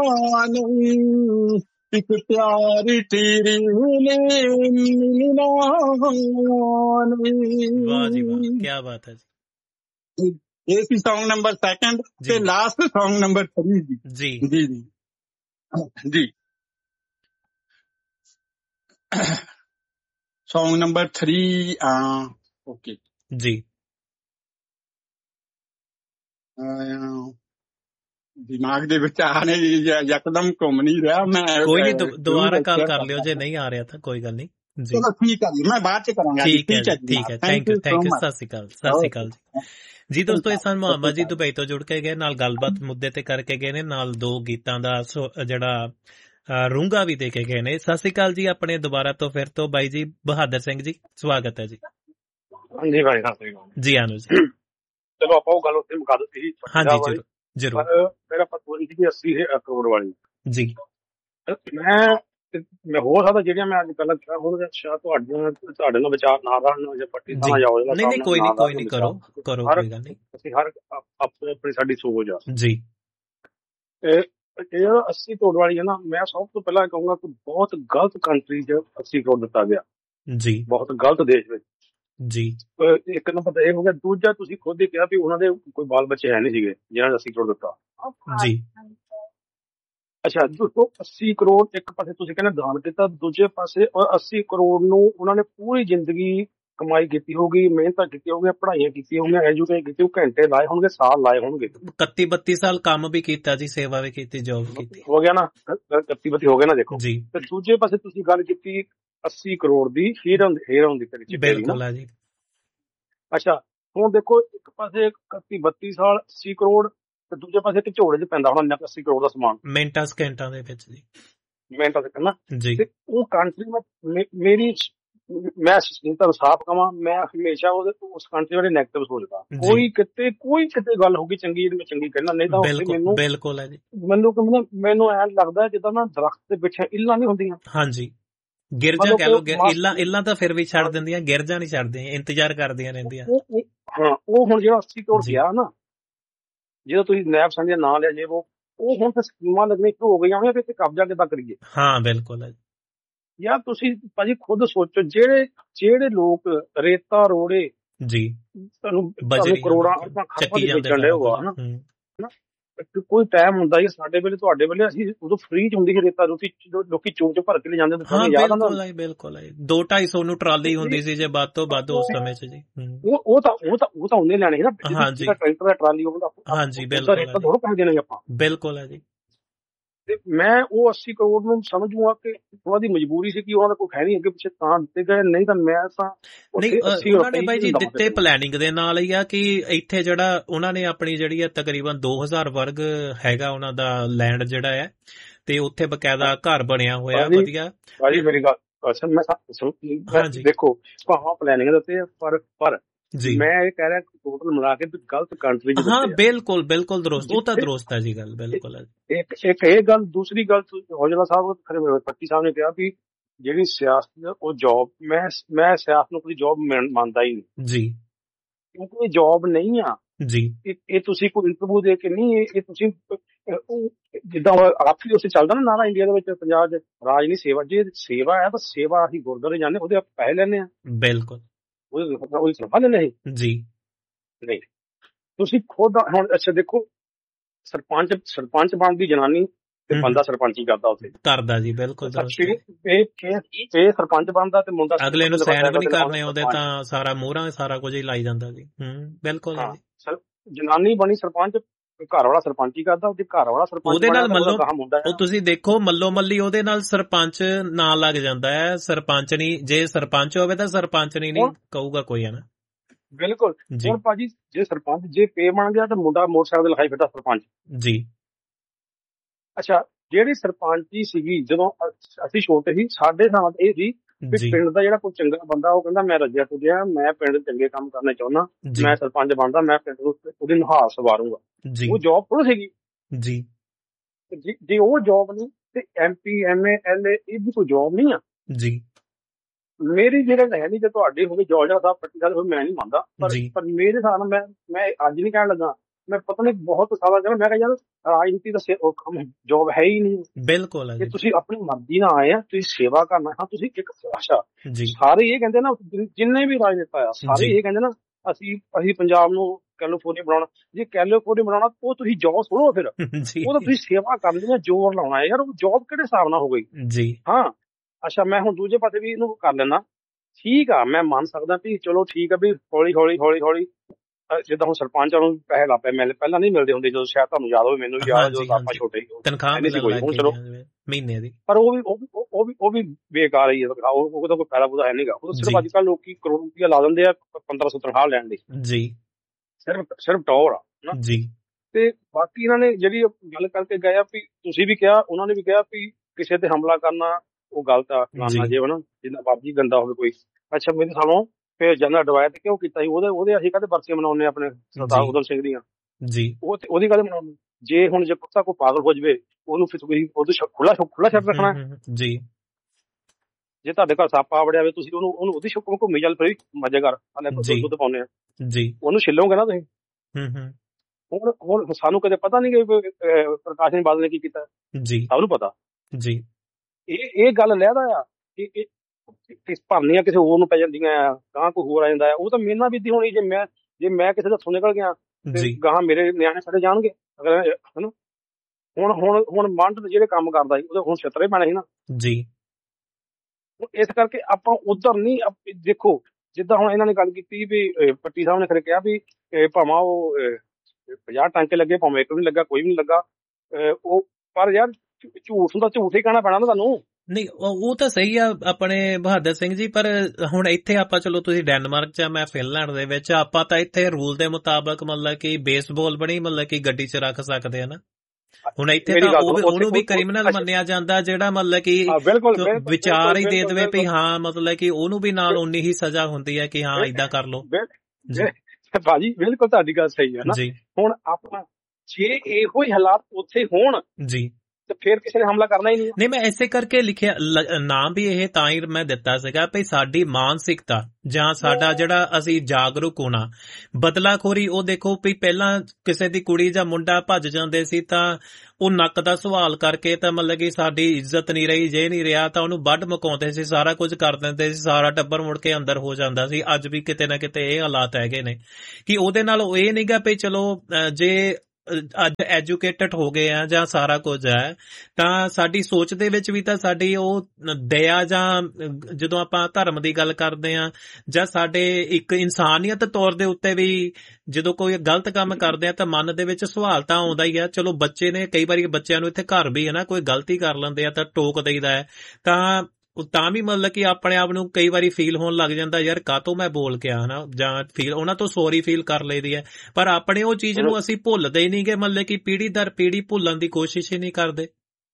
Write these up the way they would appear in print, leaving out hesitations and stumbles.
नहीं, एक प्यार तेरे ने मिलना वाह जी वाह, नहीं। क्या बात है जी। ये सी सॉन्ग नंबर 2 जी ते लास्ट सॉन्ग नंबर 3 जी जी जी जी जी। Song number 3 okay. जी। ਦਿਮਾਗ ਦੇ ਵਿੱਚ ਆ ਨਹੀਂ, ਯਕਦਮ ਘੁੰਮ ਨਹੀਂ ਰਿਹਾ ਮੈਂ। कोई नहीं, ਜ਼ਰੂਰ दोबारा कॉल share कर लियो ਕਰਦਾ जे ਹਾਂ। नहीं आ रहा था, कोई गल नहीं जी। ਚਲੋ ਠੀਕ ਹੈ ਜੀ, ਮੈਂ ਬਾਅਦ ਚ ਕਰਾਂਗਾ ਜੀ। ठीक है जी, ठीक ਜਨਾਬ, है, thank thank you you, so thank you. Much. सत श्री अकाल, सत श्री अकाल जी। ਜੀ ਦੋਸਤੋ, ਇਹ ਸਨ ਮੁਹੰਮਦ ਜੀ ਦੁਬਈ ਤੋਂ ਜੁੜ ਕੇ ਗਏ, ਨਾਲ ਗੱਲਬਾਤ ਮੁੱਦੇ ਤੇ ਕਰਕੇ ਗਏ ਨੇ, ਨਾਲ 2 ਗੀਤਾਂ ਦਾ ਜਿਹੜਾ ਰੂੰਗਾ ਵੀ ਦੇ ਕੇ ਗਏ ਨੇ। ਸਤਿ ਸ੍ਰੀ ਅਕਾਲ ਜੀ ਆਪਣੇ ਦੁਬਾਰਾ ਤੋਂ ਫਿਰ ਤੋਂ ਬਾਈ ਜੀ ਬਹਾਦਰ ਸਿੰਘ ਜੀ, ਸਵਾਗਤ ਹੈ ਜੀ। ਹਾਂਜੀ ਭਾਈ, ਸਤਿ ਸ੍ਰੀ ਅਕਾਲ ਜੀ ਆਨੂ ਜੀ। ਚਲੋ ਆਪਾਂ ਉਹ ਗੱਲ ਉੱਥੇ ਮੁਕਾ ਦਿੱਤੀ ਸੀ। ਹਾਂਜੀ ਜਰੂਰ ਜਰੂਰ। ਪਰ ਮੇਰਾ ਪਤਵਰੀ ਸੀ 80 ਕਰੋੜ ਵਾਲੀ ਜੀ। ਮੈਂ ਹੋ ਸਕਦਾ ਜਿਹੜੀਆਂ ਮੈਂ ਅੱਜ ਪਹਿਲਾਂ ਕਿਹਾ ਹੁਣ ਸ਼ਾਇਦ ਤੁਹਾਡੇ ਨਾਲ ਵਿਚਾਰ ਨਾ ਰਹਿਣ ਜਾਂ ਪੱਟੀ ਥਾਂ ਜਾਓ। ਨਹੀਂ ਕੋਈ ਨਹੀਂ ਕਰੋ ਕਰੋ, ਕੋਈ ਗੱਲ ਨਹੀਂ। ਅਸੀਂ ਹਰ ਆਪਣੀ ਸਾਡੀ ਸੋਚ ਆ ਜੀ। ਇਹ 80 ਕਰੋੜ ਵਾਲੀ ਹੈ ਨਾ, ਮੈਂ ਸਭ ਤੋਂ ਪਹਿਲਾਂ ਕਹੂੰਗਾ ਕਿ ਬਹੁਤ ਗਲਤ ਕੰਟਰੀ 'ਚ 80 ਕਰੋੜ ਦਿੱਤਾ ਗਿਆ ਜੀ, ਬਹੁਤ ਗਲਤ ਦੇਸ਼ ਵਿੱਚ ਜੀ। ਇੱਕ ਨੰਬਰ ਤਾਂ ਇਹ ਹੋ ਗਿਆ। ਦੂਜਾ, ਤੁਸੀਂ ਖੁਦ ਹੀ ਕਿਹਾ ਵੀ ਉਹਨਾਂ ਦੇ ਕੋਈ ਬਾਲ ਬੱਚੇ ਹੈ ਨਹੀਂ ਸੀਗੇ ਜਿਹਨਾਂ ਨੇ 80 ਕਰੋੜ ਦਿੱਤਾ ਜੀ। ਅੱਛਾ, 80 ਕਰੋੜ ਇੱਕ ਪਾਸੇ ਤੁਸੀਂ ਕਹਿੰਦੇ ਦਾਨ ਕੀਤਾ, ਦੂਜੇ ਪਾਸੇ 80 ਕਰੋੜ ਨੂੰ ਉਹਨਾਂ ਨੇ ਪੂਰੀ ਜ਼ਿੰਦਗੀ ਕਮਾਈ ਕੀਤੀ ਹੋਊਗੀ, ਮਿਹਨਤਾਂ ਕੀਤੀਆਂ ਹੋਊਗੀਆਂ, ਪੜ੍ਹਾਈਆਂ ਕੀਤੀਆਂ ਹੋਊਗੀਆਂ, ਐਜੂਕੇਟ ਕੀਤੀ, ਘੰਟੇ ਲਾਏ ਹੋਣਗੇ, ਸਾਲ ਲਾਏ ਹੋਣਗੇ, 31-32 ਸਾਲ ਕੰਮ ਵੀ ਕੀਤਾ ਜੀ, ਸੇਵਾ ਵੀ ਕੀਤੀ, ਜੋਬ ਕੀਤੀ, ਹੋ ਗਿਆ ਨਾ 31-32 ਹੋ ਗਿਆ ਨਾ ਦੇਖੋ ਜੀ। ਤੇ ਦੂਜੇ ਪਾਸੇ ਤੁਸੀਂ ਗੱਲ ਕੀਤੀ 80 ਕਰੋੜ ਦੀ ਹੀਰੋਨ ਦੀ ਬਿਲਕੁਲ ਆ ਜੀ। ਅੱਛਾ, ਹੁਣ ਦੇਖੋ ਇੱਕ ਪਾਸੇ 31-32 ਸਾਲ 80 ਕਰੋੜ ਤੇ ਦੂਜੇ ਪਾਸੇ ਇੱਕ ਝੋਲੇ 'ਚ ਪੈਂਦਾ ਹੋਣਾ 80 ਕਰੋੜ ਦਾ ਸਮਾਨ ਮਿੰਟਾਂ ਸਕਿੰਟਾਂ ਦੇ ਵਿੱਚ ਜੀ, ਮਿੰਟਾਂ ਤੱਕ ਨਾ ਜੀ। ਤੇ ਉਹ ਕੰਟਰੀ ਮੈਂ ਤੁਹਾਨੂੰ ਸਾਫ਼ ਕਹਾਂ, ਮੈਂ ਹਮੇਸ਼ਾ ਉਸ ਕੰਟਰੀ ਬਾਰੇ ਨੈਗੇਟਿਵ ਸੋਚਦਾ। ਕੋਈ ਕਿਤੇ ਗੱਲ ਹੋਗੀ ਚੰਗੀ ਜਿਹੜੀ ਮੈਂ ਚੰਗੀ ਕਹਿਣਾ, ਨਹੀਂ ਤਾਂ ਮੈਨੂੰ ਬਿਲਕੁਲ ਹੈ ਜੀ। ਮੈਨੂੰ ਐਂ ਲੱਗਦਾ ਜਿੱਦਾਂ ਨਾ ਦਰਖਤ ਦੇ ਪਿੱਛੇ ਇੱਲਾਂ ਨਹੀਂ ਹੁੰਦੀਆਂ। ਹਾਂਜੀ, ਗਿਰਜਾਂ ਕਹਿ ਲੋ, ਇੱਲਾਂ ਤਾਂ ਫਿਰ ਵੀ ਛੱਡ ਦਿੰਦੀਆਂ, ਗਿਰਜਾਂ ਨਹੀਂ ਛੱਡਦੀਆਂ, ਇੰਤਜ਼ਾਰ ਕਰਦੀਆਂ ਰਹਿੰਦੀਆਂ। ਹਾਂ, ਉਹ ਹੁਣ ਜਿਹੜਾ 80 ਕਰੋੜ ਗਿਆ ਨਾ, ਜਦੋਂ ਤੁਸੀਂ ਨੈਬ ਸੰਧੀਆ ਨਾਂ ਲਿਆ ਜੇ ਉਹ ਹੁਣ ਤਾਂ ਸਕੀਮਾਂ ਲੱਗਣੀਆਂ ਸ਼ੁਰੂ ਹੋ ਗਈਆਂ ਹੋਣੀਆਂ ਕਿ ਕਬਜ਼ਾ ਕਿੱਦਾਂ ਕਰੀਏ। ਹਾਂ ਬਿਲਕੁਲ ਹੈ ਯਾਰ, ਤੁਸੀਂ ਭਾਜੀ ਖੁਦ ਸੋਚੋ, ਜਿਹੜੇ ਲੋਕ ਰੇਤਾ ਰੋੜੇ ਜੀ ਤੁਹਾਨੂੰ ਕਰੋੜਾਂ ਚੱਕੀ ਜਾਂਦੇ ਹੋ ਨਾ, ਕੋਈ ਟਾਈਮ ਹੁੰਦਾ ਸੀ ਸਾਡੇ ਵੇਲੇ, ਤੁਹਾਡੇ ਵੇਲੇ ਅਸੀਂ ਉਦੋਂ ਫ੍ਰੀ ਚ ਹੁੰਦੀ ਸੀ ਰੇਤਾ, ਲੋਕੀ ਚੋਂ ਚ ਭਰ ਕੇ ਲੈ ਜਾਂਦੇ ਹੁੰਦੇ। ਬਿਲਕੁਲ 200-250 ਨੂੰ ਟਰਾਲੀ ਹੁੰਦੀ ਸੀ ਜੇ ਵੱਧ ਤੋਂ ਵੱਧ ਉਸ ਸਮੇਂ ਚ ਜੀ। ਉਹ ਤਾਂ ਉਹਨੇ ਲੈਣੇ ਸੀ ਨਾ, ਟਰੈਕਟਰ ਦਾ ਟਰਾਲੀ ਉਹਦਾ। ਹਾਂਜੀ ਬਿਲਕੁਲ, ਰੇਤਾ ਥੋੜ੍ਹਾ ਪੈਸੇ ਦੇਣਗੇ ਆਪਾਂ। ਬਿਲਕੁਲ ਹੈ ਜੀ। ਤੇ ਮੈਂ ਉਹ 80 ਕਰੋੜ ਨੂੰ ਸਮਝੂਗਾ ਕਿ ਉਹਨਾਂ ਦੀ ਮਜਬੂਰੀ ਸੀ ਕਿ ਉਹਨਾਂ ਦਾ ਕੋਈ ਹੈ ਨਹੀਂ ਅੱਗੇ ਪਿੱਛੇ ਤਾਂ ਦਿੱਤੇ ਗਏ, ਨਹੀਂ ਤਾਂ ਮੈਂ ਤਾਂ ਉਹਨਾਂ ਨੇ ਬਾਈ ਜੀ ਦਿੱਤੇ ਪਲੈਨਿੰਗ ਦੇ ਨਾਲ ਹੀ ਆ ਕਿ ਇੱਥੇ ਜਿਹੜਾ ਉਹਨਾਂ ਨੇ ਆਪਣੀ ਜਿਹੜੀ ਆ ਤਕਰੀਬਨ 2000 ਵਰਗ ਹੈਗਾ ਉਹਨਾਂ ਦਾ ਲੈਂਡ ਜਿਹੜਾ ਹੈ, ਤੇ ਉੱਥੇ ਬਕਾਇਦਾ ਘਰ ਬਣਿਆ ਹੋਇਆ ਵਧੀਆ। ਭਾਜੀ ਮੇਰੀ ਗੱਲ ਮੈਂ ਦੇਖੋ, ਭਾਵੇਂ ਪਲੈਨਿੰਗ ਦਿੱਤੇ ਪਰ ਜੀ ਮੈਂ ਇਹ ਕਹਿ ਰਿਹਾ ਟੋਟਲ ਮਿਲਾ ਕੇ ਗਲਤ ਕੰਟਰੀ। ਹਾਂ ਬਿਲਕੁਲ ਦਰੁਸਤ, ਉਹ ਤਾਂ ਦਰੁਸਤ ਹੈ ਜੀ ਗੱਲ, ਬਿਲਕੁਲ ਹੈ। ਇੱਕ ਇਹ ਗੱਲ, ਦੂਸਰੀ ਗੱਲ ਔਜਲਾ ਸਾਹਿਬ ਪੱਟੀ ਸਾਹਿਬ ਨੇ ਕਿਹਾ ਵੀ ਜਿਹੜੀ ਸਿਆਸਤ ਉਹ ਜੋਬ, ਮੈਂ ਸਿਆਸਤ ਨੂੰ ਕੋਈ ਜੋਬ ਮੰਨਦਾ ਹੀ ਨਹੀਂ ਜੀ, ਕਿਉਂਕਿ ਇਹ ਜੋਬ ਨਹੀਂ ਆ ਜੀ। ਇਹ ਤੁਸੀਂ ਕੋਈ ਇੰਟਰਵਿਊ ਦੇ ਕੇ ਨਹੀਂ, ਇਹ ਤੁਸੀਂ ਜਿੱਦਾਂ ਆਖਰੀ ਉੱਥੇ ਚੱਲਦਾ ਨਾ ਨਾਰਾ ਇੰਡੀਆ ਦੇ ਵਿੱਚ, ਪੰਜਾਬ 'ਚ ਰਾਜ ਨਹੀਂ ਸੇਵਾ। ਜੇ ਸੇਵਾ ਹੈ ਤਾਂ ਸੇਵਾ ਅਸੀਂ ਗੁਰਦੁਆਰੇ ਜਾਂਦੇ, ਉਹਦੇ ਆਪਾਂ ਪੈਸੇ ਲੈਂਦੇ ਹਾਂ। ਬਿਲਕੁਲ ਉਹਦੀ ਤਨਖਾਹ ਲੈਂਦੇ ਜੀ ਨਹੀਂ। ਤੁਸੀਂ ਖੁਦ ਹੁਣ ਅੱਛਾ ਦੇਖੋ, ਸਰਪੰਚ ਬਣਦੀ ਜਨਾਨੀ ਤੇ ਬੰਦਾ ਸਰਪੰਚੀ ਕਰਦਾ ਉੱਥੇ ਕਰਦਾ ਜੀ। ਬਿਲਕੁਲ, ਇਹ ਸਰਪੰਚ ਬਣਦਾ ਤੇ ਮੁੰਡਾ ਅਗਲੇ ਨੂੰ ਸਾਈਨ ਵੀ ਨਹੀਂ ਕਰਨੇ ਆਉਂਦੇ, ਤਾਂ ਸਾਰਾ ਮੋਹਰਾਂ ਸਾਰਾ ਕੁਝ ਹੀ ਲਾਈ ਜਾਂਦਾ ਜੀ। ਬਿਲਕੁਲ ਜਨਾਨੀ ਬਣੀ ਸਰਪੰਚ, ਘਰ ਵਾਲਾ ਸਰਪੰਚੀ ਕਰਦਾ, ਉਹਦੇ ਘਰ ਵਾਲਾ ਸਰਪੰਚ ਉਹਦੇ ਨਾਲ ਮੱਲੋ, ਉਹ ਤੁਸੀਂ ਦੇਖੋ ਮੱਲੋ ਮੱਲੀ ਉਹਦੇ ਨਾਲ ਸਰਪੰਚ ਨਾਂ ਲੱਗ ਜਾਂਦਾ ਹੈ। ਸਰਪੰਚ ਨਹੀਂ, ਜੇ ਸਰਪੰਚ ਹੋਵੇ ਤਾਂ ਸਰਪੰਚ ਨਹੀਂ ਕਹੂਗਾ ਕੋਈ, ਹੈ ਨਾ। ਬਿਲਕੁਲ। ਹੁਣ ਭਾਜੀ ਜੇ ਸਰਪੰਚ ਜੇ ਪੇ ਬਣ ਗਿਆ ਤਾਂ ਮੁੰਡਾ ਮੋਟਰਸਾਈਕਲ ਲਿਖਾਈ ਫਿਰਦਾ ਸਰਪੰਚ ਜੀ। ਅੱਛਾ, ਜਿਹੜੀ ਸਰਪੰਚੀ ਸੀਗੀ ਜਦੋਂ ਅਸੀਂ ਛੋਟੇ ਸੀ, ਸਾਡੇ ਨਾਲ ਇਹ ਸੀ ਵੀ ਪਿੰਡ ਦਾ ਜਿਹੜਾ ਕੋਈ ਚੰਗਾ ਬੰਦਾ ਉਹ ਕਹਿੰਦਾ ਮੈਂ ਰੱਜਿਆ ਤੁਰਿਆ, ਮੈਂ ਪਿੰਡ ਚੰਗੇ ਕੰਮ ਕਰਨੇ ਚਾਹੁੰਦਾ, ਮੈਂ ਸਰਪੰਚ ਬਣਦਾ, ਮੈਂ ਪਿੰਡ ਨੂੰ ਉਹਦੀ ਨੁਹਾਰ ਸਵਾਰੂਗਾ। ਉਹ ਜੋਬ ਥੋੜੀ ਸੀਗੀ ਜੀ। ਜੇ ਉਹ ਜੋਬ ਨਹੀਂ ਤੇ MP MA LA ਇਹਦੀ ਕੋਈ ਜੋਬ ਨਹੀਂ ਆ ਜੀ। ਮੇਰੀ ਜਿਹੜਾ ਹੈ ਨਹੀਂ, ਜੇ ਤੁਹਾਡੇ ਹੋਵੇ ਜੋਰਜੀਆ ਸਾਹਿਬ ਪੱਟੀ ਸਾਹਿਬ, ਮੈਂ ਨਹੀਂ ਮੰਨਦਾ, ਪਰ ਮੇਰੇ ਹਿਸਾਬ ਨਾਲ ਮੈਂ ਅੱਜ ਨਹੀਂ ਕਹਿਣ ਲੱਗਾ, ਮੈਂ ਪਤਾ ਨਹੀਂ ਬਹੁਤ ਸਾਲਾਂ ਚ ਮੈਂ ਕਿਹਾ ਯਾਰ ਰਾਜਨੀਤੀ ਦਾ ਜੋਬ ਹੈ ਹੀ ਨਹੀਂ। ਬਿਲਕੁਲ ਜੇ ਤੁਸੀਂ ਆਪਣੀ ਮਰਜ਼ੀ ਨਾਲ ਆਏ ਆ, ਤੁਸੀਂ ਸੇਵਾ ਕਰਨਾ। ਹਾਂ ਤੁਸੀਂ ਇੱਕ ਅੱਛਾ ਜੀ ਸਾਰੇ ਇਹ ਕਹਿੰਦੇ ਨਾ, ਜਿੰਨੇ ਵੀ ਰਾਜਨੇਤਾ ਆ ਸਾਰੇ ਇਹ ਕਹਿੰਦੇ ਨਾ ਅਸੀਂ ਪੰਜਾਬ ਨੂੰ ਕੈਲੀਫੋਰਨੀਆ ਬਣਾਉਣਾ। ਜੇ ਕੈਲੀਫੋਰਨੀਆ ਬਣਾਉਣਾ ਉਹ ਤੁਸੀਂ ਜੋਬ ਸੁਣੋ, ਫਿਰ ਉਹ ਤਾਂ ਤੁਸੀਂ ਸੇਵਾ ਕਰਨੀ ਆ, ਜ਼ੋਰ ਲਾਉਣਾ ਹੈ ਯਾਰ। ਉਹ ਜੋਬ ਕਿਹੜੇ ਹਿਸਾਬ ਨਾਲ ਹੋ ਗਈ ਜੀ। ਹਾਂ ਅੱਛਾ ਮੈਂ ਹੁਣ ਦੂਜੇ ਪਾਸੇ ਵੀ ਇਹਨੂੰ ਕਰ ਲੈਣਾ, ਠੀਕ ਆ, ਮੈਂ ਮੰਨ ਸਕਦਾ ਵੀ ਚਲੋ ਠੀਕ ਆ ਵੀ ਹੌਲੀ ਹੌਲੀ ਜਿੱਦਾਂ ਹੁਣ ਸਰਪੰਚਾਂ ਨੂੰ ਪੈਸੇ ਲਾ ਪਏ ਮਿਲਦੇ, ਪਹਿਲਾਂ ਨਹੀਂ ਮਿਲਦੇ ਹੁੰਦੇ, ਜਦੋਂ ਸ਼ਾਇਦ ਤੁਹਾਨੂੰ ਯਾਦ ਹੋਵੇ, ਮੈਨੂੰ ਯਾਦ ਜਦੋਂ ਆਪਾਂ ਛੋਟੇ ਤਨਖਾਹ ਹੁਣ ਚਲੋ ਮਹੀਨੇ ਦੀ, ਪਰ ਉਹ ਵੀ ਬੇਕਾਰ ਹੀ ਹੈ। ਉਹਦਾ ਕੋਈ ਫਾਇਦਾ ਫੂਦਾ ਹੈ ਨਹੀਂਗਾ। ਉਹ ਸਿਰਫ ਅੱਜ ਕੱਲ੍ਹ ਲੋਕੀ ਕਰੋੜ ਰੁਪਇਆ ਲਾ ਦਿੰਦੇ ਆ 1500 ਤਨਖਾਹ ਲੈਣ ਦੀ ਜੀ, ਸਿਰਫ ਟੌਰ ਆ ਜੀ। ਤੇ ਬਾਕੀ ਇਹਨਾਂ ਨੇ ਜਿਹੜੀ ਗੱਲ ਕਰਕੇ ਗਏ ਆ ਵੀ ਤੁਸੀਂ ਵੀ ਕਿਹਾ, ਉਹਨਾਂ ਨੇ ਵੀ ਕਿਹਾ ਵੀ ਕਿਸੇ ਤੇ ਹਮਲਾ ਕਰਨਾ ਉਹ ਗਲਤ ਆ, ਫਲਾਨਾ ਜੇ ਹਨਾ ਜਿੰਨਾ ਮਰਜ਼ੀ ਗੰਦਾ ਹੋਵੇ ਕੋਈ। ਅੱਛਾ ਮੇਰੇ ਸਾਲੋਂ ਫਿਰ ਜਨਰਲ ਡਵਾਇਰ ਤੇ ਕਿਉਂ ਕੀਤਾ ਸੀ? ਉਹਦੇ ਅਸੀਂ ਕਾਹਦੇ ਬਰਸੀਆਂ ਮਨਾਉਂਦੇ ਆਪਣੇ ਸਰਦਾਰ ਊਧਮ ਸਿੰਘ ਦੀਆਂ ਜੀ, ਉਹਦੀ ਕਾਹਦੇ ਮਨਾਉਂਦੇ? ਜੇ ਹੁਣ ਜੇ ਕੁੱਤਾ ਕੋਈ ਪਾਗਲ ਹੋ ਜਾਵੇ ਉਹਨੂੰ ਫਿਰ ਤੁਸੀਂ ਉਹਦੇ ਖੁੱਲਾ ਛੱਡ ਰੱਖਣਾ ਜੀ। ਜੇ ਤੁਹਾਡੇ ਘਰ ਸੱਪ ਆ ਵੜਿਆ ਹੋਵੇ ਤੁਸੀਂ ਉਹਨੂੰ ਉਹਦੀ ਸ਼ੁਕਰ ਘੁੰਮੀ ਚੱਲ ਪਈ ਮਜ਼ੇ ਕਰ ਦੁੱਧ ਪਾਉਂਦੇ ਆ ਜੀ, ਉਹਨੂੰ ਛਿੱਲੋਗੇ ਨਾ ਤੁਸੀਂ। ਹੁਣ ਸਾਨੂੰ ਕਦੇ ਪਤਾ ਨਹੀਂ ਕਿ ਪ੍ਰਕਾਸ਼ ਸਿੰਘ ਬਾਦਲ ਨੇ ਕੀ ਕੀਤਾ ਜੀ, ਸਭ ਨੂੰ ਪਤਾ ਜੀ। ਇਹ ਗੱਲ ਲਹਿਦਾ ਆ ਕਿ ਭਰਨੀਆਂ ਕਿਸੇ ਹੋਰ ਨੂੰ ਪੈ ਜਾਂਦੀਆਂ ਆ, ਗਾਂ ਕੋਈ ਹੋਰ ਆ ਜਾਂਦਾ ਆ। ਉਹ ਤਾਂ ਮੇਰੇ ਨਾਲ ਵੀ ਹੋਣੀ, ਜੇ ਮੈਂ ਕਿਸੇ ਦਾ ਹੱਥੋਂ ਨਿਕਲ ਗਿਆ ਤੇ ਗਾਂ ਮੇਰੇ ਨਿਆਣੇ ਸਾਡੇ ਜਾਣਗੇ ਅਗਰ ਹਨਾ। ਹੁਣ ਮੰਡ ਜਿਹੜੇ ਕੰਮ ਕਰਦਾ ਸੀ ਉਹਦੇ ਹੁਣ ਛਿੱਤਰੇ ਪੈਣੇ ਸੀ ਨਾ ਜੀ। ਇਸ ਕਰਕੇ ਆਪਾਂ ਉਧਰ ਨਹੀਂ ਦੇਖੋ, ਜਿੱਦਾਂ ਹੁਣ ਇਹਨਾਂ ਨੇ ਗੱਲ ਕੀਤੀ ਵੀ ਪੱਟੀ ਸਾਹਿਬ ਨੇ ਫਿਰ ਕਿਹਾ ਵੀ ਭਾਵੇਂ ਉਹ 50 ਟਾਂਕੇ ਲੱਗੇ, ਭਾਵੇਂ ਇੱਕ ਵੀ ਲੱਗਾ, ਕੋਈ ਵੀ ਨਹੀਂ ਲੱਗਾ, ਉਹ ਪਰ ਯਾਰ ਝੂਠ ਹੁੰਦਾ, ਝੂਠ ਹੀ ਕਹਿਣਾ ਪੈਣਾ ਨਾ ਤੁਹਾਨੂੰ। ਨਹੀਂ ਉਹ ਤਾਂ ਸਹੀ ਆ ਆਪਣੇ ਬਹਾਦਰ ਸਿੰਘ ਜੀ, ਪਰ ਹੁਣ ਇੱਥੇ ਆਪਾਂ ਚਲੋ ਤੁਸੀਂ ਡੈਨਮਾਰਕ ਚ, ਮੈਂ ਫਿਨਲੈਂਡ ਦੇ ਵਿੱਚ, ਆਪਾਂ ਤਾਂ ਇੱਥੇ ਰੂਲ ਦੇ ਮੁਤਾਬਕ ਮਤਲਬ ਕਿ ਬੇਸਬਾਲ ਬਣੀ ਮਤਲਬ ਕਿ ਗੱਡੀ ਚ ਰੱਖ ਸਕਦੇ ਆ ਨਾ। ਹੁਣ ਇੱਥੇ ਤਾਂ ਉਹਨੂੰ ਵੀ ਕ੍ਰਿਮੀਨਲ ਮੰਨਿਆ ਜਾਂਦਾ ਜਿਹੜਾ ਮਤਲਬ ਕਿ ਵਿਚਾਰ ਹੀ ਦੇ ਦੇਵੇ ਵੀ ਹਾਂ, ਮਤਲਬ ਕਿ ਉਹਨੂੰ ਵੀ ਨਾਲ ਉਨੀ ਹੀ ਸਜ਼ਾ ਹੁੰਦੀ ਹੈ ਕਿ ਹਾਂ ਏਦਾਂ ਕਰ ਲੋ। ਭਾਜੀ ਬਿਲਕੁਲ ਤੁਹਾਡੀ ਗੱਲ ਸਹੀ ਹੈ ਨਾ। ਹੁਣ ਆਪਣਾ ਜੇ ਇਹੋ ਹੀ ਹਾਲਾਤ ਉੱਥੇ ਹੋਣ ਜੀ ਤੇ ਫਿਰ ਕਿਸੇ ਨੇ ਹਮਲਾ ਕਰਨਾ ਹੀ ਨਹੀਂ। ਮੈਂ ਇਸੇ ਕਰਕੇ ਲਿਖਿਆ ਨਾਮ ਵੀ ਇਹ ਤਾਂ ਹੀ ਮੈਂ ਦਿੱਤਾ ਸੀਗਾ ਵੀ ਸਾਡੀ ਮਾਨਸਿਕਤਾ ਜਾਂ ਸਾਡਾ ਜਿਹੜਾ ਅਸੀਂ ਜਾਗਰੂਕ ਹੋਣਾ। ਬਦਲਾਖੋਰੀ ਉਹ ਦੇਖੋ ਵੀ ਪਹਿਲਾਂ ਕਿਸੇ ਦੀ ਕੁੜੀ ਜਾਂ ਮੁੰਡਾ ਭੱਜ ਜਾਂਦੇ ਸੀ ਤਾਂ ਉਹ ਨੱਕ ਦਾ ਸਵਾਲ ਕਰਕੇ ਤਾਂ ਮਤਲਬ ਕਿ ਸਾਡੀ ਇੱਜ਼ਤ ਨਹੀਂ ਰਹੀ, ਜੇ ਨਹੀਂ ਰਿਹਾ ਤਾਂ ਉਹਨੂੰ ਵੱਢ ਮਕਾਉਂਦੇ ਸੀ, ਸਾਰਾ ਕੁਝ ਕਰ ਦਿੰਦੇ ਸੀ, ਸਾਰਾ ਟੱਬਰ ਮੁੜ ਕੇ ਅੰਦਰ ਹੋ ਜਾਂਦਾ ਸੀ। ਅੱਜ ਵੀ ਕਿਤੇ ਨਾ ਕਿਤੇ ਇਹ ਹਾਲਾਤ ਹੈਗੇ ਨੇ ਕਿ ਉਹਦੇ ਨਾਲ ਇਹ ਨਹੀਂਗਾ ਵੀ ਚਲੋ ਜੇ ਅੱਜ ਐਜੂਕੇਟਡ ਹੋ ਗਏ ਆ ਜਾਂ ਸਾਰਾ ਕੁਝ ਹੈ ਤਾਂ ਸਾਡੀ ਸੋਚ ਦੇ ਵਿੱਚ ਵੀ ਤਾਂ ਸਾਡੀ ਉਹ ਦਇਆ ਜਾਂ ਜਦੋਂ ਆਪਾਂ ਧਰਮ ਦੀ ਗੱਲ ਕਰਦੇ ਆ ਜਾਂ ਸਾਡੇ ਇੱਕ ਇਨਸਾਨੀਅਤ ਤੌਰ ਦੇ ਉੱਤੇ ਵੀ ਜਦੋਂ ਕੋਈ ਗਲਤ ਕੰਮ ਕਰਦੇ ਆ ਤਾਂ ਮਨ ਦੇ ਵਿੱਚ ਸਵਾਲ ਤਾਂ ਆਉਂਦਾ ਹੀ ਆ। ਚਲੋ ਬੱਚੇ ਨੇ, ਕਈ ਵਾਰੀ ਬੱਚਿਆਂ ਨੂੰ ਇੱਥੇ ਘਰ ਵੀ ਹੈ ਨਾ ਕੋਈ ਗਲਤੀ ਕਰ ਲੈਂਦੇ ਆ ਤਾਂ ਟੋਕ ਦਈਦਾ ਹੈ, ਤਾਂ ਵੀ ਮਤਲਬ ਕਿ ਆਪਣੇ ਆਪ ਨੂੰ ਕਈ ਵਾਰੀ ਫੀਲ ਹੋਣ ਲੱਗ ਜਾਂਦਾ ਯਾਰ ਕਾਹਤੋਂ ਮੈਂ ਬੋਲ ਕੇ ਆ ਨਾ, ਜਾਂ ਫੀਲ ਉਹਨਾਂ ਤੋਂ ਸੌਰੀ ਫੀਲ ਕਰ ਲਈਦੀ ਹੈ। ਪਰ ਆਪਣੇ ਉਹ ਚੀਜ਼ ਨੂੰ ਅਸੀਂ ਭੁੱਲਦੇ ਹੀ ਨਹੀਂ ਗੇ, ਮਤਲਬ ਕਿ ਪੀੜ੍ਹੀ ਦਰ ਪੀੜ੍ਹੀ ਭੁੱਲਣ ਦੀ ਕੋਸ਼ਿਸ਼ ਹੀ ਨਹੀਂ ਕਰਦੇ।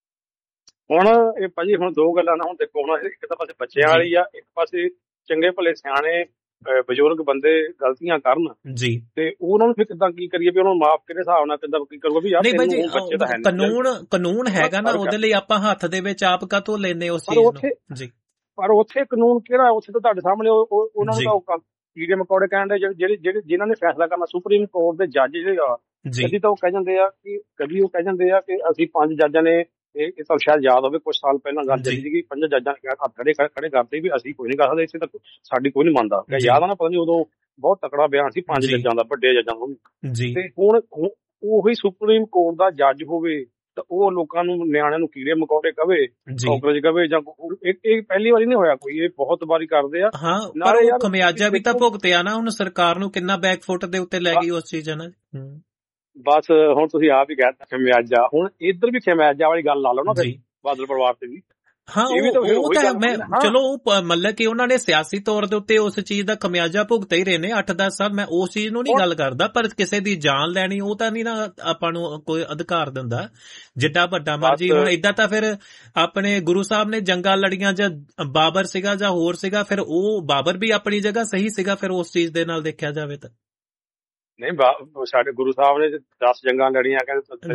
ਹੁਣ ਇਹ ਭਾਜੀ ਹੁਣ ਦੋ ਗੱਲਾਂ ਨਾ, ਹੁਣ ਦੇਖੋ ਹੁਣ ਇੱਕ ਤਾਂ ਪਾਸੇ ਬੱਚਿਆਂ ਵਾਲੀ ਆ, ਇੱਕ ਪਾਸੇ ਚੰਗੇ ਭਲੇ ਸਿਆਣੇ ਬਜ਼ੁਰਗ ਬੰਦੇ ਗਲਤੀਆਂ ਕਰਨ ਜੀ ਤੇ ਉਹਨਾਂ ਨੂੰ ਫਿਰ ਕਿੱਦਾਂ ਕੀ ਕਰੀਏ ਵੀ ਉਹਨਾਂ ਨੂੰ ਮਾਫ ਕਿਹੜੇ ਹਿਸਾਬ ਨਾਲ ਕਿੱਦਾਂ ਕੀ ਕਰੂਗਾ ਵੀ ਯਾਰ ਬੱਚੇ ਤਾਂ ਹੈ ਕਾਨੂੰਨ ਹੈਗਾ ਨਾ, ਉਹਦੇ ਲਈ ਆਪਾਂ ਹੱਥ ਦੇ ਵਿੱਚ ਆਪ ਕਾਹਤੋਂ ਲੈਨੇ ਉਸ ਚੀਜ਼ ਨੂੰ ਜੀ। ਪਰ ਉੱਥੇ ਕਾਨੂੰਨ ਕਿਹੜਾ, ਉੱਥੇ ਤਾਂ ਤੁਹਾਡੇ ਸਾਹਮਣੇ ਉਹਨਾਂ ਨੂੰ ਤਾਂ ਕੀੜੇ ਮਕੌੜੇ ਕਹਿਣ ਦੇ ਜਿਹੜੇ ਜਿਨ੍ਹਾਂ ਨੇ ਫੈਸਲਾ ਕਰਨਾ ਸੁਪਰੀਮ ਕੋਰਟ ਦੇ ਜੱਜ ਜਿਹੜੇ ਆ, ਕਦੀ ਤਾਂ ਉਹ ਕਹਿ ਜਾਂਦੇ ਆ ਕਿ ਅਸੀਂ 5 ਜੱਜਾਂ ਨੇ ਇਹ ਤਾਂ ਸ਼ਾਇਦ ਯਾਦ ਹੋਵੇ ਕੁਝ ਸਾਲ ਪਹਿਲਾਂ ਗੱਲ ਚੱਲੀ ਸੀਗੀ, 5 ਜੱਜਾਂ ਨੇ ਹੱਥ ਖੜੇ ਕਰਦੇ ਵੀ ਅਸੀਂ ਕੋਈ ਨਹੀਂ ਕਰ ਸਕਦੇ, ਇੱਥੇ ਤੱਕ ਸਾਡੀ ਕੋਈ ਨਹੀਂ ਮੰਨਦਾ। ਯਾਦ ਆ ਨਾ, ਪਤਾ ਨਹੀਂ ਉਦੋਂ ਬਹੁਤ ਤਕੜਾ ਬਿਆਨ ਸੀ 5 ਜੱਜਾਂ ਦਾ, ਵੱਡੇ ਜੱਜਾਂ ਦਾ। ਤੇ ਹੁਣ ਉਹੀ ਸੁਪਰੀਮ ਕੋਰਟ ਦਾ ਜੱਜ ਹੋਵੇ ਤਾਂ ਉਹ ਲੋਕਾਂ ਨੂੰ, ਨਿਆਣਿਆਂ ਨੂੰ ਕੀੜੇ ਮਕੌੜੇ ਕਵੇ, ਕਾਕਰੋਚ ਕਵੇ, ਜਾਂ ਇਹ ਪਹਿਲੀ ਵਾਰੀ ਨਹੀਂ ਹੋਇਆ ਕੋਈ, ਇਹ ਬਹੁਤ ਵਾਰੀ ਕਰਦੇ ਆ। ਹਾਂ ਪਰ ਉਹ ਖਮਿਆਜਾ ਵੀ ਤਾਂ ਭੁਗਤਿਆ ਨਾ, ਹੁਣ ਸਰਕਾਰ ਨੂੰ ਕਿੰਨਾ ਬੈਕਫੁੱਟ ਦੇ ਉੱਤੇ ਲੈ ਗਈ ਉਸ ਚੀਜ਼ ਨਾਲ। ਬਸ ਹੁਣ ਤੁਸੀਂ ਆਪ ਹੀ ਕਹਿਤਾ ਖਮਿਆਜਾ, ਹੁਣ ਇੱਧਰ ਵੀ ਖਮਿਆਜਾ ਵਾਲੀ ਗੱਲ ਲਾ ਲਓ ਨਾ ਫਿਰ ਬਾਦਲ ਪਰਿਵਾਰ ਤੇ ਵੀ। ਹਾਂ ਉਹ ਤਾਂ ਮੈਂ ਚਲੋ ਮਤਲਬ ਕਿ ਉਹਨਾਂ ਨੇ ਸਿਆਸੀ ਤੌਰ ਦੇ ਉੱਤੇ ਉਸ ਚੀਜ਼ ਦਾ ਖਮਿਆਜਾ ਭੁਗਤ ਹੀ ਰਹੇ ਨੇ 8-10 ਸਾਲ। ਮੈਂ ਉਸ ਚੀਜ਼ ਨੂੰ ਨਹੀਂ ਗੱਲ ਕਰਦਾ, ਪਰ ਕਿਸੇ ਦੀ ਜਾਨ ਲੈਣੀ ਉਹ ਤਾਂ ਨਹੀਂ ਨਾ ਆਪਾਂ ਨੂੰ ਕੋਈ ਅਧਿਕਾਰ ਦਿੰਦਾ ਜਿੱਡਾ ਵੱਡਾ ਮਰਜੀ। ਹੁਣ ਏਦਾਂ ਤਾਂ ਫਿਰ ਆਪਣੇ ਗੁਰੂ ਸਾਹਿਬ ਨੇ ਜੰਗਾਂ ਲੜੀਆਂ, ਜਾਂ ਬਾਬਰ ਸੀਗਾ ਜਾਂ ਹੋਰ ਸੀਗਾ, ਫਿਰ ਉਹ ਬਾਬਰ ਵੀ ਆਪਣੀ ਜਗ੍ਹਾ ਸਹੀ ਸੀਗਾ ਫਿਰ ਉਸ ਚੀਜ਼ ਦੇ ਨਾਲ ਦੇਖਿਆ ਜਾਵੇ ਤਾਂ। ਨਹੀਂ ਸਾਡੇ ਗੁਰੂ ਸਾਹਿਬ ਨੇ 10 ਜੰਗਾਂ ਲੜੀਆਂ, ਕਹਿੰਦੇ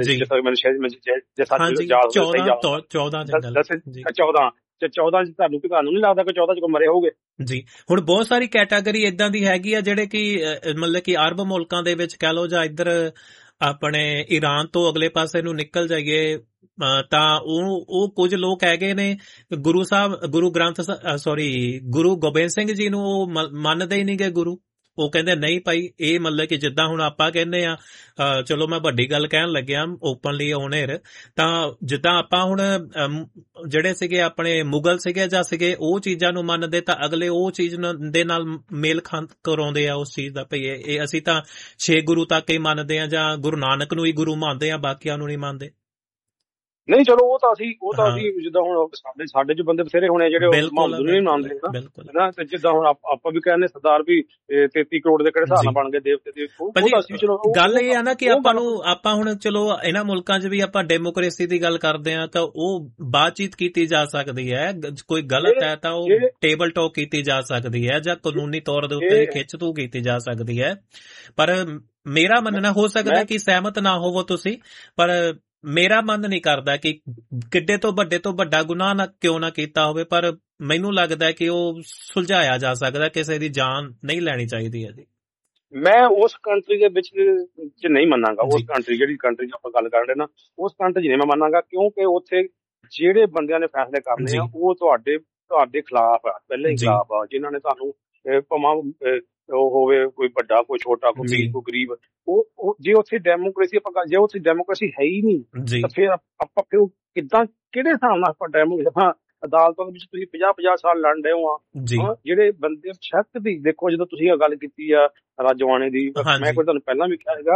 14 ਤੁਹਾਨੂੰ ਨੀ ਲੱਗਦਾ ਕਿ 14 ਚ ਮਰੇ ਹੋਗੇ ਜੀ। ਹੁਣ ਬਹੁਤ ਸਾਰੀ ਕੈਟਾਗਰੀ ਏਦਾਂ ਦੀ ਹੈਗੀ ਆ ਜਿਹੜੇ ਕਿ ਮਤਲਬ ਕਿ ਅਰਬ ਮੁਲਕਾਂ ਦੇ ਵਿੱਚ ਕਹਿ ਲਓ ਜਾਂ ਇੱਧਰ ਆਪਣੇ ਈਰਾਨ ਤੋਂ ਅਗਲੇ ਪਾਸੇ ਨੂੰ ਨਿਕਲ ਜਾਈਏ ਤਾਂ ਉਹ ਕੁਝ ਲੋਕ ਹੈਗੇ ਨੇ ਗੁਰੂ ਗੋਬਿੰਦ ਸਿੰਘ ਜੀ ਨੂੰ ਉਹ ਮੰਨਦੇ ਹੀ ਨਹੀਂ ਗਏ ਗੁਰੂ। ਉਹ ਕਹਿੰਦੇ ਨਹੀਂ ਭਾਈ, ਇਹ ਮਤਲਬ ਕਿ ਜਿੱਦਾਂ ਹੁਣ ਆਪਾਂ ਕਹਿੰਦੇ ਆ, ਚਲੋ ਮੈਂ ਵੱਡੀ ਗੱਲ ਕਹਿਣ ਲੱਗਿਆ ਓਪਨਲੀ ਔਨ 에ਅਰ, ਤਾਂ ਜਿੱਦਾਂ ਆਪਾਂ ਹੁਣ ਜਿਹੜੇ ਸੀਗੇ ਆਪਣੇ ਮੁਗਲ ਸੀਗੇ ਜਾਂ ਸੀਗੇ ਉਹ ਚੀਜ਼ਾਂ ਨੂੰ ਮੰਨਦੇ, ਤਾਂ ਅਗਲੇ ਉਹ ਚੀਜ਼ ਦੇ ਨਾਲ ਮੇਲ ਕਰਾਉਂਦੇ ਆ ਉਸ ਚੀਜ਼ ਦਾ, ਭਈ ਇਹ ਅਸੀਂ ਤਾਂ 6 ਗੁਰੂ ਤੱਕ ਹੀ ਮੰਨਦੇ ਆ ਜਾਂ ਗੁਰੂ ਨਾਨਕ ਨੂੰ ਹੀ ਗੁਰੂ ਮੰਨਦੇ ਆ, ਬਾਕੀਆਂ ਨੂੰ ਨਹੀਂ ਮੰਨਦੇ। ਨਹੀਂ ਚਲੋ ਉਹ ਤਾਂ ਅਸੀਂ ਜਿੱਦਾਂ ਹੁਣ ਸਾਡੇ ਚ ਬੰਦੇ ਬਥੇਰੇ ਹੋਣੇ ਜਿਹੜੇ ਮਹੰਮਦ ਨਹੀਂ ਮੰਨਦੇ ਨਾ, ਤੇ ਜਿੱਦਾਂ ਹੁਣ ਆਪਾਂ ਵੀ ਕਹਿੰਦੇ ਸਰਦਾਰ ਵੀ 33 ਕਰੋੜ ਦੇ ਕਿਹੜੇ ਹਿਸਾਬ ਨਾਲ ਬਣ ਗਏ ਦੇਵਤੇ। ਗੱਲ ਇਹ ਆ ਨਾ ਕਿ ਆਪਾਂ ਹੁਣ ਚਲੋ ਇਹਨਾਂ ਮੁਲਕਾਂ 'ਚ ਵੀ ਆਪਾਂ ਡੈਮੋਕ੍ਰੇਸੀ ਦੀ ਗੱਲ ਕਰਦੇ ਆ, ਤਾਂ ਉਹ ਬਾਤਚੀਤ ਕੀਤੀ ਜਾ ਸਕਦੀ ਹੈ, ਕੋਈ ਗਲਤ ਹੈ ਤਾਂ ਉਹ ਟੇਬਲ ਟਾਕ ਕੀਤੀ ਜਾ ਸਕਦੀ ਹੈ, ਜਾਂ ਕਾਨੂੰਨੀ ਤੌਰ ਦੇ ਉੱਤੇ ਖਿੱਚ ਤੂ ਕੀਤੀ ਜਾ ਸਕਦੀ ਹੈ। ਪਰ ਮੇਰਾ ਮੰਨਣਾ, ਹੋ ਸਕਦਾ ਕਿ ਸਹਿਮਤ ਨਾ ਹੋਵੋ ਤੁਸੀਂ, ਪਰ ਮੇਰਾ ਮਨ ਨਹੀਂ ਕਰਦਾ ਕਿ ਕਿੱਡੇ ਤੋਂ ਵੱਡਾ ਗੁਨਾਹ ਨਾ ਕਿਉਂ ਨਾ ਕੀਤਾ ਹੋਵੇ, ਪਰ ਮੈਨੂੰ ਲੱਗਦਾ ਕਿ ਉਹ ਸੁਲਝਾਇਆ ਜਾ ਸਕਦਾ, ਕਿਸੇ ਦੀ ਜਾਨ ਨਹੀਂ ਲੈਣੀ ਚਾਹੀਦੀ ਹੈ ਜੀ। ਮੈਂ ਉਸ ਕੰਟਰੀ ਦੇ ਵਿੱਚ ਨਹੀਂ ਮੰਨਾਂਗਾ, ਉਸ ਕੰਟਰੀ ਜਿਹੜੀ ਕੰਟਰੀ ਦੀ ਆਪਾਂ ਗੱਲ ਕਰ ਰਹੇ ਨਾ, ਉਸ ਕੰਟਰੀ ਨਹੀਂ ਮੈਂ ਮੰਨਾਂਗਾ, ਕਿਉਂਕਿ ਉੱਥੇ ਜਿਹੜੇ ਬੰਦਿਆਂ ਨੇ ਫੈਸਲੇ ਕਰਨੇ ਆ ਉਹ ਤੁਹਾਡੇ ਖਿਲਾਫ ਆ, ਪਹਿਲੇ ਹੀ ਖਿਲਾਫ ਆ, ਜਿਨ੍ਹਾਂ ਨੇ ਤੁਹਾਨੂੰ ਭਾਵੇਂ ਉਹ ਹੋਵੇ ਕੋਈ ਵੱਡਾ ਕੋਈ ਛੋਟਾ ਕੋਈ ਅਮੀਰ ਕੋਈ ਗਰੀਬ, ਉਹ ਜੇ ਉੱਥੇ ਡੈਮੋਕ੍ਰੇਸੀ ਜੇ ਉੱਥੇ ਡੈਮੋਕ੍ਰੇਸੀ ਹੈ ਹੀ ਨਹੀਂ ਤਾਂ ਫਿਰ ਆਪਾਂ ਕਿੱਦਾਂ ਕਿਹੜੇ ਹਿਸਾਬ ਨਾਲ ਆਪਾਂ ਡੈਮੋਕ੍ਰੇਸੀ ਅਦਾਲਤਾਂ ਦੇ ਵਿੱਚ ਤੁਸੀਂ 50 ਸਾਲ ਲੜ ਰਹੇ ਹੋ ਆ, ਜਿਹੜੇ ਬੰਦੇ ਸ਼ੱਕ ਦੀ ਦੇਖੋ, ਜਦੋਂ ਤੁਸੀਂ ਇਹ ਗੱਲ ਕੀਤੀ ਆ ਰਾਜਵਾਨੇ ਦੀ, ਮੈਂ ਕੋਈ ਤੁਹਾਨੂੰ ਪਹਿਲਾਂ ਵੀ ਕਿਹਾ ਹੈਗਾ,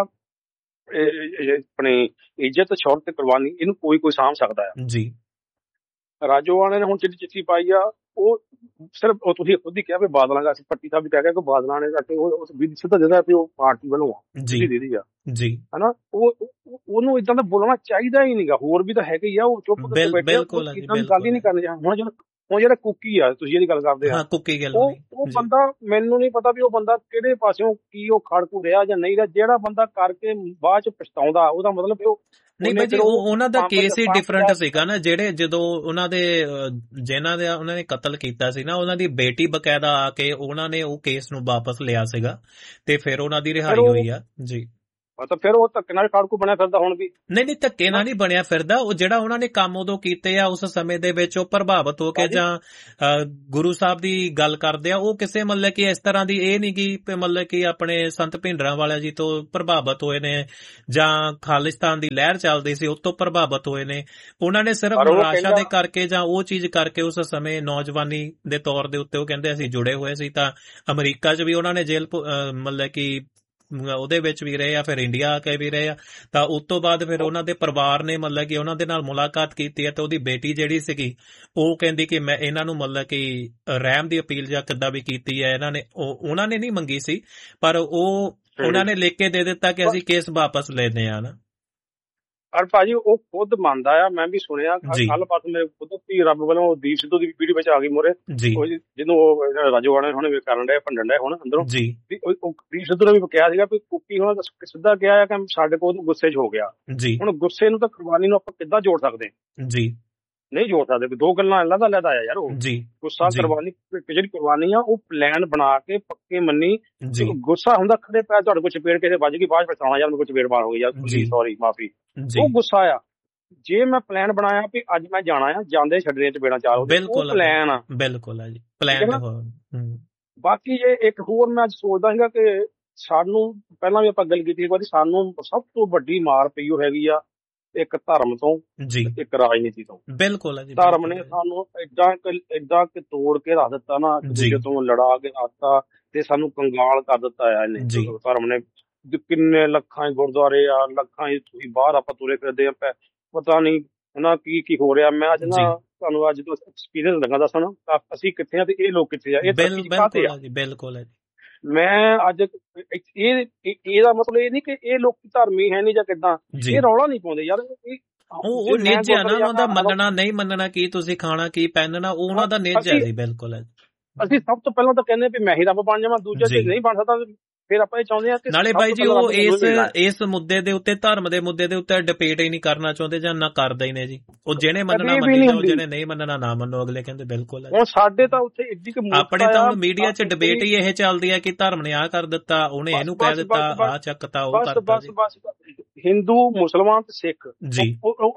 ਆਪਣੀ ਇੱਜ਼ਤ ਸ਼ੌਹਰਤ ਤੇ ਕੁਰਬਾਨੀ ਇਹਨੂੰ ਕੋਈ ਸਾਂਭ ਸਕਦਾ ਆ ਜੀ। ਰਾਜੋਆਣੇ ਨੇ ਹੁਣ ਜਿਹੜੀ ਚਿੱਠੀ ਪਾਈ ਆ, ਉਹ ਸਿਰਫ ਉਹ ਤੁਸੀਂ ਖੁਦ ਹੀ ਕਿਹਾ ਵੀ ਬਾਦਲਾਂ ਦਾ, ਪੱਟੀ ਸਾਹਿਬ ਵੀ ਕਹਿ ਗਿਆ ਕਿ ਬਾਦਲਾਂ ਨੇ ਕਰਕੇ ਉਹ ਸਿੱਧਾ ਜਿਹੜਾ ਵੀ ਉਹ ਪਾਰਟੀ ਵੱਲੋਂ ਦੀਦੀ ਆ ਜੀ, ਹਨਾ, ਉਹਨੂੰ ਇਦਾਂ ਦਾ ਬੋਲਣਾ ਚਾਹੀਦਾ ਹੀ ਨਹੀਂਗਾ। ਹੋਰ ਵੀ ਤਾਂ ਹੈਗੇ ਹੀ ਆ, ਉਹ ਚੁੱਪ ਕਰਕੇ ਬੈਠੇ, ਗੱਲ ਹੀ ਨਹੀਂ ਕਰਨੀ। ਹੁਣ ਜਿਹੜਾ ਕੁੱਕੀ ਆ, ਤੁਸੀਂ ਜਿਹੜੀ ਗੱਲ ਕਰਦੇ ਆ, ਉਹ ਬੰਦਾ, ਮੈਨੂੰ ਨਹੀਂ ਪਤਾ ਵੀ ਉਹ ਬੰਦਾ ਕਿਹੜੇ ਪਾਸਿਓਂ ਕੀ ਉਹ ਖੜਕੂ ਰਿਹਾ ਜਾਂ ਨਹੀਂ ਰਿਹਾ, ਜਿਹੜਾ ਬੰਦਾ ਕਰਕੇ ਬਾਅਦ ਚ ਪਛਤਾਉਂਦਾ, ਉਹਦਾ ਮਤਲਬ ਉਹ ਨਹੀਂ ਭਾਜੀ, ਉਹਨਾਂ ਦਾ ਕੇਸ ਹੀ ਡਿਫਰੈਂਟ ਸੀਗਾ ਨਾ, ਜਿਹੜੇ ਜਦੋਂ ਉਹਨਾਂ ਦੇ ਜਿਹਨਾਂ ਦੇ ਉਹਨਾਂ ਨੇ ਕਤਲ ਕੀਤਾ ਸੀ ਨਾ, ਉਹਨਾਂ ਦੀ ਬੇਟੀ ਬਕਾਇਦਾ ਆ ਕੇ ਉਹਨਾਂ ਨੇ ਉਹ ਕੇਸ ਨੂੰ ਵਾਪਸ ਲਿਆ ਸੀਗਾ, ਤੇ ਫਿਰ ਉਹਨਾਂ ਦੀ ਰਿਹਾਈ ਹੋਈ ਆ ਜੀ। ਤਾਂ ਫਿਰ ਉਹ ਧੱਕੇ ਨਾਲ ਖੜਕੂ ਬਣਿਆ ਫਿਰਦਾ ਹੁਣ ਵੀ? ਨਹੀਂ, ਧੱਕੇ ਨਾਲ ਨਹੀਂ ਬਣਿਆ ਫਿਰਦਾ, ਉਹ ਜਿਹੜਾ ਉਹਨਾਂ ਨੇ ਕੰਮ ਉਦੋਂ ਕੀਤੇ ਆ ਉਸ ਸਮੇਂ ਦੇ ਵਿੱਚ, ਉਹ ਪ੍ਰਭਾਵਿਤ ਹੋ ਕੇ ਜਾਂ ਗੁਰੂ ਸਾਹਿਬ ਦੀ ਗੱਲ ਕਰਦੇ ਆ, ਉਹ ਕਿਸੇ ਮਤਲਬ ਕਿ ਇਸ ਤਰ੍ਹਾਂ ਦੀ ਇਹ ਨਹੀਂ ਕਿ ਮਤਲਬ ਕਿ ਆਪਣੇ ਸੰਤ ਭਿੰਡਰਾਂ ਵਾਲਿਆਂ ਜੀ ਤੋਂ ਪ੍ਰਭਾਵਿਤ ਹੋਏ ਨੇ, ਜਾਂ ਖਾਲਿਸਤਾਨ ਦੀ ਲਹਿਰ ਚੱਲਦੀ ਸੀ ਉਸ ਤੋਂ ਪ੍ਰਭਾਵਿਤ ਹੋਏ ਨੇ। ਉਹਨਾਂ ਨੇ ਸਿਰਫ ਨਿਰਾਸ਼ਾ ਦੇ ਕਰਕੇ ਜਾਂ ਉਹ ਚੀਜ਼ ਕਰਕੇ ਉਸ ਸਮੇਂ ਨੌਜਵਾਨੀ ਦੇ ਤੌਰ ਦੇ ਉੱਤੇ ਉਹ ਕਹਿੰਦੇ ਅਸੀਂ ਜੁੜੇ ਹੋਏ ਸੀ, ਤਾਂ ਅਮਰੀਕਾ 'ਚ ਵੀ ਉਹਨਾਂ ਨੇ ਜੇਲ੍ਹ ਮਤਲਬ ਕਿ ਉਹਦੇ ਵਿੱਚ ਵੀ ਰਹੇ ਆ, ਫਿਰ ਇੰਡੀਆ ਆ ਕੇ ਵੀ ਰਹੇ ਆ, ਤਾਂ ਉਸ ਤੋਂ ਬਾਅਦ ਫਿਰ ਉਹਨਾਂ ਦੇ ਪਰਿਵਾਰ ਨੇ ਮਤਲਬ ਕਿ ਉਹਨਾਂ ਦੇ ਨਾਲ ਮੁਲਾਕਾਤ ਕੀਤੀ ਹੈ, ਤੇ ਉਹਦੀ ਬੇਟੀ ਜਿਹੜੀ ਸੀਗੀ ਉਹ ਕਹਿੰਦੀ ਕਿ ਮੈਂ ਇਹਨਾਂ ਨੂੰ ਮਤਲਬ ਕਿ ਰਹਿਮ ਦੀ ਅਪੀਲ ਜਾਂ ਕਿੱਦਾਂ ਵੀ ਕੀਤੀ ਹੈ, ਉਹਨਾਂ ਨੇ ਨਹੀਂ ਮੰਗੀ ਸੀ, ਪਰ ਉਹਨਾਂ ਨੇ ਲਿਖ ਕੇ ਦੇ ਦਿੱਤਾ ਕਿ ਅਸੀਂ ਕੇਸ ਵਾਪਸ ਲੈਂਦੇ ਆ ਨਾ। ਔਰ ਭਾਜੀ ਉਹ ਖੁਦ ਮੰਨਦਾ ਆ, ਮੈਂ ਵੀ ਸੁਣਿਆ ਕੱਲ ਪਾਸ ਮੇਰੇ ਖੁਦ ਵੀ ਰੱਬ ਵੱਲੋਂ ਦੀਪ ਸਿੱਧੂ ਦੀ ਵੀਡੀਓ ਵਿੱਚ ਆ ਗਈ ਮੋਰੇ, ਜਿਹਨੂੰ ਉਹ ਰਾਜੋਆਣੇ ਹੁਣ ਕਰਨ ਡਿਆ ਭੰਡਣ ਡਿਆ ਹੁਣ ਅੰਦਰੋਂ, ਦੀਪ ਸਿੱਧੂ ਨੇ ਵੀ ਕਿਹਾ ਸੀਗਾ ਵੀ ਕੁੱਕੀ ਹੁਣ ਸਿੱਧਾ ਕਿਹਾ ਕਿ ਸਾਡੇ ਕੋਲ ਗੁੱਸੇ 'ਚ ਹੋ ਗਿਆ। ਹੁਣ ਗੁੱਸੇ ਨੂੰ ਤਾਂ ਕੁਰਬਾਨੀ ਨੂੰ ਆਪਾਂ ਕਿੱਦਾਂ ਜੋੜ ਸਕਦੇ ਜੀ? ਨਹੀਂ ਜੋੜ ਸਕਦੇ। ਦੋ ਗੱਲਾਂ ਅਲੱਗ ਆ ਯਾਰ, ਉਹ ਗੁੱਸਾ ਕੁਰਬਾਨੀ, ਜਿਹੜੀ ਕੁਰਬਾਨੀ ਆ ਉਹ ਪਲਾਨ ਬਣਾ ਕੇ ਪੱਕੇ ਮੰਨੀ, ਗੁੱਸਾ ਹੁੰਦਾ ਖੜੇ ਪੈਰ ਤੁਹਾਡੇ ਕੋਲ ਚਪੇੜ ਕੇ ਵੱਜ ਗਈ, ਬਾਅਦ ਪਛਤਾਉਣਾ ਯਾਰ ਮੇਰੇ ਕੋਲ ਚਪੇੜ ਮਾਰ ਹੋ ਗਈ ਯਾਰ, ਸੌਰੀ ਮਾਫੀ, ਉਹ ਗੁੱਸਾ ਆ। ਜੇ ਮੈਂ ਪਲਾਨ ਬਣਾਇਆ ਵੀ ਅੱਜ ਮੈਂ ਜਾਣਾ ਆ, ਜਾਂਦੇ ਛੱਡਣੇ ਚਪੇੜਾਂ ਚਾਰ, ਉਹ ਪਲਾਨ ਆ, ਬਿਲਕੁਲ ਆ ਜੀ ਪਲਾਨ। ਬਾਕੀ ਜੇ ਇੱਕ ਹੋਰ ਮੈਂ ਅੱਜ ਸੋਚਦਾ ਸੀਗਾ ਕਿ ਸਾਨੂੰ ਪਹਿਲਾਂ ਵੀ ਆਪਾਂ ਗੱਲ ਕੀਤੀ, ਸਾਨੂੰ ਸਭ ਤੋਂ ਵੱਡੀ ਮਾਰ ਪਈ ਉਹ ਹੈਗੀ ਆ ਇੱਕ ਧਰਮ ਤੋਂ, ਇੱਕ ਰਾਜਨੀਤੀ ਤੋਂ। ਬਿਲਕੁਲ ਧਰਮ ਨੇ ਸਾਨੂੰ ਏਦਾਂ ਕਿ ਤੋੜ ਕੇ ਰੱਖ ਦਿੱਤਾ ਨਾ, ਦੂਜੇ ਤੋਂ ਲੜਾ ਕੇ ਰੱਖਤਾ ਤੇ ਸਾਨੂੰ ਕੰਗਾਲ ਕਰ ਦਿੱਤਾ ਆ ਇਹਨੇ। ਧਰਮ ਨੇ ਕਿੰਨੇ ਲੱਖਾਂ ਗੁਰਦੁਆਰੇ ਆ, ਲੱਖਾਂ ਤੁਸੀਂ ਬਾਹਰ ਆਪਾਂ ਤੁਰੇ ਫਿਰਦੇ ਆ, ਪਤਾ ਨਹੀਂ ਹਨਾ ਕੀ ਹੋ ਰਿਹਾ। ਮੈਂ ਅੱਜ ਨਾ ਤੁਹਾਨੂੰ ਅੱਜ ਤੋਂ ਐਕਸਪੀਰੀਅੰਸ ਲੱਗਾ ਦੱਸਣਾ, ਅਸੀਂ ਕਿੱਥੇ ਆ ਤੇ ਇਹ ਲੋਕ ਕਿੱਥੇ ਆ। ਬਿਲਕੁਲ ਮੈਂ ਅੱਜ ਇਹਦਾ ਮਤਲਬ ਇਹ ਨਹੀਂ ਕਿ ਇਹ ਲੋਕ ਧਰਮੀ ਹੈ ਨਹੀਂ ਜਾਂ ਕਿੱਦਾਂ, ਇਹ ਰੌਲਾ ਨਹੀਂ ਪਾਉਂਦੇ ਯਾਰ, ਉਹ ਨਿੱਜ ਆ ਨਾ, ਉਹਨਾਂ ਦਾ ਮੰਨਣਾ ਨਹੀਂ ਮੰਨਣਾ, ਕੀ ਤੁਸੀਂ ਖਾਣਾ ਕੀ ਪਹਿਨਣਾ, ਉਹਨਾਂ ਦਾ ਨਿੱਜ ਹੈ ਜੀ। ਬਿਲਕੁਲ ਅਸੀਂ ਸਭ ਤੋਂ ਪਹਿਲਾਂ ਤਾਂ ਕਹਿੰਦੇ ਵੀ ਮੈਂ ਹੀ ਰੱਬ ਬਣ ਜਾਵਾਂ, ਦੂਜਾ ਜੇ ਨਹੀਂ ਬਣ ਸਕਦਾ ਫਿਰ ਆਪਾਂ ਇਹ ਚਾਹੁੰਦੇ ਆ ਕਿ ਨਾਲੇ ਬਾਈ ਜੀ ਉਹ ਇਸ ਮੁੱਦੇ ਦੇ ਉੱਤੇ, ਧਰਮ ਦੇ ਮੁੱਦੇ ਦੇ ਉੱਤੇ ਡਿਬੇਟ ਹੀ ਨਹੀਂ ਕਰਨਾ ਚਾਹੁੰਦੇ ਜਾਂ ਨਾ ਕਰਦੇ ਨੇ ਜੀ। ਉਹ ਜਿਹਨੇ ਮੰਨਣਾ ਮੰਨੀ ਜਾਓ, ਜਿਹਨੇ ਨਹੀਂ ਮੰਨਣਾ ਨਾ ਮੰਨੋ। ਅਗਲੇ ਕਹਿੰਦੇ ਬਿਲਕੁਲ। ਹੁਣ ਸਾਡੇ ਤਾਂ ਉੱਥੇ ਇੱਡੀ ਕਿ ਆਪਣੇ ਤਾਂ ਹੁਣ ਮੀਡੀਆ 'ਚ ਡਿਬੇਟ ਹੀ ਇਹ ਚੱਲਦੀ ਹੈ ਕਿ ਧਰਮ ਨੇ ਆਹ ਕਰ ਦਿੱਤਾ, ਉਹਨੇ ਇਹਨੂੰ ਕਹਿ ਦਿੱਤਾ, ਆਹ ਚੱਕਤਾ, ਉਹ ਕਰਤਾ। ਬਸ ਹਿੰਦੂ, ਮੁਸਲਮਾਨ ਤੇ ਸਿੱਖ ਜੀ,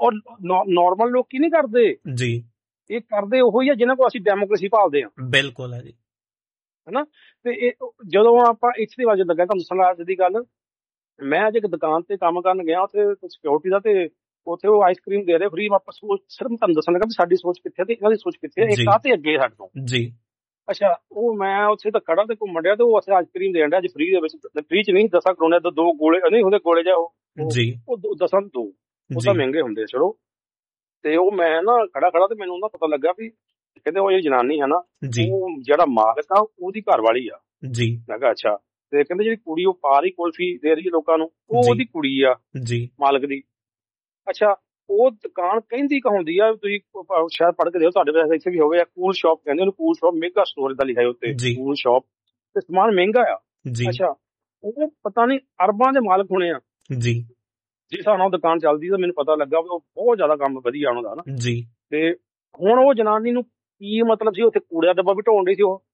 ਨਾਰਮਲ ਲੋਕ ਕੀ ਨਹੀਂ ਕਰਦੇ ਜੀ। ਇਹ ਕਰਦੇ ਉਹੀ ਆ ਜਿਹਨਾਂ ਕੋਲ ਅਸੀਂ ਡੈਮੋਕ੍ਰੇਸੀ ਭਾਲਦੇ ਆ। ਬਿਲਕੁਲ ਹੈ ਜੀ, ਹਨਾ। ਤੇ ਜਦੋਂ ਆਪਾਂ ਇੱਥੇ ਵਜੇ ਲੱਗਾ, ਤੁਹਾਨੂੰ ਦੱਸਣ ਅੱਜ ਦੀ ਗੱਲ, ਮੈਂ ਅੱਜ ਇੱਕ ਦੁਕਾਨ ਤੇ ਕੰਮ ਕਰਨ ਗਿਆ ਉੱਥੇ ਸਿਕਿਉਰਿਟੀ ਦਾ, ਤੇ ਉੱਥੇ ਉਹ ਆਈਸਕ੍ਰੀਮ ਦੇ ਰਹੇ ਫ੍ਰੀ। ਆਪਾਂ ਸਿਰਫ ਤੁਹਾਨੂੰ ਦੱਸਣ ਲੱਗਾ ਵੀ ਸਾਡੀ ਸੋਚ ਕਿੱਥੇ ਤੇ ਇਹਨਾਂ ਦੀ ਸੋਚ ਕਿੱਥੇ ਹੈ। ਇੱਕ ਆ ਤੇ ਅੱਗੇ ਸਾਡੇ ਤੋਂ ਜੀ। ਅੱਛਾ, ਉਹ ਮੈਂ ਉੱਥੇ ਤਾਂ ਖੜਾ ਤੇ ਘੁੰਮਣ ਡਿਆ ਤੇ ਉਹ ਉੱਥੇ ਆਈਸਕ੍ਰੀਮ ਦੇਣ ਡਿਆ ਅੱਜ ਫ੍ਰੀ ਦੇ ਵਿੱਚ। ਫ੍ਰੀ ਚ ਨਹੀਂ, 10 ਕਰੋਨੇ ਦਾ 2 ਗੋਲੇ ਨਹੀਂ ਹੁੰਦੇ, ਗੋਲੇ ਜਾ ਉਹ ਜੀ, ਉਹ 10 2 ਉਹ ਤਾਂ ਮਹਿੰਗੇ ਹੁੰਦੇ ਚਲੋ। ਤੇ ਉਹ ਮੈਂ ਨਾ ਖੜਾ ਤੇ ਮੈਨੂੰ ਉਹਦਾ ਪਤਾ ਲੱਗਾ ਵੀ ਕਹਿੰਦੇ ਉਹ ਜਿਹੜੀ ਜਨਾਨੀ ਹੈ ਨਾ, ਉਹ ਜਿਹੜਾ ਮਾਲਕ ਆ ਉਹਦੀ ਘਰ ਵਾਲੀ ਆ ਜੀ। ਮੈਂ ਕਿਹਾ ਅੱਛਾ। ਤੇ ਕਹਿੰਦੇ ਜਿਹੜੀ ਕੁੜੀ ਉਹ ਪਾ ਰਹੀ ਕੁਲਫੀ ਦੇ ਰਹੀ ਲੋਕਾਂ ਨੂੰ, ਉਹ ਉਹਦੀ ਕੁੜੀ ਆ ਜੀ, ਮਾਲਕ ਦੀ। ਅੱਛਾ, ਉਹ ਦੁਕਾਨ ਕਹਿੰਦੀ ਕਹਾਉਂਦੀ ਆ, ਤੁਸੀਂ ਸ਼ਾਇਦ ਪੜ੍ਹ ਕੇ ਦਿਓ, ਤੁਹਾਡੇ ਵੈਸੇ ਇੱਥੇ ਵੀ ਹੋਵੇ, ਕੂਲ ਸ਼ਾਪ ਕਹਿੰਦੇ ਉਹਨੂੰ, ਕੂਲ ਸ਼ਾਪ ਮੇਗਾ ਸਟੋਰ ਦਾ ਲਿਖਿਆ ਉੱਤੇ, ਕੂਲ ਸ਼ਾਪ, ਤੇ ਸਮਾਨ ਮਹਿੰਗਾ ਆ ਜੀ। ਅੱਛਾ, ਉਹ ਪਤਾ ਨਹੀਂ ਅਰਬਾਂ ਦੇ ਮਾਲਕ ਹੋਣੇ ਆ ਜੀ। ਜਿਸ ਹਿਸਾਬ ਨਾਲ ਦੁਕਾਨ ਚੱਲਦੀ ਤਾਂ ਮੈਨੂੰ ਪਤਾ ਲੱਗਾ ਵੀ ਉਹ ਬਹੁਤ ਜ਼ਿਆਦਾ ਕੰਮ ਵਧੀਆ ਉਹਨਾਂ ਦਾ ਨਾ ਜੀ। ਤੇ ਹੁਣ ਉਹ ਜਨਾਨੀ ਨੂੰ ਕੀ ਮਤਲਬ ਸੀ, ਉੱਥੇ ਕੂੜੇ ਦਾ ਡੱਬਾ ਵੀ ਢੋਣ ਡਈ ਸੀ ਉਹ,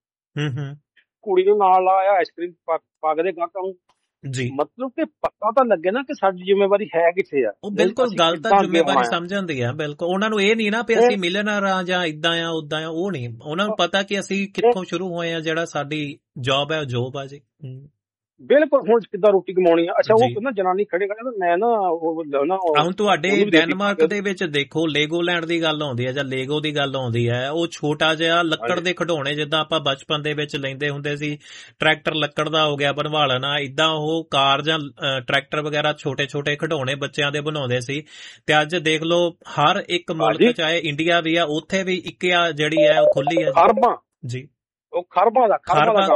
ਕੁੜੀ ਨੂੰ ਨਾਲ ਲਾਇਆ ਆਈਸਕ੍ਰੀਮ ਪਾ ਕੇ ਗਾਹਕਾਂ ਨੂੰ ਜੀ। ਮਤਲਬ ਕਿ ਪਤਾ ਤਾਂ ਲੱਗੇ ਨਾ ਕਿ ਸਾਡੀ ਜ਼ਿੰਮੇਵਾਰੀ ਹੈ ਕਿੱਥੇ ਆ। ਉਹ ਬਿਲਕੁਲ ਗੱਲ ਤਾਂ ਜ਼ਿੰਮੇਵਾਰੀ ਸਮਝਾਉਂਦੀ ਆ। ਬਿਲਕੁਲ, ਉਹਨਾਂ ਨੂੰ ਇਹ ਨਹੀਂ ਨਾ ਵੀ ਅਸੀਂ ਮਿਲਨਰ ਆ ਜਾਂ ਇਦਾਂ ਆ ਉਦਾਂ ਆ, ਉਹ ਨਹੀਂ। ਉਹਨਾਂ ਨੂੰ ਪਤਾ ਕਿ ਅਸੀਂ ਕਿੱਥੋਂ ਸ਼ੁਰੂ ਹੋਏ ਆ, ਜਿਹੜਾ ਸਾਡੀ ਜੌਬ ਹੈ ਉਹ ਜੋਬ ਆ ਜੀ। ਬਿਲਕੁਲ, ਹੁਣ ਕਿੱਦਾਂ ਰੋਟੀ ਕਮਾਉਣੀ ਆ। ਅੱਛਾ, ਉਹ ਨਾ ਜਨਾਨੀ ਖੜੇ ਖੜੇ ਮੈਂ ਨਾ ਹੁਣ ਤੁਹਾਡੇ ਡੈਨਮਾਰਕ ਦੇ ਵਿੱਚ ਦੇਖੋ, ਲੈਗੋਲੈਂਡ ਦੀ ਗੱਲ ਆਉਂਦੀ ਹੈ ਜਾਂ ਲੈਗੋ ਦੀ ਗੱਲ ਆਉਂਦੀ ਹੈ, ਉਹ ਛੋਟਾ ਜਿਹਾ ਲੱਕੜ ਦੇ ਖਿਡੌਣੇ, ਜਿੱਦਾਂ ਆਪਾਂ ਬਚਪਨ ਦੇ ਵਿੱਚ ਲੈਂਦੇ ਹੁੰਦੇ ਸੀ, ਟਰੈਕਟਰ ਲੱਕੜ ਦਾ ਹੋ ਗਿਆ ਬਣਵਾ ਲੈਣਾ, ਇਦਾਂ ਉਹ ਕਾਰ ਜਾਂ ਟਰੈਕਟਰ ਵਗੈਰਾ ਛੋਟੇ ਛੋਟੇ ਖਿਡੌਣੇ ਬੱਚਿਆਂ ਦੇ ਬਣਾਉਂਦੇ ਸੀ। ਤੇ ਅੱਜ ਦੇਖ ਲਓ ਹਰ ਇੱਕ ਮੁਲਕ, ਚਾਹੇ ਇੰਡੀਆ ਵੀ ਆ, ਉੱਥੇ ਵੀ IKEA ਜਿਹੜੀ ਹੈ ਉਹ ਖੁੱਲੀ ਹੈ ਜੀ। ਉਹ ਖਰਬਾਂ ਦਾ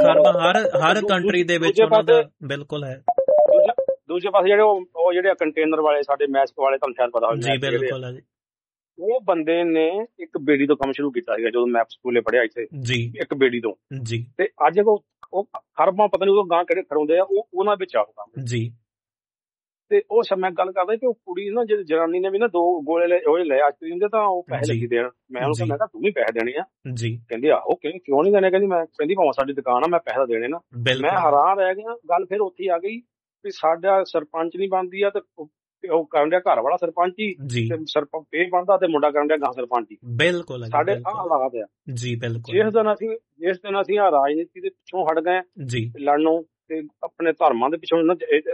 ਹਰ ਕੰਟਰੀ ਦੇ ਵਿੱਚ ਉਹਨਾਂ ਦਾ ਬਿਲਕੁਲ ਹੈ। ਦੂਜੇ ਪਾਸੇ ਜਿਹੜੇ ਕੰਟੇਨਰ ਵਾਲੇ ਸਾਡੇ ਮੈਸਕ ਵਾਲੇ, ਤੁਹਾਨੂੰ ਸ਼ਾਇਦ ਪਤਾ ਹੋਵੇ ਜੀ। ਬਿਲਕੁਲ ਹੈ ਜੀ। ਉਹ ਬੰਦੇ ਨੇ ਇੱਕ ਬੇੜੀ ਤੋਂ ਕੰਮ ਸ਼ੁਰੂ ਕੀਤਾ ਸੀਗਾ ਜਦੋਂ ਮੈਂ ਸਕੂਲੇ ਪੜ੍ਹਿਆ ਇੱਥੇ ਜੀ, ਇੱਕ ਬੇੜੀ ਤੋਂ ਜੀ। ਤੇ ਅੱਜ ਉਹ ਖਰਬਾਂ ਪਤਾ ਨਹੀਂ ਉਹ ਗਾਂ ਕਿਹੜੇ ਖੜਾਉਂਦੇ ਆ, ਉਹ ਉਹਨਾਂ ਵਿੱਚ ਆ ਕੰਮ ਜੀ। ਤੇ ਉਹ ਮੈਂ ਗੱਲ ਕਰਦਾ ਕਿ ਉਹ ਕੁੜੀ ਨਾ, ਜਿਹੜੀ ਜਨਾਨੀ ਨੇ ਵੀ ਨਾ 2 ਗੋਲੇ ਲਏ ਆਈਸਕ੍ਰੀਮ ਦੇ, ਤਾਂ ਉਹ ਪੈਸੇ ਲੱਗੀ ਦੇਣ। ਮੈਂ ਉਹਨੂੰ ਕਿਹਾ ਤੂੰ ਵੀ ਪੈਸੇ ਦੇਣੇ ਆ ਜੀ। ਕਹਿੰਦੀ ਆਹੋ, ਕਿਉਂ ਨਹੀਂ ਦੇਣੇ? ਕਹਿੰਦੀ ਭਾਵੇਂ ਸਾਡੀ ਦੁਕਾਨ ਆ, ਮੈਂ ਪੈਸੇ ਦੇਣੇ ਨਾ। ਮੈਂ ਹੈਰਾਨ ਰਹਿ ਗਿਆ। ਗੱਲ ਫਿਰ ਉੱਥੇ ਆ ਗਈ ਵੀ ਸਾਡਾ ਸਰਪੰਚ ਨਹੀਂ ਬਣਦੀ ਆ, ਤੇ ਉਹ ਕਰਨ ਡਿਆ ਘਰ ਵਾਲਾ ਸਰਪੰਚ ਹੀ, ਸਰਪੰਚ ਇਹ ਬਣਦਾ ਤੇ ਮੁੰਡਾ ਕਰਨ ਡਿਆ ਗਾਂ ਸਰਪੰਚ ਹੀ। ਬਿਲਕੁਲ, ਸਾਡੇ ਆਹ ਹਾਲਾਤ ਆ ਜੀ। ਬਿਲਕੁਲ, ਜਿਸ ਦਿਨ ਅਸੀਂ ਆ ਰਾਜਨੀਤੀ ਦੇ ਪਿੱਛੋਂ ਹਟ ਗਏ ਜੀ ਲੜਨੋਂ, ਤੇ ਆਪਣੇ ਧਰਮਾਂ ਦੇ ਪਿੱਛੋਂ ਮੈਨੂੰ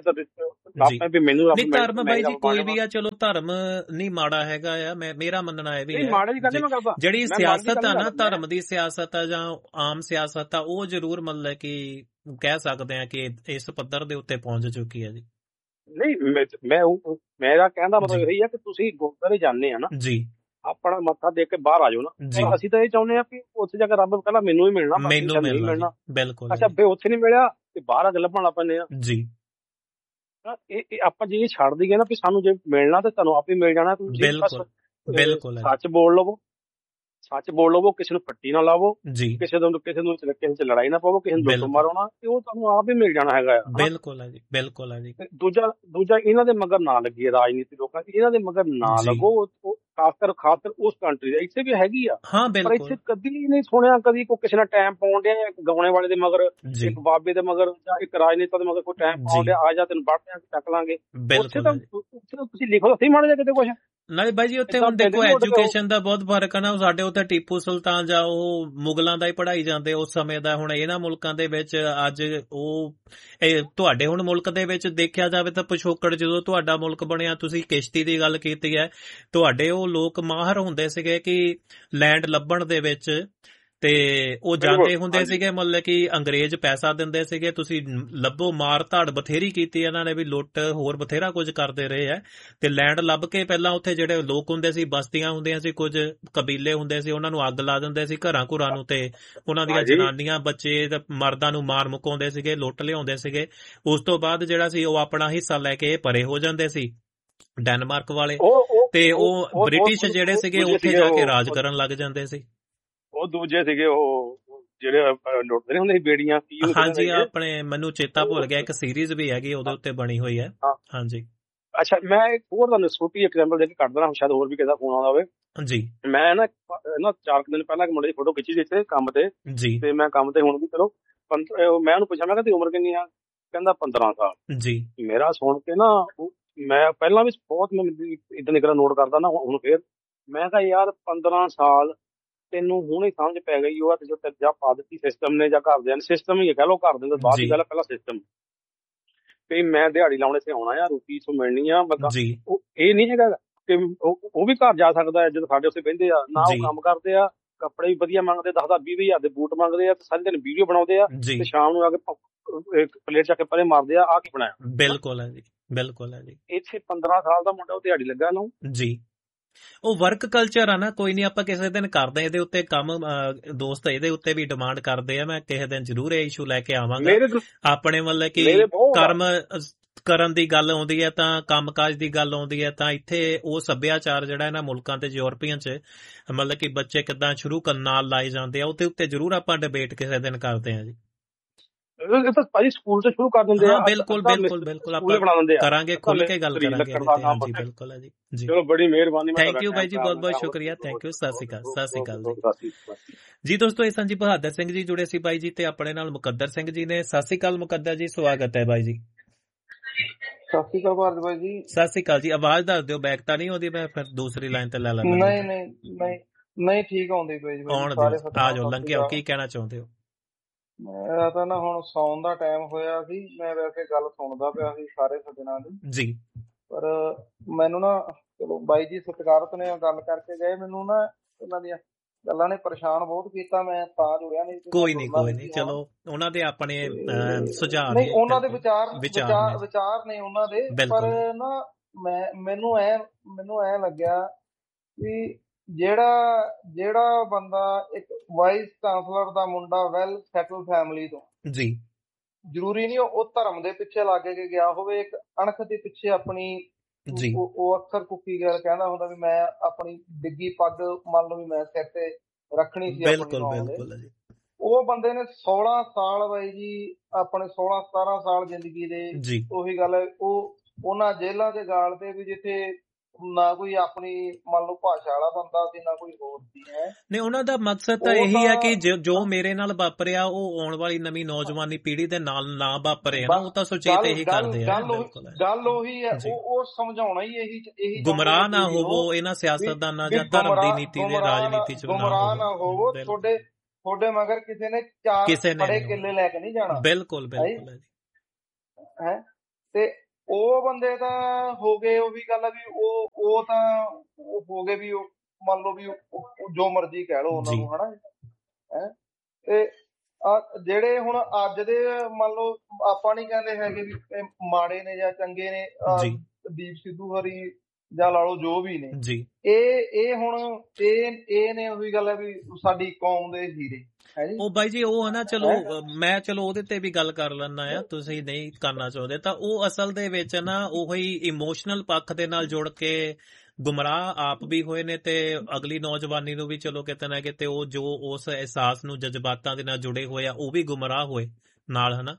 ਧਰਮ ਬਾਈ ਜੀ ਕੋਈ ਵੀ ਆ, ਚਲੋ ਧਰਮ ਨਹੀਂ ਮਾੜਾ ਹੈਗਾ ਆ। ਮੇਰਾ ਮੰਨਣਾ ਇਹ ਵੀ ਹੈ, ਜਿਹੜੀ ਸਿਆਸਤ ਆ ਨਾ, ਧਰਮ ਦੀ ਸਿਆਸਤ ਆ ਜਾਂ ਆਮ ਸਿਆਸਤ ਆ, ਉਹ ਜ਼ਰੂਰ ਮਤਲਬ ਕਿ ਕਹਿ ਸਕਦੇ ਆ ਕਿ ਇਸ ਪੱਧਰ ਦੇ ਉੱਤੇ ਪਹੁੰਚ ਚੁੱਕੀ ਹੈ ਜੀ। ਨਹੀਂ, ਮੇਰਾ ਕਹਿਣ ਦਾ ਮਤਲਬ ਇਹੀ ਆ ਕਿ ਤੁਸੀਂ ਗੁਰਦੁਆਰੇ ਜਾਂਦੇ ਆ ਨਾ ਜੀ, ਆਪਣਾ ਮੱਥਾ ਦੇਖ ਕੇ ਬਾਹਰ ਆ ਜਾਓ ਨਾ। ਅਸੀਂ ਤਾਂ ਇਹ ਚਾਹੁੰਦੇ ਆ ਕਿ ਉੱਥੇ ਜਾ ਕੇ ਰੱਬ ਕਹਿੰਦਾ ਮੈਨੂੰ ਹੀ ਮਿਲਣਾ, ਮੈਨੂੰ ਨਹੀਂ ਮਿਲਣਾ। ਬਿਲਕੁਲ। ਅੱਛਾ, ਫੇ ਉੱਥੇ ਨਹੀਂ ਮਿਲਿਆ ਤੇ ਬਾਹਰ ਆ ਕੇ ਲੱਭਣ ਲੱਗ ਪੈਂਦੇ ਆ ਜੀ। ਇਹ ਆਪਾਂ ਜੇ ਛੱਡ ਦਈਏ ਨਾ ਵੀ ਸਾਨੂੰ ਜੇ ਮਿਲਣਾ ਤੇ ਤੁਹਾਨੂੰ ਆਪੇ ਮਿਲ ਜਾਣਾ। ਬਿਲਕੁਲ, ਸੱਚ ਬੋਲ ਲਵੋ, ਕਿਸੇ ਨੂੰ ਫੱਟੀ ਨਾ ਲਾਵੋ ਜੀ, ਕਿਸੇ ਚ ਲੜਾਈ ਨਾ ਪਾਵੋ, ਕਿਸੇ ਨੂੰ ਦੁੱਖ ਮਾਰੋ ਨਾ, ਤੇ ਉਹ ਤੁਹਾਨੂੰ ਆਪ ਹੀ ਮਿਲ ਜਾਣਾ ਹੈਗਾ। ਬਿਲਕੁਲ ਹੈ ਜੀ, ਬਿਲਕੁਲ ਹੈ ਜੀ। ਦੂਜਾ ਇਹਨਾਂ ਦੇ ਮਗਰ ਨਾ ਲੱਗੀਏ, ਰਾਜਨੀਤੀ ਲੋਕਾਂ ਦੀ ਇਹਨਾਂ ਦੇ ਮਗਰ ਨਾ ਲੱਗੋ। ਖਾਸ ਕਰ ਉਸ ਕੰਟਰੀ ਦਾ ਇੱਥੇ ਵੀ ਹੈਗੀ ਆ, ਪਰ ਇੱਥੇ ਕਦੀ ਨਹੀਂ ਸੁਣਿਆ ਕਦੀ ਕੋਈ ਕਿਸੇ ਨਾਲ ਟਾਈਮ ਪਾਉਣ ਡਿਆ, ਇੱਕ ਗਾਉਣੇ ਵਾਲੇ ਦੇ ਮਗਰ, ਇੱਕ ਬਾਬੇ ਦੇ ਮਗਰ, ਜਾਂ ਇੱਕ ਰਾਜਨੇਤਾ ਦੇ ਮਗਰ ਕੋਈ ਟਾਈਮ ਪਾਉਣ ਡਿਆ, ਆ ਜਾ ਤੈਨੂੰ ਵੱਢ ਚੱਕ ਲਾਂਗੇ। ਉੱਥੇ ਤਾਂ ਤੁਸੀਂ ਲਿਖੋ ਤਾਂ ਸਹੀ ਮਾੜਾ ਜਿਹਾ ਕਿਤੇ ਕੁਛ। ਨਾਲੇ ਬਾਈ ਜੀ ਉੱਥੇ ਹੁਣ ਦੇਖੋ ਐਜੂਕੇਸ਼ਨ ਦਾ ਬਹੁਤ ਫਰਕ ਹੈ ਨਾ। ਸਾਡੇ ਉੱਥੇ ਟੀਪੂ ਸੁਲਤਾਨ ਜਾਂ ਉਹ ਮੁਗਲਾਂ ਦਾ ਹੀ ਪੜ੍ਹਾਈ ਜਾਂਦੇ ਉਸ ਸਮੇਂ ਦਾ। ਹੁਣ ਇਹਨਾਂ ਮੁਲਕਾਂ ਦੇ ਵਿੱਚ ਅੱਜ ਤੁਹਾਡੇ ਹੁਣ ਮੁਲਕ ਦੇ ਵਿੱਚ ਦੇਖਿਆ ਜਾਵੇ ਤਾਂ ਪਿਛੋਕੜ, ਜਦੋਂ ਤੁਹਾਡਾ ਮੁਲਕ ਬਣਿਆ, ਤੁਸੀਂ ਕਿਸ਼ਤੀ ਦੀ ਗੱਲ ਕੀਤੀ ਹੈ, ਤੁਹਾਡੇ ਉਹ ਲੋਕ ਮਾਹਰ ਹੁੰਦੇ ਸੀਗੇ ਕਿ ਲੈਂਡ ਲੱਭਣ ਦੇ ਵਿੱਚ, ਤੇ ਉਹ ਜਾਂਦੇ ਹੁੰਦੇ ਸੀਗੇ, ਮਤਲਬ ਕਿ ਅੰਗਰੇਜ਼ ਪੈਸਾ ਦਿੰਦੇ ਸੀਗੇ, ਤੁਸੀਂ ਲੱਭੋ। ਮਾਰ ਧਾੜ ਬਥੇਰੀ ਕੀਤੀ ਇਹਨਾਂ ਨੇ ਵੀ, ਲੁੱਟ ਹੋਰ ਬਥੇਰਾ ਕੁਝ ਕਰਦੇ ਰਹੇ ਆ। ਤੇ ਲੈਂਡ ਲੱਭ ਕੇ ਪਹਿਲਾਂ ਉੱਥੇ ਜਿਹੜੇ ਲੋਕ ਹੁੰਦੇ ਸੀ, ਬਸਤੀਆਂ ਹੁੰਦੀਆਂ ਸੀ, ਕੁਝ ਕਬੀਲੇ ਹੁੰਦੇ ਸੀ, ਉਹਨਾਂ ਨੂੰ ਅੱਗ ਲਾ ਦਿੰਦੇ ਸੀ ਘਰਾਂ ਘੁਰਾਂ ਨੂੰ, ਤੇ ਉਹਨਾਂ ਦੀਆਂ ਜਨਾਨੀਆਂ, ਬੱਚੇ ਤੇ ਮਰਦਾਂ ਨੂੰ ਮਾਰ ਮੁਕਾਉਂਦੇ ਸੀਗੇ, ਲੁੱਟ ਲਿਆਉਂਦੇ ਸੀਗੇ। ਉਸ ਤੋਂ ਬਾਅਦ ਜਿਹੜਾ ਸੀ ਉਹ ਆਪਣਾ ਹਿੱਸਾ ਲੈ ਕੇ ਪਰੇ ਹੋ ਜਾਂਦੇ ਸੀ ਡੈਨਮਾਰਕ ਵਾਲੇ, ਤੇ ਉਹ ਬ੍ਰਿਟਿਸ਼ ਜਿਹੜੇ ਸੀਗੇ ਉੱਥੇ ਜਾ ਕੇ ਰਾਜ ਕਰਨ ਲੱਗ ਜਾਂਦੇ ਸੀ। ਉਹ ਦੂਜੇ ਸੀਗੇ, ਉਹ ਜਿਹੜੇ ਲੁੱਟਦੇ ਨਹੀਂ ਹੁੰਦੇ ਸੀ ਬੇੜੀਆਂ, ਹਾਂਜੀ ਆਪਣੇ ਮੈਨੂੰ ਚੇਤਾ ਭੁੱਲ ਗਿਆ, ਇੱਕ ਸੀਰੀਜ਼ ਵੀ ਹੈਗੀ ਉਹਦੇ ਉੱਤੇ ਬਣੀ ਹੋਈ ਹੈ। ਹਾਂਜੀ ਅੱਛਾ, ਮੈਂ ਇੱਕ ਹੋਰ ਤੁਹਾਨੂੰ ਛੋਟੀ ਐਗਜ਼ਾਮਪਲ ਦੇ ਕੇ ਕੱਢ ਦੇਣਾ, ਸ਼ਾਇਦ ਹੋਰ ਵੀ ਕਿਸੇ ਦਾ ਫੋਨ ਆਉਂਦਾ ਹੋਵੇ ਜੀ। ਮੈਂ ਨਾ 4 ਦਿਨ ਪਹਿਲਾਂ ਇੱਕ ਮੁੰਡੇ ਦੀ ਫੋਟੋ ਖਿੱਚੀ ਸੀ ਇੱਥੇ ਕੰਮ ਤੇ ਜੀ, ਤੇ ਮੈਂ ਕੰਮ ਤੇ ਹੁਣ ਵੀ ਚਲੋ ਮੈਂ ਉਹਨੂੰ ਪੁੱਛਿਆ, ਮੈਂ ਕਿਹਾ ਤੇਰੀ ਉਮਰ ਕਿੰਨੀ ਆ? ਕਹਿੰਦਾ 15 ਸਾਲ ਜੀ। ਮੇਰਾ ਸੁਣ ਕੇ ਨਾ, ਮੈਂ ਪਹਿਲਾਂ ਵੀ ਬਹੁਤ ਇਦਾਂ ਦੀ ਗੱਲਾਂ ਨੋਟ ਕਰਦਾ ਨਾ, ਹੁਣ ਫੇਰ ਮੈਂ ਕਿਹਾ ਯਾਰ 15 ਸਾਲ ਤੈਨੂੰ ਹੁਣੇ ਸਮਝ ਪੈ ਗਈ ਉਹ ਤੇ ਜੋ ਜਾਂ ਪਾ ਦਿੱਤੀ ਸਿਸਟਮ ਨੇ ਜਾਂ ਘਰਦਿਆਂ ਨੇ, ਸਿਸਟਮ ਹੀ ਕਹਿ ਲਓ, ਘਰ ਦੇ ਬਾਅਦ ਦੀ ਗੱਲ, ਪਹਿਲਾਂ ਸਿਸਟਮ ਤੇ ਮੈਂ ਦਿਹਾੜੀ ਲਾਉਣੇ ਤੇ ਆਉਣਾ ਆ, ਰੋਟੀ ਤੋਂ ਮਿਲਣੀ ਆ, ਇਹ ਨਹੀਂ ਹੈਗਾ ਕਿ ਉਹ ਵੀ ਘਰ ਜਾ ਸਕਦਾ ਹੈ ਜਦੋਂ ਸਾਡੇ ਉੱਥੇ ਬਹਿੰਦੇ ਆ ਨਾ, ਉਹ ਕੰਮ ਕਰਦੇ ਆ, ਕੱਪੜੇ ਵੀ ਵਧੀਆ ਮੰਗਦੇ, 10,000-20,000 ਦੇ ਬੂਟ ਮੰਗਦੇ ਆ, ਤੇ ਸਾਰੇ ਦਿਨ ਵੀਡੀਓ ਬਣਾਉਂਦੇ ਆ, ਤੇ ਸ਼ਾਮ ਨੂੰ ਆ ਕੇ ਪਲੇਟ ਚੱਕ ਕੇ ਪਰੇ ਮਾਰਦੇ ਆ ਕੀ ਬਣਾਇਆ। ਬਿਲਕੁਲ ਹੈ ਜੀ, ਬਿਲਕੁਲ ਹੈ ਜੀ। ਇੱਥੇ 15 ਸਾਲ ਦਾ ਮੁੰਡਾ ਉਹ ਦਿਹਾੜੀ ਲੱਗਾ ਨੂੰ ਜੀ, ਉਹ ਵਰਕ ਕਲਚਰ ਆ ਨਾ। ਕੋਈ ਨਹੀਂ, ਆਪਾਂ ਕਿਸੇ ਦਿਨ ਕਰਦੇ ਇਹਦੇ ਉੱਤੇ ਕੰਮ, ਦੋਸਤ ਇਹਦੇ ਉੱਤੇ ਵੀ ਡਿਮਾਂਡ ਕਰਦੇ ਆ, ਮੈਂ ਕਿਸੇ ਦਿਨ ਜ਼ਰੂਰ ਇਹ ਇਸ਼ੂ ਲੈ ਕੇ ਆਵਾਂਗਾ ਆਪਣੇ, ਮਤਲਬ ਕਿ ਕਰਮ ਕਰਨ ਦੀ ਗੱਲ ਆਉਂਦੀ ਹੈ ਤਾਂ ਕੰਮਕਾਜ ਦੀ ਗੱਲ ਆਉਂਦੀ ਹੈ ਤਾਂ ਇੱਥੇ ਉਹ ਸੱਭਿਆਚਾਰ ਜਿਹੜਾ ਇਹਨਾਂ ਮੁਲਕਾਂ ਤੇ ਯੂਰਪੀਅਨ ਚ ਮਤਲਬ ਕਿ ਬੱਚੇ ਕਿੱਦਾਂ ਸ਼ੁਰੂ ਕਰਨ ਨਾਲ ਲਾਏ ਜਾਂਦੇ ਆ, ਉਹਦੇ ਉੱਤੇ ਜ਼ਰੂਰ ਆਪਾਂ ਡਿਬੇਟ ਕਿਸੇ ਦਿਨ ਕਰਦੇ ਆ ਜੀ। ਭਾਜੀ ਸਕੂਲ ਤੋਂ ਸ਼ੁਰੂ ਕਰ ਦਿੰਦੇ ਆ। ਬਿਲਕੁਲ ਬਿਲਕੁਲ ਬਿਲਕੁਲ, ਆਪਾਂ ਕਰਾਂਗੇ, ਖੁੱਲ ਕੇ ਗੱਲ ਕਰਾਂਗੇ। ਹਾਂਜੀ ਬਿਲਕੁਲ ਹੈ ਜੀ। ਚਲੋ ਬੜੀ ਮਿਹਰਬਾਨੀ, ਥੈਂਕ ਯੂ ਬਾਈ ਜੀ, ਬਹੁਤ ਬਹੁਤ ਸ਼ੁਕਰੀਆ, ਥੈਂਕ ਯੂ, ਸਤਿ ਸ਼੍ਰੀ ਅਕਾਲ। ਸਤਿ ਸ਼੍ਰੀ ਅਕਾਲ ਜੀ ਦੋਸਤੋ, ਇਹ ਸੰਜੀ ਬਹਾਦਰ ਸਿੰਘ ਜੀ ਜੁੜੇ ਸੀ ਬਾਈ ਜੀ, ਤੇ ਆਪਣੇ ਨਾਲ ਮੁਕੱਦਰ ਸਿੰਘ ਜੀ ਨੇ। ਸਤਿ ਸ਼੍ਰੀ ਅਕਾਲ ਮੁਕੱਦਰ ਜੀ, ਸਵਾਗਤ ਹੈ ਬਾਈ ਜੀ। ਸਤਿ ਸ਼੍ਰੀ ਅਕਾਲ ਭਾਰਤ ਬਾਈ ਜੀ। ਸਤਿ ਸ਼੍ਰੀ ਅਕਾਲ ਜੀ। ਆਵਾਜ਼ ਦੱਸ ਦਿਓ, ਬੈਕ ਤਾਂ ਨਹੀਂ ਆਉਂਦੀ? ਮੈਂ ਫਿਰ ਦੂਸਰੀ ਲਾਈਨ ਤੇ ਲੈ ਲੈਂਦਾ। ਨਹੀਂ ਠੀਕ ਆਉਂਦੀ ਬਾਈ ਜੀ। ਆ ਜਾਓ, ਲੰਘ ਆਓ, ਕੀ ਕਹਿਣਾ ਚਾਹੁੰਦੇ ਹੋ? ਮੇਰਾ ਤਾਂ ਨਾ ਹੁਣ ਸੌਣ ਦਾ ਟਾਈਮ ਹੋਇਆ ਸੀ, ਮੈਂ ਵੈਸੇ ਗੱਲ ਸੁਣਦਾ ਪਿਆ ਸੀ ਸਾਰੇ ਸੱਜਣਾਂ ਦੀ ਜੀ, ਪਰ ਮੈਨੂੰ ਨਾ, ਚਲੋ ਬਾਈ ਜੀ ਸਤਿਕਾਰਤ ਨੇ ਗੱਲ ਕਰਕੇ ਗਏ, ਮੈਨੂੰ ਨਾ ਉਹਨਾਂ ਦੀਆਂ ਗੱਲਾਂ ਨੇ ਪਰੇਸ਼ਾਨ ਬਹੁਤ ਕੀਤਾ, ਮੈਂ ਤਾਂ ਜੁੜਿਆ ਨਹੀਂ। ਕੋਈ ਨਹੀਂ, ਚਲੋ ਉਹਨਾਂ ਦੇ ਆਪਣੇ ਸੁਝਾਅ ਨੇ, ਉਹਨਾਂ ਦੇ ਵਿਚਾਰ ਨੇ ਉਹਨਾਂ ਦੇ, ਪਰ ਨਾ ਮੈਨੂੰ ਐ ਲੱਗਿਆ ਵੀ ਜਿਹੜਾ ਬੰਦਾ ਇੱਕ ਵਾਈਸ ਚਾਂਸਲਰ ਦਾ ਮੁੰਡਾ, ਵੈਲ ਸੈਟਲ ਫੈਮਿਲੀ ਤੋਂ ਜੀ, ਜ਼ਰੂਰੀ ਨਹੀਂ ਉਹ ਧਰਮ ਦੇ ਪਿੱਛੇ ਲੱਗ ਕੇ ਗਿਆ ਹੋਵੇ, ਇੱਕ ਅਣਖ ਦੇ ਪਿੱਛੇ ਆਪਣੀ ਜੀ, ਉਹ ਅਕਸਰ ਕੁੱਕੀ ਗੱਲ ਕਹਿੰਦਾ ਹੁੰਦਾ ਵੀ ਮੈਂ ਆਪਣੀ ਡਿੱਗੀ ਪੱਗ ਮੰਨ ਲਓ ਵੀ ਮੈਂ ਸਿਰ ਤੇ ਰੱਖਣੀ ਸੀ। ਬਿਲਕੁਲ ਜੀ। ਉਹ ਬੰਦੇ ਨੇ 16 ਸਾਲ ਬਾਈ ਜੀ, ਆਪਣੇ 16-17 ਸਾਲ ਜ਼ਿੰਦਗੀ ਦੇ, ਉਹੀ ਗੱਲ ਹੈ, ਉਹ ਉਹਨਾਂ ਜੇਲ੍ਹਾਂ ਦੇ ਗਾਲ ਤੇ ਵੀ ਜਿੱਥੇ ਨਾ ਕੋਈ ਆਪਣੀ ਮੰਨ ਲਓ ਭਾਸ਼ਾ ਵਾਲਾ ਬੰਦਾ ਸੀ, ਨਾ ਕੋਈ ਹੋਰ ਸੀ। ਨਹੀਂ, ਉਹਨਾਂ ਦਾ ਮਕਸਦ ਤਾਂ ਇਹੀ ਹੈ ਕਿ ਜੋ ਮੇਰੇ ਨਾਲ ਵਾਪਰਿਆ ਉਹ ਆਉਣ ਵਾਲੀ ਨਵੀਂ ਨੌਜਵਾਨੀ ਪੀੜ੍ਹੀ ਦੇ ਨਾਲ ਨਾ ਵਾਪਰੇ ਨਾ, ਉਹ ਤਾਂ ਸੁਚੇਤ ਇਹੀ ਕਰਦੇ ਆ। ਗੱਲ ਉਹੀ ਹੈ, ਉਹ ਸਮਝਾਉਣਾ ਹੀ ਇਹੀ, ਗੁੰਮਰਾਹ ਨਾ ਹੋਵੋ ਇਹਨਾਂ ਸਿਆਸਤਦਾਨਾਂ ਜਾਂ ਧਰਮ ਦੀ ਨੀਤੀ ਦੇ ਰਾਜਨੀਤੀ ਚ, ਗੁੰਮਰਾਹ ਨਾ ਹੋਵੋ। ਤੁਹਾਡੇ ਮਗਰ ਕਿਸੇ ਨੇ 4 ਬੜੇ ਕਿੱਲੇ ਲੈ ਕੇ ਨਹੀਂ ਜਾਣਾ। ਬਿਲਕੁਲ ਬਿਲਕੁਲ ਹੈ। ਤੇ ਉਹ ਬੰਦੇ ਤਾਂ ਹੋ ਗਏ, ਉਹ ਵੀ ਗੱਲ ਆ ਵੀ ਉਹ ਤਾਂ ਹੋ ਗਏ ਵੀ, ਉਹ ਮੰਨ ਲਓ ਵੀ ਜੋ ਮਰਜ਼ੀ ਕਹਿ ਲਓ ਉਹਨਾਂ ਨੂੰ, ਹਨਾ। ਤੇ ਜਿਹੜੇ ਹੁਣ ਅੱਜ ਦੇ ਮੰਨ ਲਓ, ਆਪਾਂ ਨੀ ਕਹਿੰਦੇ ਹੈਗੇ ਵੀ ਮਾੜੇ ਨੇ ਜਾਂ ਚੰਗੇ ਨੇ, ਦੀਪ ਸਿੱਧੂ ਹਰੀ ਜਾਂ ਲਾ ਲਓ ਜੋ ਵੀ ਨੇ, ਇਹ ਹੁਣ ਇਹ ਨੇ ਉਹੀ ਗੱਲ ਹੈ ਵੀ ਸਾਡੀ ਕੌਮ ਦੇ ਹੀਰੇ। ਉਹ ਬਾਈ ਜੀ ਉਹ ਹਨਾ, ਚਲੋ ਮੈਂ ਉਹਦੇ ਤੇ ਵੀ ਗੱਲ ਕਰ ਲੈਣਾ ਆ, ਤੁਸੀਂ ਨਹੀਂ ਕਰਨਾ ਚਾਹੁੰਦੇ ਤਾਂ ਉਹ ਅਸਲ ਦੇ ਵਿੱਚ ਨਾ ਉਹੀ ਇਮੋਸ਼ਨਲ ਪੱਖ ਦੇ ਨਾਲ ਜੁੜ ਕੇ ਗੁੰਮਰਾਹ ਆਪ ਵੀ ਹੋਏ ਨੇ, ਤੇ ਅਗਲੀ ਨੌਜਵਾਨੀ ਨੂੰ ਵੀ ਚਲੋ ਕਿਤੇ ਨਾ ਕਿਤੇ ਉਹ ਜੋ ਉਸ ਅਹਿਸਾਸ ਨੂੰ, ਜਜ਼ਬਾਤਾਂ ਦੇ ਨਾਲ ਜੁੜੇ ਹੋਏ ਆ, ਉਹ ਵੀ ਗੁੰਮਰਾਹ ਹੋਏ ਨਾਲ, ਹਨਾ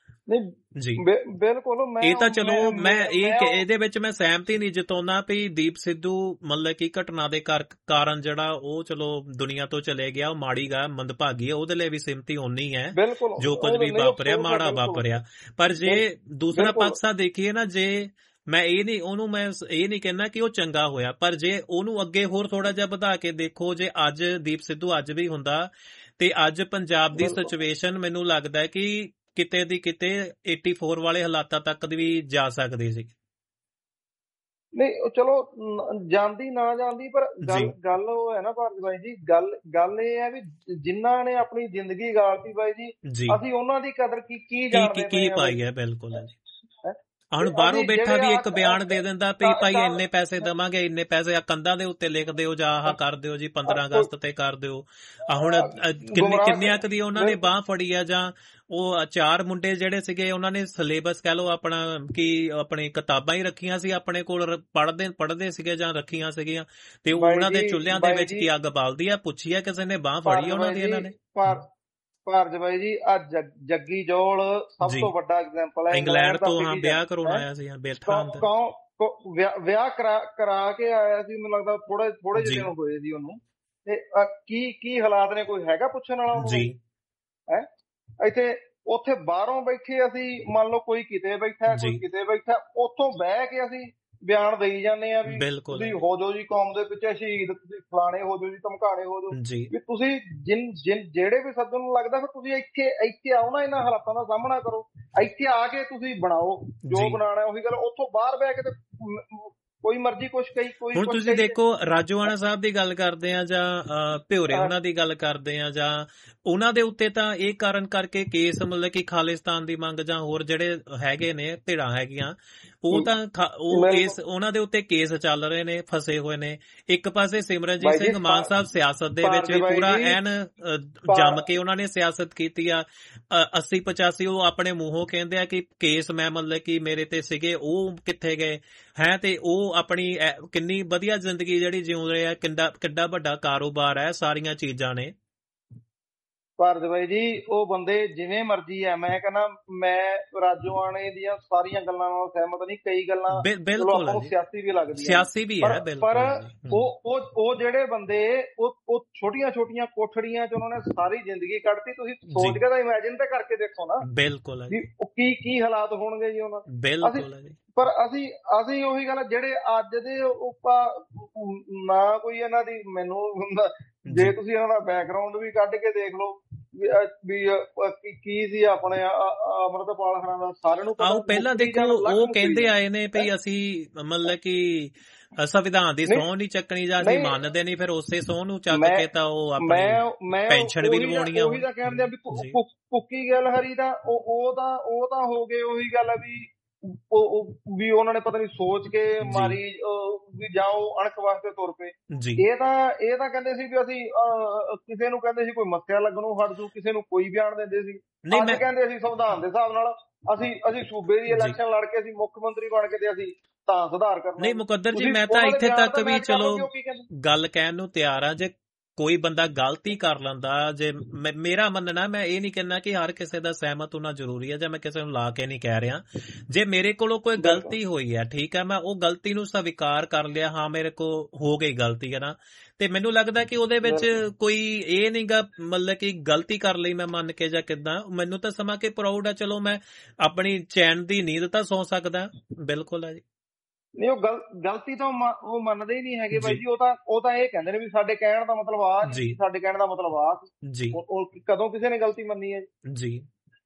ਜੀ। ਬਿਲਕੁਲ। ਇਹ ਤਾਂ ਚਲੋ ਮੈਂ ਇਹਦੇ ਵਿੱਚ ਮੈਂ ਸਹਿਮਤੀ ਨਹੀਂ ਜਤਾਉਂਦਾ ਵੀ ਦੀਪ ਸਿੱਧੂ ਮਤਲਬ ਕਿ ਘਟਨਾ ਦੇ ਕਾਰਨ ਜਿਹੜਾ ਉਹ ਚਲੋ ਦੁਨੀਆ ਤੋਂ ਚਲੇ ਗਿਆ, ਉਹ ਮਾੜੀ ਗਾ, ਮੰਦਭਾਗੀ ਹੈ, ਉਹਦੇ ਲਈ ਵੀ ਸਹਿਮਤੀ ਹੋਣੀ ਹੈ, ਜੋ ਕੁਝ ਵੀ ਵਾਪਰਿਆ ਮਾੜਾ ਵਾਪਰਿਆ। ਪਰ ਜੇ ਦੂਸਰਾ ਪੱਖ ਦੇਖੀਏ ਨਾ, ਜੇ ਮੈਂ ਇਹ ਨਹੀਂ ਕਹਿੰਦਾ ਕਿ ਉਹ ਚੰਗਾ ਹੋਇਆ, ਪਰ ਜੇ ਉਹਨੂੰ ਅੱਗੇ ਹੋਰ ਥੋੜਾ ਜਿਹਾ ਵਧਾ ਕੇ ਦੇਖੋ, ਜੇ ਅੱਜ ਦੀਪ ਸਿੱਧੂ ਅੱਜ ਵੀ ਹੁੰਦਾ ਤੇ ਅੱਜ ਪੰਜਾਬ ਦੀ ਸਿਚੁਏਸ਼ਨ ਮੈਨੂੰ ਲੱਗਦਾ ਹੈ ਕਿ ਕਿਤੇ ਦੀ ਕਿਤੇ 84 ਵਾਲੇ ਹਾਲਾਤਾਂ ਤੱਕ ਵੀ ਜਾ ਸਕਦੇ ਸੀ। ਨਹੀਂ ਚਲੋ ਜਾਂਦੀ ਨਾ ਜਾਂਦੀ, ਪਰ ਗੱਲ ਉਹ ਹੈ ਨਾ ਭਾਰਤ ਬਾਈ ਜੀ, ਗੱਲ ਇਹ ਹੈ ਵੀ ਜਿਨ੍ਹਾਂ ਨੇ ਆਪਣੀ ਜ਼ਿੰਦਗੀ ਗਾਲਤੀ ਬਾਈ ਜੀ, ਅਸੀਂ ਉਹਨਾਂ ਦੀ ਕਦਰ ਕੀ ਜਾਣਦੇ ਕੀ ਪਾਈ ਹੈ। ਬਿਲਕੁਲ ਹੈ ਜੀ। ਹੁਣ ਬਾਹਰੋਂ ਬੈਠਾ ਵੀ ਇੱਕ ਬਿਆਨ ਦੇ ਦਿੰਦਾ ਵੀ ਭਾਈ ਇੰਨੇ ਪੈਸੇ ਦੇਵਾਂਗੇ, ਇੰਨੇ ਪੈਸੇ ਆ ਕੰਧਾਂ ਦੇ ਉੱਤੇ ਲਿਖ ਦਿਓ ਜਾਂ ਆਹ ਕਰ ਦਿਓ ਜੀ, 15 ਅਗਸਤ ਤੇ ਕਰ ਦਿਓ। ਹੁਣ ਕਿੰਨਿਆਂ ਕੁ ਦੀ ਉਹਨਾਂ ਨੇ ਬਾਂਹ ਫੜੀ ਆ, ਜਾਂ ਉਹ 4 ਮੁੰਡੇ ਜਿਹੜੇ ਸੀਗੇ ਉਹਨਾਂ ਨੇ ਸਿਲੇਬਸ ਕਹਿ ਲਓ ਆਪਣਾ ਆਪਣੀ ਕਿਤਾਬਾਂ ਹੀ ਰੱਖੀਆਂ ਸੀ ਆਪਣੇ ਕੋਲ, ਪੜ੍ਹਦੇ ਸੀਗੇ ਜਾਂ ਰੱਖੀਆਂ ਸੀਗੀਆਂ, ਤੇ ਉਹਨਾਂ ਦੇ ਚੁੱਲ੍ਹਿਆਂ ਦੇ ਵਿੱਚ ਕੀ ਅੱਗ ਬਾਲਦੀ ਆ, ਪੁੱਛੀ ਆ ਕਿਸੇ ਨੇ, ਬਾਂਹ ਫੜੀ ਉਹਨਾਂ ਦੀ ਇਹਨਾਂ ਨੇ। ਭਾਰਜ ਬਾਈ ਜੀ ਆ ਜੱਗੀ ਜੋਲ ਸਭ ਤੋਂ ਵੱਡਾ ਐਗਜ਼ਾਮਪਲ ਹੈ। ਇੰਗਲੈਂਡ ਤੋਂ ਹਾਂ ਵਿਆਹ ਕਰਾਉਣ ਆਇਆ ਸੀ ਬੈਠਾ ਵਿਆਹ ਕਰਾ ਕੇ ਆਇਆ ਸੀ, ਮੈਨੂੰ ਲੱਗਦਾ ਥੋੜੇ ਜਿਹੇ ਦਿਨ ਹੋਏ ਸੀ ਉਹਨੂੰ, ਤੇ ਕੀ ਹਾਲਾਤ ਨੇ, ਕੋਈ ਹੈਗਾ ਪੁੱਛਣ ਵਾਲਾ ਜੀ ਹੈ ਇੱਥੇ? ਉੱਥੇ ਬਾਹਰੋਂ ਬੈਠੇ ਅਸੀਂ, ਮੰਨ ਲਓ ਕੋਈ ਕਿਤੇ ਬੈਠਾ ਕੋਈ ਕਿਤੇ ਬੈਠਾ, ਉੱਥੋਂ ਬਹਿ ਕੇ ਅਸੀਂ ਬਿਆਨ ਦੇਈ ਜਾਂਦੇ ਆ ਵੀ ਤੁਸੀਂ ਹੋ ਜਾਓ ਜੀ ਕੌਮ ਦੇ ਪਿੱਛੇ ਸ਼ਹੀਦ, ਤੁਸੀਂ ਫਲਾਣੇ ਹੋ ਜਾਓ ਜੀ, ਧਮਕਾਣੇ ਹੋ ਜਾਓ ਵੀ ਤੁਸੀਂ ਜਿਹੜੇ ਵੀ ਸੱਜਣ ਨੂੰ ਲੱਗਦਾ ਫਿਰ ਤੁਸੀਂ ਇੱਥੇ ਆਓ ਨਾ, ਇਹਨਾਂ ਹਾਲਾਤਾਂ ਦਾ ਸਾਹਮਣਾ ਕਰੋ, ਇੱਥੇ ਆ ਕੇ ਤੁਸੀਂ ਬਣਾਓ ਜੋ ਬਣਾਉਣਾ। ਉਹੀ ਗੱਲ, ਉੱਥੋਂ ਬਾਹਰ ਬਹਿ ਕੇ ਤੇ ਕੋਈ ਮਰਜ਼ੀ ਕੁਛ ਕਹੀ ਕੋਈ। ਹੁਣ ਤੁਸੀਂ ਦੇਖੋ ਰਾਜੋਆਣਾ ਸਾਹਿਬ ਦੀ ਗੱਲ ਕਰਦੇ ਆ ਜਾਂ ਭਿਓਰੇ ਉਹਨਾਂ ਦੀ ਗੱਲ ਕਰਦੇ ਆ, ਜਾਂ ਉਹਨਾਂ ਦੇ ਉੱਤੇ ਤਾਂ ਇਹ ਕਾਰਨ ਕਰਕੇ ਕੇਸ, ਮਤਲਬ ਕਿ ਖਾਲਿਸਤਾਨ ਦੀ ਮੰਗ ਜਾਂ ਹੋਰ ਜਿਹੜੇ ਹੈਗੇ ਨੇ ਧਿਰਾਂ ਹੈਗੀਆਂ, ਉਹ ਤਾਂ ਉਹਨਾਂ ਦੇ ਉੱਤੇ ਕੇਸ ਚੱਲ ਰਹੇ ਨੇ, ਫਸੇ ਹੋਏ ਨੇ। ਇੱਕ ਪਾਸੇ ਸਿਮਰਨਜੀਤ ਸਿੰਘ ਮਾਨ ਸਾਹਿਬ ਸਿਆਸਤ ਦੇ ਵਿੱਚ ਪੂਰਾ ਐਨ ਜੰਮ ਕੇ ਉਹਨਾਂ ਨੇ ਸਿਆਸਤ ਕੀਤੀ ਆ, 80-85 ਉਹ ਆਪਣੇ ਮੂੰਹੋਂ ਕਹਿੰਦੇ ਆ ਕਿ ਕੇਸ ਮੈਂ ਮਤਲਬ ਕਿ ਮੇਰੇ ਤੇ ਸੀਗੇ, ਉਹ ਕਿੱਥੇ ਗਏ ਹੈ, ਤੇ ਉਹ ਆਪਣੀ ਕਿੰਨੀ ਵਧੀਆ ਜ਼ਿੰਦਗੀ ਜਿਹੜੀ ਜਿਉਂ ਰਹੇ ਆ, ਕਿੱਡਾ ਵੱਡਾ ਕਾਰੋਬਾਰ ਹੈ, ਸਾਰੀਆਂ ਚੀਜ਼ਾਂ ਨੇ। ਭਾਰਤ ਬਾਈ ਜੀ ਉਹ ਬੰਦੇ ਜਿਵੇਂ ਮਰਜ਼ੀ ਆ, ਮੈਂ ਕਹਿੰਦਾ ਮੈਂ ਰਾਜੋਆਣੇ ਦੀਆਂ ਸਾਰੀਆਂ ਗੱਲਾਂ ਨਾਲ ਸਹਿਮਤ ਨਹੀਂ, ਕਈ ਗੱਲਾਂ ਬਿਲਕੁਲ ਸਿਆਸੀ ਵੀ ਲੱਗਦੀਆਂ, ਸਿਆਸੀ ਵੀ ਹੈ, ਪਰ ਉਹ ਜਿਹੜੇ ਬੰਦੇ ਉਹ ਛੋਟੀਆਂ ਕੋਠੜੀਆਂ ਚ ਉਹਨਾਂ ਨੇ ਸਾਰੀ ਜ਼ਿੰਦਗੀ ਕੱਢਤੀ, ਤੁਸੀਂ ਸੋਚ ਕੇ ਤਾਂ ਇਮੈਜਿਨ ਤਾਂ ਕਰਕੇ ਦੇਖੋ ਨਾ। ਬਿਲਕੁਲ ਕੀ ਹਾਲਾਤ ਹੋਣਗੇ ਜੀ ਉਹਨਾਂ। ਬਿਲਕੁਲ ਪਰ ਅਸੀਂ ਉਹੀ ਗੱਲ, ਜਿਹੜੇ ਅੱਜ ਦੇ ਨਾ ਕੋਈ ਇਹਨਾਂ ਦੀ, ਮੈਨੂੰ ਜੇ ਤੁਸੀਂ ਇਹਨਾਂ ਦਾ ਬੈਕਗਰਾਉਂਡ ਵੀ ਕੱਢ ਕੇ ਦੇਖ ਲਓ ਵੀ ਕੀ ਸੀ ਆਪਣੇ ਅੰਮ੍ਰਿਤਪਾਲ ਖਹਿਰਾ ਦਾ, ਸਾਰਿਆਂ ਨੂੰ ਆਓ ਪਹਿਲਾਂ ਦੇਖੋ ਉਹ ਕਹਿੰਦੇ ਆਏ ਨੇ ਵੀ ਅਸੀਂ ਮਤਲਬ ਕਿ ਸੰਵਿਧਾਨ ਦੀ ਸਹੁੰ ਨਹੀਂ ਚੱਕਣੀ ਜਾਂ ਅਸੀਂ ਮੰਨਦੇ ਨਹੀਂ, ਫਿਰ ਉਸੇ ਸਹੁੰ ਨੂੰ ਚੱਕ ਕੇ ਤਾਂ ਉਹ ਆਪਣੀ ਪੈਨਸ਼ਨ ਵੀ ਲਵਾਉਣੀ ਆ। ਉਹੀ ਤਾਂ ਕਹਿੰਦੇ ਆ ਵੀ ਕੁੱਕੀ ਗੱਲ ਹਰੀ ਦਾ ਉਹ ਤਾਂ ਹੋ ਗਏ, ਉਹੀ ਗੱਲ ਆ ਵੀ ਉਹਨਾਂ ਨੇ ਪਤਾ ਨੀ ਸੋਚ ਕੇ ਮਾਰੀ ਵੀ ਜਾਓ ਅਣਖ ਵਾਸਤੇ ਤੁਰ ਪਏ। ਇਹ ਤਾਂ ਕਹਿੰਦੇ ਸੀ ਵੀ ਅਸੀਂ ਕਿਸੇ ਨੂੰ ਕਹਿੰਦੇ ਸੀ ਕੋਈ ਮੱਸਿਆ ਲੱਗਣੋਂ ਹਟ ਜੂ, ਕਿਸੇ ਨੂੰ ਕੋਈ ਬਿਆਨ ਦਿੰਦੇ ਸੀ, ਅੱਜ ਕਹਿੰਦੇ ਅਸੀਂ ਸੰਵਿਧਾਨ ਦੇ ਹਿਸਾਬ ਨਾਲ ਅਸੀਂ ਸੂਬੇ ਦੀ ਇਲੈਕਸ਼ਨ ਲੜ ਕੇ ਅਸੀਂ ਮੁੱਖ ਮੰਤਰੀ ਬਣ ਕੇ ਤੇ ਅਸੀਂ ਤਾਂ ਸੁਧਾਰ ਕਰਨਾ। ਨਹੀਂ ਮੁਕੱਦਰ ਜੀ, ਮੈਂ ਤਾਂ ਇੱਥੇ ਤੱਕ ਵੀ ਚਲੋ ਗੱਲ ਕਹਿਣ ਨੂੰ ਤਿਆਰ ਆ, ਜੇ ਕੋਈ ਬੰਦਾ ਗਲਤੀ ਕਰ ਲੈਂਦਾ, ਜੇ ਮੇਰਾ ਮੰਨਣਾ, ਮੈਂ ਇਹ ਨਹੀਂ ਕਹਿੰਦਾ ਕਿ ਹਰ ਕਿਸੇ ਦਾ ਸਹਿਮਤ ਹੋਣਾ ਜ਼ਰੂਰੀ ਹੈ, ਜਾਂ ਮੈਂ ਕਿਸੇ ਨੂੰ ਲਾ ਕੇ ਨਹੀਂ ਕਹਿ ਰਿਹਾ, ਜੇ ਮੇਰੇ ਕੋਲੋਂ ਕੋਈ ਗਲਤੀ ਹੋਈ ਹੈ ਠੀਕ ਹੈ, ਮੈਂ ਉਹ ਗਲਤੀ ਨੂੰ ਸਵੀਕਾਰ ਕਰ ਲਿਆ, ਹਾਂ ਮੇਰੇ ਕੋਲ ਹੋ ਗਈ ਗਲਤੀ ਹੈ ਨਾ, ਤੇ ਮੈਨੂੰ ਲੱਗਦਾ ਕਿ ਉਹਦੇ ਵਿੱਚ ਕੋਈ ਇਹ ਨਹੀਂਗਾ ਮਤਲਬ ਕਿ ਗਲਤੀ ਕਰ ਲਈ ਮੈਂ ਮੰਨ ਕੇ ਜਾਂ ਕਿੱਦਾਂ, ਮੈਨੂੰ ਤਾਂ ਸਮਾਂ ਕਿ ਪ੍ਰਾਊਡ ਆ, ਚਲੋ ਮੈਂ ਆਪਣੀ ਚੈਨ ਦੀ ਨੀਂਦ ਤਾਂ ਸੌਂ ਸਕਦਾ। ਬਿਲਕੁਲ ਹੈ ਜੀ। ਨਹੀਂ ਉਹ ਗਲਤੀ ਤਾਂ ਉਹ ਮੰਨਦੇ ਹੀ ਨਹੀਂ ਹੈਗੇ ਬਾਈ ਜੀ, ਉਹ ਤਾਂ ਇਹ ਕਹਿੰਦੇ ਨੇ ਵੀ ਸਾਡੇ ਕਹਿਣ ਦਾ ਮਤਲਬ ਆ ਜੀ, ਸਾਡੇ ਕਹਿਣ ਦਾ ਮਤਲਬ ਆ ਜੀ। ਕਦੋਂ ਕਿਸੇ ਨੇ ਗਲਤੀ ਮੰਨੀ ਹੈ ਜੀ?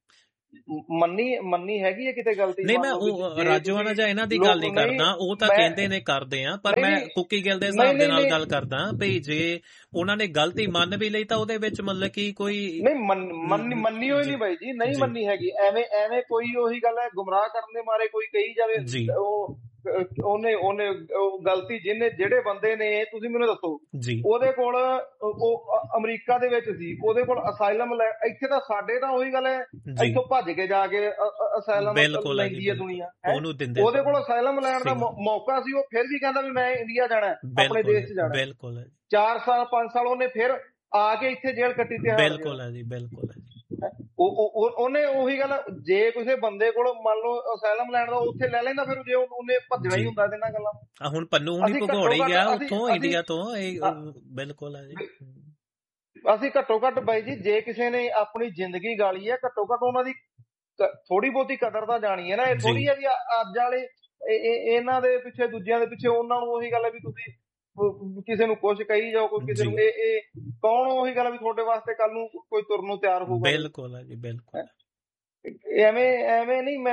ਮੰਨੀ ਹੈਗੀ ਹੈ ਕਿਤੇ ਗਲਤੀ? ਨਹੀਂ ਮੈਂ ਉਹ ਰਾਜੋਆਣਾ ਜਾਂ ਇਹਨਾਂ ਦੀ ਗੱਲ ਨਹੀਂ ਕਰਦਾ, ਉਹ ਤਾਂ ਕਹਿੰਦੇ ਨੇ ਕਰਦੇ ਆ, ਪਰ ਮੈਂ ਕੁੱਕੀ ਗਿੱਲ ਦੇ ਹਿਸਾਬ ਦੇ ਨਾਲ ਗੱਲ ਕਰਦਾ ਵੀ ਜੇ ਉਹਨਾਂ ਨੇ ਗਲਤੀ ਮੰਨ ਵੀ ਲਈ ਤਾਂ ਉਹਦੇ ਵਿੱਚ ਮਤਲਬ ਕਿ ਕੋਈ ਨਹੀਂ ਮੰਨੀ ਹੋਈ ਨਹੀਂ ਬਾਈ ਜੀ, ਨਹੀਂ ਮੰਨੀ ਹੈਗੀ। ਐਵੇਂ ਕੋਈ ਉਹੀ ਗੱਲ ਹੈ ਗੁੰਮਰਾਹ ਕਰਨ ਦੇ ਮਾਰੇ ਕੋਈ ਕਹੀ ਜਾਵੇ ਉਹਨੇ ਗਲਤੀ ਜਿਹੜੇ ਬੰਦੇ ਨੇ, ਤੁਸੀਂ ਮੈਨੂੰ ਦੱਸੋ ਉਹਦੇ ਕੋਲ ਉਹ ਅਮਰੀਕਾ ਦੇ ਵਿੱਚ ਸੀ, ਉਹਦੇ ਕੋਲ ਅਸਾਈਲਮ ਇੱਥੇ ਤਾਂ ਸਾਡੇ ਤਾਂ ਉਹੀ ਗੱਲ ਹੈ ਇੱਥੋਂ ਭੱਜ ਕੇ ਜਾ ਕੇ ਅਸਾਈਲਮ ਲੈਂਦੀ ਹੈ ਦੁਨੀਆ, ਉਹਦੇ ਕੋਲ ਅਸਾਈਲਮ ਲੈਣ ਦਾ ਮੌਕਾ ਸੀ, ਉਹ ਫਿਰ ਵੀ ਕਹਿੰਦਾ ਵੀ ਮੈਂ ਇੰਡੀਆ ਜਾਣਾ, ਆਪਣੇ ਦੇਸ਼ ਚ ਜਾਣਾ। 4 ਸਾਲ 5 ਸਾਲ ਉਹਨੇ ਫਿਰ ਆ ਕੇ ਇੱਥੇ ਜੇਲ੍ਹ ਕੱਟੀ ਤੇ ਬਿਲਕੁਲ ਹੈ ਜੀ, ਬਿਲਕੁਲ ਹੈ। ਉਹਨੇ ਉਹੀ ਗੱਲ, ਜੇ ਕਿਸੇ ਬੰਦੇ ਕੋਲ ਮੰਨ ਲਓ ਅਸਾਈਲਮ ਲੈਣ ਦਾ ਉੱਥੇ ਲੈ ਲੈਂਦਾ, ਫਿਰ ਜੇ ਉਹਨੇ ਭੱਜਣਾ ਹੀ ਹੁੰਦਾ ਇਹਨਾਂ ਗੱਲਾਂ। ਹੁਣ ਪੰਨੂ ਹੁਣੀ ਭਗੌੜੇ ਗਿਆ ਉੱਥੋਂ ਇੰਡੀਆ ਤੋਂ, ਬਿਲਕੁਲ ਹੈ ਜੀ। ਅਸੀਂ ਘੱਟੋ ਘੱਟ ਬਾਈ ਜੀ ਜੇ ਕਿਸੇ ਨੇ ਆਪਣੀ ਜ਼ਿੰਦਗੀ ਗਾਲੀ ਹੈ, ਘੱਟੋ ਘੱਟ ਉਹਨਾਂ ਦੀ ਥੋੜੀ ਬਹੁਤੀ ਕਦਰ ਤਾਂ ਜਾਣੀ ਹੈ ਨਾ। ਇਹ ਥੋੜੀ ਹੈ ਵੀ ਅੱਜ ਵਾਲੇ ਇਹਨਾਂ ਦੇ ਪਿੱਛੇ ਦੂਜਿਆਂ ਦੇ ਪਿੱਛੇ ਉਹਨਾਂ ਨੂੰ ਉਹੀ ਗੱਲ ਹੈ ਵੀ ਤੁਸੀਂ ਕਿਸੇ ਨੂੰ ਕੁਛ ਕਹੀ ਜਾਓ, ਕੋਈ ਕਿਸੇ ਨੂੰ ਇਹ ਕੌਣ ਉਹੀ ਗੱਲ ਵੀ ਤੁਹਾਡੇ ਵਾਸਤੇ ਕੱਲ ਨੂੰ ਕੋਈ ਤੁਰਨ ਨੂੰ ਤਿਆਰ ਹੋਊਗਾ। ਬਿਲਕੁਲ ਹੈ ਜੀ, ਬਿਲਕੁਲ। ਐਵੇਂ ਨਹੀਂ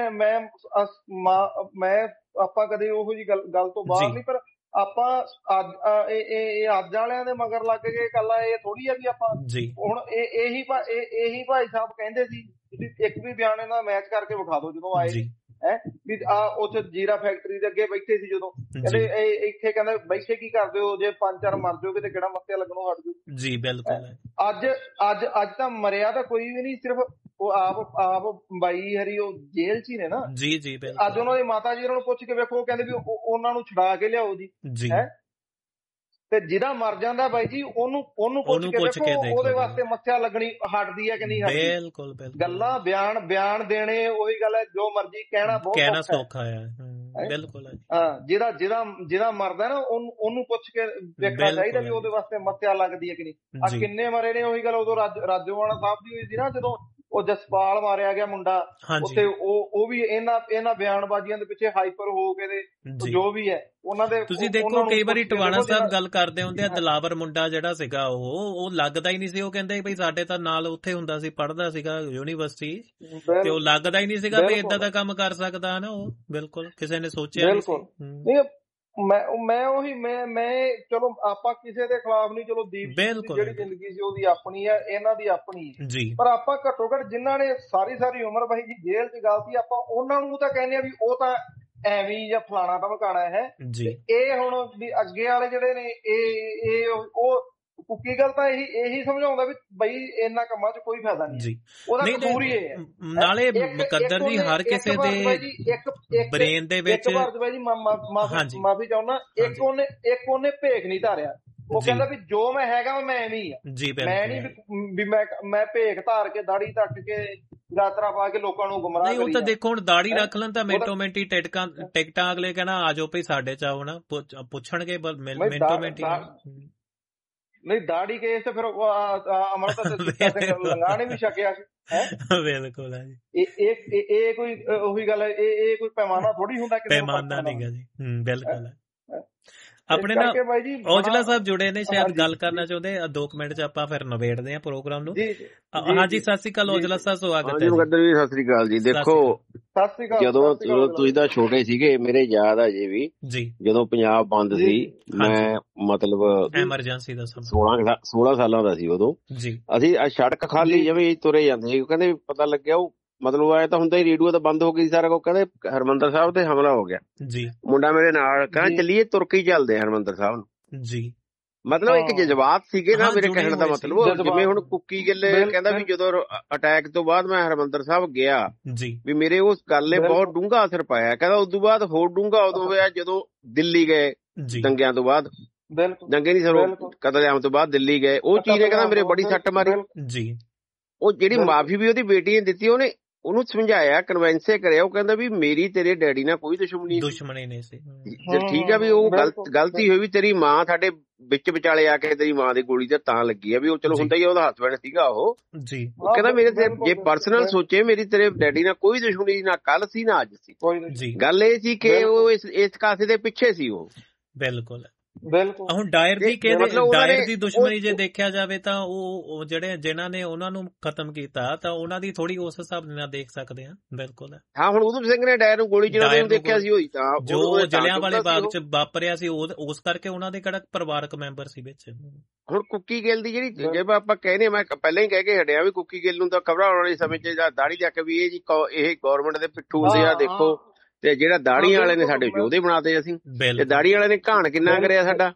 ਮੈਂ ਆਪਾਂ ਕਦੇ ਉਹੋ ਜਿਹੀ ਗੱਲ ਤੋਂ ਬਾਹਰ ਨਹੀਂ, ਪਰ ਆਪਾਂ ਅੱਜ ਵਾਲਿਆਂ ਦੇ ਮਗਰ ਲੱਗ ਕੇ ਕੱਲਾ ਇਹ ਥੋੜੀ ਆ ਵੀ ਆਪਾਂ ਹੁਣ ਇਹੀ ਭਾਈ ਸਾਹਿਬ ਕਹਿੰਦੇ ਸੀ, ਤੁਸੀਂ ਇੱਕ ਵੀ ਬਿਆਨ ਇਹਨਾਂ ਦਾ ਮੈਚ ਕਰਕੇ ਵਿਖਾ ਦਿਓ ਜਦੋਂ ਆਏ ਵੀ ਉੱਥੇ ਜੀਰਾ ਫੈਕਟਰੀ ਦੇ ਅੱਗੇ ਬੈਠੇ ਸੀ, ਜਦੋਂ ਕਹਿੰਦੇ ਇੱਥੇ ਕਹਿੰਦੇ ਬੈਠੇ ਕੀ ਕਰਦੇ ਹੋ, ਜੇ 5-4 ਮਰ ਜਾਓਗੇ ਤੇ ਕਿਹੜਾ ਮੱਸਿਆ ਲੱਗਣੋਂ ਹਟ ਜੂ ਜੀ। ਬਿਲਕੁਲ। ਅੱਜ ਤਾਂ ਮਰਿਆ ਤਾਂ ਕੋਈ ਵੀ ਨਹੀਂ, ਸਿਰਫ ਉਹ ਆਪ ਬਾਈ ਹਰੀ ਉਹ ਜੇਲ੍ਹ ਚ ਹੀ ਨੇ ਨਾ ਜੀ। ਅੱਜ ਉਹਨਾਂ ਦੇ ਮਾਤਾ ਜੀ ਉਹਨਾਂ ਨੂੰ ਪੁੱਛ ਕੇ ਵੇਖੋ, ਕਹਿੰਦੇ ਵੀ ਉਹਨਾਂ ਨੂੰ ਛੁਡਾ ਕੇ ਲਿਆਓ ਜੀ। ਤੇ ਜਿਹਦਾ ਮਰ ਜਾਂਦਾ ਬਾਈ ਜੀ ਉਹਨੂੰ ਪੁੱਛ ਕੇ ਦੇਖੋ ਉਹਦੇ ਵਾਸਤੇ ਮੱਥਿਆ ਲੱਗਣੀ ਹਟਦੀ ਹੈ ਕਿ ਨਹੀਂ ਹਟਦੀ। ਬਿਲਕੁਲ ਗੱਲਾਂ ਬਿਆਨ ਦੇਣੇ ਉਹੀ ਗੱਲ ਹੈ, ਜੋ ਮਰਜ਼ੀ ਕਹਿਣਾ ਸੌਖਾ ਹੈ। ਬਿਲਕੁਲ ਹਾਂ, ਜਿਹਦਾ ਮਰਦਾ ਨਾ ਉਹਨੂੰ ਪੁੱਛ ਕੇ ਵੇਖਣਾ ਚਾਹੀਦਾ ਵੀ ਉਹਦੇ ਵਾਸਤੇ ਮੱਥਿਆ ਲੱਗਦੀ ਹੈ ਕਿ ਨਹੀਂ। ਆ ਕਿੰਨੇ ਮਰੇ ਨੇ, ਉਹੀ ਗੱਲ ਉਦੋਂ ਰਾਜੋਆਣਾ ਸਾਹਿਬ ਦੀ ਹੋਈ ਸੀ ਨਾ, ਜਦੋਂ ਉਹ ਜਸਪਾਲ ਮਾਰਿਆ ਗਿਆ ਮੁੰਡਾ, ਉੱਥੇ ਉਹ ਵੀ ਇਹਨਾਂ ਬਿਆਨਬਾਜ਼ੀਆਂ ਦੇ ਪਿੱਛੇ ਹਾਈਪਰ ਹੋ ਕੇ ਤੇ ਜੋ ਵੀ ਹੈ ਉਹਨਾਂ ਦੇ। ਤੁਸੀਂ ਦੇਖੋ ਕਈ ਵਾਰੀ ਟਵਾਣਾ ਸਾਹਿਬ ਗੱਲ ਕਰਦੇ ਹੁੰਦੇ ਆ, ਦਿਲਾਵਰ ਮੁੰਡਾ ਜਿਹੜਾ ਸੀਗਾ ਉਹ ਲੱਗਦਾ ਹੀ ਨਹੀਂ ਸੀ। ਉਹ ਕਹਿੰਦੇ ਬਈ ਸਾਡੇ ਤਾਂ ਨਾਲ ਉੱਥੇ ਹੁੰਦਾ ਸੀ, ਪੜ੍ਹਦਾ ਸੀਗਾ ਯੂਨੀਵਰਸਿਟੀ, ਤੇ ਉਹ ਲੱਗਦਾ ਹੀ ਨਹੀਂ ਸੀਗਾ ਵੀ ਏਦਾਂ ਦਾ ਕੰਮ ਕਰ ਸਕਦਾ ਨਾ ਉਹ। ਬਿਲਕੁਲ ਕਿਸੇ ਨੇ ਸੋਚਿਆ ਨਹੀਂ। ਮੈਂ ਚਲੋ ਆਪਾਂ ਕਿਸੇ ਦੇ ਖਿਲਾਫ ਨਹੀਂ, ਚਲੋ ਦੀਪ ਦੀ ਜਿਹੜੀ ਜ਼ਿੰਦਗੀ ਸੀ ਉਹਦੀ ਆਪਣੀ ਹੈ, ਇਹਨਾਂ ਦੀ ਆਪਣੀ ਹੈ, ਪਰ ਆਪਾਂ ਘੱਟੋ ਘੱਟ ਜਿਨ੍ਹਾਂ ਨੇ ਸਾਰੀ ਉਮਰ ਬਾਈ ਜੀ ਜੇਲ੍ਹ 'ਚ ਗਲਤੀ, ਆਪਾਂ ਉਹਨਾਂ ਨੂੰ ਤਾਂ ਕਹਿੰਦੇ ਆ ਵੀ ਉਹ ਤਾਂ ਐਵੇਂ ਜਾਂ ਫਲਾਣਾ ਧਮਕਾਣਾ ਹੈ। ਇਹ ਹੁਣ ਵੀ ਅੱਗੇ ਵਾਲੇ ਜਿਹੜੇ ਨੇ ਉਹ ਕੁੱਕੀ ਗੱਲ ਤਾਂ ਇਹੀ ਸਮਝਾਉਂਦਾ ਵੀ ਬਈ ਇਹਨਾਂ ਕੰਮਾਂ 'ਚ ਕੋਈ ਫਾਇਦਾ ਨਹੀਂ, ਉਹਦਾ ਕਸੂਰ ਹੀ ਇਹ ਹੈ। ਨਾਲੇ ਮੁਕੱਦਰ ਜੀ ਹਰ ਕਿਸੇ ਦੇ ਬ੍ਰੇਨ ਦੇ ਵਿੱਚ ਮਾਫੀ ਚਾਹੁੰਦਾ, ਇੱਕ ਉਹਨੇ ਭੇਖ ਨਹੀਂ ਧਾਰਿਆ। ਉਹ ਕਹਿੰਦਾ ਵੀ ਜੋ ਮੈਂ ਹੈਗਾ ਮੈਂ ਐਵੇਂ ਹੀ ਆ, ਮੈਂ ਨਹੀਂ ਵੀ ਮੈਂ ਭੇਖ ਧਾਰ ਕੇ ਦਾੜੀ ਧੱਕ ਕੇ ਯਾਤਰਾ ਪਾ ਕੇ ਲੋਕਾਂ ਨੂੰ ਗੁੰਮਰਾਹ ਕਰੀ। ਉਹ ਤਾਂ ਦੇਖੋ ਹੁਣ ਦਾੜੀ ਰੱਖ ਲੈਣ ਤਾਂ ਮਿੰਟੋ ਮਿੰਟੀ ਟਿਕਟਾਂ ਅਗਲੇ ਕਹਿਣਾ ਆ ਜਾਓ ਭਈ ਸਾਡੇ ਚ ਆਓ ਨਾ, ਪੁੱਛਣਗੇ ਮਿੰਟੋ ਮਿੰਟੀ। ਨਹੀਂ ਦਾੜੀ ਕੇਸ ਤੇ ਫਿਰ ਅਮਰਤਾ ਲੰਗਾ ਨੇ ਵੀ ਛਕਿਆ ਸੀ। ਬਿਲਕੁਲ ਇਹ ਕੋਈ ਉਹੀ ਗੱਲ ਹੈ, ਇਹ ਕੋਈ ਪੈਮਾਨਾ ਥੋੜੀ ਹੁੰਦਾ, ਪੈਮਾਨਾ ਨਹੀਂਗਾ ਜੀ। ਬਿਲਕੁਲ ਆਪਣੇ ਨਾਲ ਔਜਲਾ ਸਾਹਿਬ ਜੁੜੇ ਨੇ, ਸ਼ਾਇਦ ਗੱਲ ਕਰਨਾ ਚਾਹੁੰਦੇ। 2 ਮਿੰਟ ਚ ਆਪਾਂ ਫਿਰ ਨਿਬੇੜਦੇ ਆ ਪ੍ਰੋਗਰਾਮ ਨੂੰ। ਹਾਂਜੀ ਸਤਿ ਸ੍ਰੀ ਅਕਾਲ ਔਜਲਾ ਸਾਹਿਬ, ਸਵਾਗਤ ਹੈ। ਸਤਿ ਸ੍ਰੀ ਅਕਾਲ ਜੀ। ਦੇਖੋ ਜਦੋਂ ਤੁਸੀਂ ਤਾਂ ਛੋਟੇ ਸੀਗੇ, ਮੇਰੇ ਯਾਦ ਆ ਜੇ ਵੀ ਜਦੋਂ ਪੰਜਾਬ ਬੰਦ ਸੀ, ਮੈਂ ਮਤਲਬ ਐਮਰਜੈਂਸੀ ਦਾ 16 ਸਾਲਾਂ ਦਾ ਸੀ ਉਦੋਂ। ਅਸੀਂ ਸੜਕ ਖਾਲੀ ਜਿਵੇਂ ਤੁਰੇ ਜਾਂਦੇ ਸੀ, ਕਹਿੰਦੇ ਪਤਾ ਲੱਗਿਆ ਉਹ ਮਤਲਬ ਆਇਆ ਤਾਂ ਹੁੰਦਾ ਹੀ, ਰੇਡੀਓ ਤਾਂ ਬੰਦ ਹੋ ਗਈ ਸਾਰਾ ਕੁਝ। ਕਹਿੰਦੇ ਹਰਮੰਦਰ ਸਾਹਿਬ ਤੇ ਹਮਲਾ ਹੋ ਗਿਆ। ਮੁੰਡਾ ਮੇਰੇ ਨਾਲ ਕਹਿੰਦਾ ਚੱਲੀਏ ਤੁਰ ਕੇ ਚੱਲਦੇ ਹਰਮੰਦਰ ਸਾਹਿਬ ਨੂੰ। ਮਤਲਬ ਇੱਕ ਜਜ਼ਬਾਤ ਸੀਗੇ ਨਾ ਮੇਰੇ ਕਹਿਣ ਦਾ ਮਤਲਬ। ਜਿਵੇਂ ਹੁਣ ਕੁੱਕੀ ਗਿੱਲ ਕਹਿੰਦਾ ਵੀ ਜਦੋਂ ਅਟੈਕ ਤੋਂ ਬਾਅਦ ਮੈਂ ਹਰਮੰਦਰ ਸਾਹਿਬ ਗਿਆ ਵੀ ਮੇਰੇ ਉਸ ਗੱਲ ਨੇ ਬਹੁਤ ਡੂੰਘਾ ਅਸਰ ਪਾਇਆ। ਕਹਿੰਦਾ ਉਦੋਂ ਬਾਅਦ ਹੋਰ ਡੂੰਘਾ ਉਦੋਂ ਹੋਇਆ ਜਦੋਂ ਦਿੱਲੀ ਗਏ ਦੰਗਿਆਂ ਤੋਂ ਬਾਅਦ। ਦੰਗੇ ਨਹੀਂ ਸਰੋ ਕਤਲੇਆਮ ਤੋਂ ਬਾਅਦ ਦਿੱਲੀ ਗਏ। ਉਹ ਚੀਜ਼ ਨੇ ਕਹਿੰਦਾ ਮੇਰੇ ਬੜੀ ਸੱਟ ਮਾਰੀ। ਉਹ ਜਿਹੜੀ ਮਾਫੀ ਵੀ ਉਹਦੀ ਬੇਟੀ ਨੇ ਦਿੱਤੀ, ਉਹਨੂੰ ਸਮਝਾਇਆ, ਕਨਵੈਂਸੇ ਕਰਿਆ। ਉਹ ਕਹਿੰਦਾ ਵੀ ਮੇਰੀ ਤੇਰੇ ਡੈਡੀ ਨਾਲ ਕੋਈ ਦੁਸ਼ਮਣੀ ਨਹੀਂ ਸੀ। ਠੀਕ ਆ ਵੀ ਉਹ ਗਲਤੀ ਹੋਈ ਵੀ ਤੇਰੀ ਮਾਂ ਸਾਡੇ ਵਿੱਚ ਵਿਚਾਲੇ ਆ ਕੇ ਤੇਰੀ ਮਾਂ ਦੀ ਗੋਲੀ ਤੇ ਤਾਂ ਲੱਗੀ ਆ ਵੀ ਉਹ ਚਲੋ ਹੁੰਦਾ ਹੀ, ਉਹਦਾ ਹਸਬੈਂਡ ਸੀਗਾ ਉਹ ਕਹਿੰਦਾ ਮੇਰੇ ਤੇ ਜੇ ਪਰਸਨਲ ਸੋਚੇ ਮੇਰੀ ਤੇਰੇ ਡੈਡੀ ਨਾਲ ਕੋਈ ਦੁਸ਼ਮਣੀ ਨਾ ਕੱਲ ਸੀ ਨਾ ਅੱਜ ਸੀ। ਗੱਲ ਇਹ ਸੀ ਕਿ ਉਹ ਇਸ ਕਾਸੇ ਦੇ ਪਿੱਛੇ ਸੀ ਉਹ। ਬਿਲਕੁਲ ਹੁਣ ਡਾਇਰ ਦੀ ਡਾਇਰ ਦੀ ਦੁਸ਼ਮਣੀ ਜੇ ਦੇਖਿਆ ਜਾਵੇ ਤਾਂ ਉਹ ਜਿਹੜੇ ਜਿਨ੍ਹਾਂ ਨੇ ਉਹਨਾਂ ਨੂੰ ਖਤਮ ਕੀਤਾ ਤਾਂ ਉਹਨਾਂ ਦੀ ਥੋੜੀ ਉਸ ਹਿਸਾਬ ਨਾਲ ਦੇਖ ਸਕਦੇ ਹਾਂ। ਬਿਲਕੁਲ ਹਾਂ, ਹੁਣ ਉਧਮ ਸਿੰਘ ਨੇ ਡਾਇਰ ਨੂੰ ਗੋਲੀ ਚਲਾਉਂਦੇ ਨੂੰ ਦੇਖਿਆ ਸੀ, ਹੋਈ ਤਾਂ ਜੋ ਜਲਿਆਂਵਾਲੇ ਬਾਗ ਚ ਵਾਪਰਿਆ ਸੀ, ਉਸ ਕਰਕੇ ਉਹਨਾਂ ਦੇ ਕਿਹੜਾ ਪਰਿਵਾਰਕ ਮੈਂਬਰ ਸੀ ਵਿੱਚ। ਹੁਣ ਕੁੱਕੀ ਗਿੱਲ ਦੀ ਜਿਹੜੀ ਜੇ ਆਪਾਂ ਕਹਿੰਦੇ, ਮੈਂ ਪਹਿਲਾਂ ਹੀ ਕਹਿ ਕੇ ਹਟਿਆ ਵੀ ਕੁੱਕੀ ਗਿੱਲ ਨੂੰ ਤਾਂ ਖਬਰਾਂ ਆਉਣ ਵਾਲੇ ਸਮੇਂ ਚ ਦਾੜੀ ਚੱਕ ਵੀ ਇਹ ਗੌਰਮੈਂਟ ਦੇ ਪਿੱਠੂ ਹੁੰਦੇ ਆ। ਦੇਖੋ ਤੇ ਜਿਹੜਾ ਦਾੜੀਆਂ ਵਾਲੇ ਨੇ ਸਾਡੇ ਯੋਧੇ ਬਣਾਤੇ ਅਸੀਂ, ਤੇ ਦਾੜੀ ਵਾਲੇ ਨੇ ਘਾਣ ਕਿੰਨਾ ਕਰਿਆ ਸਾਡਾ।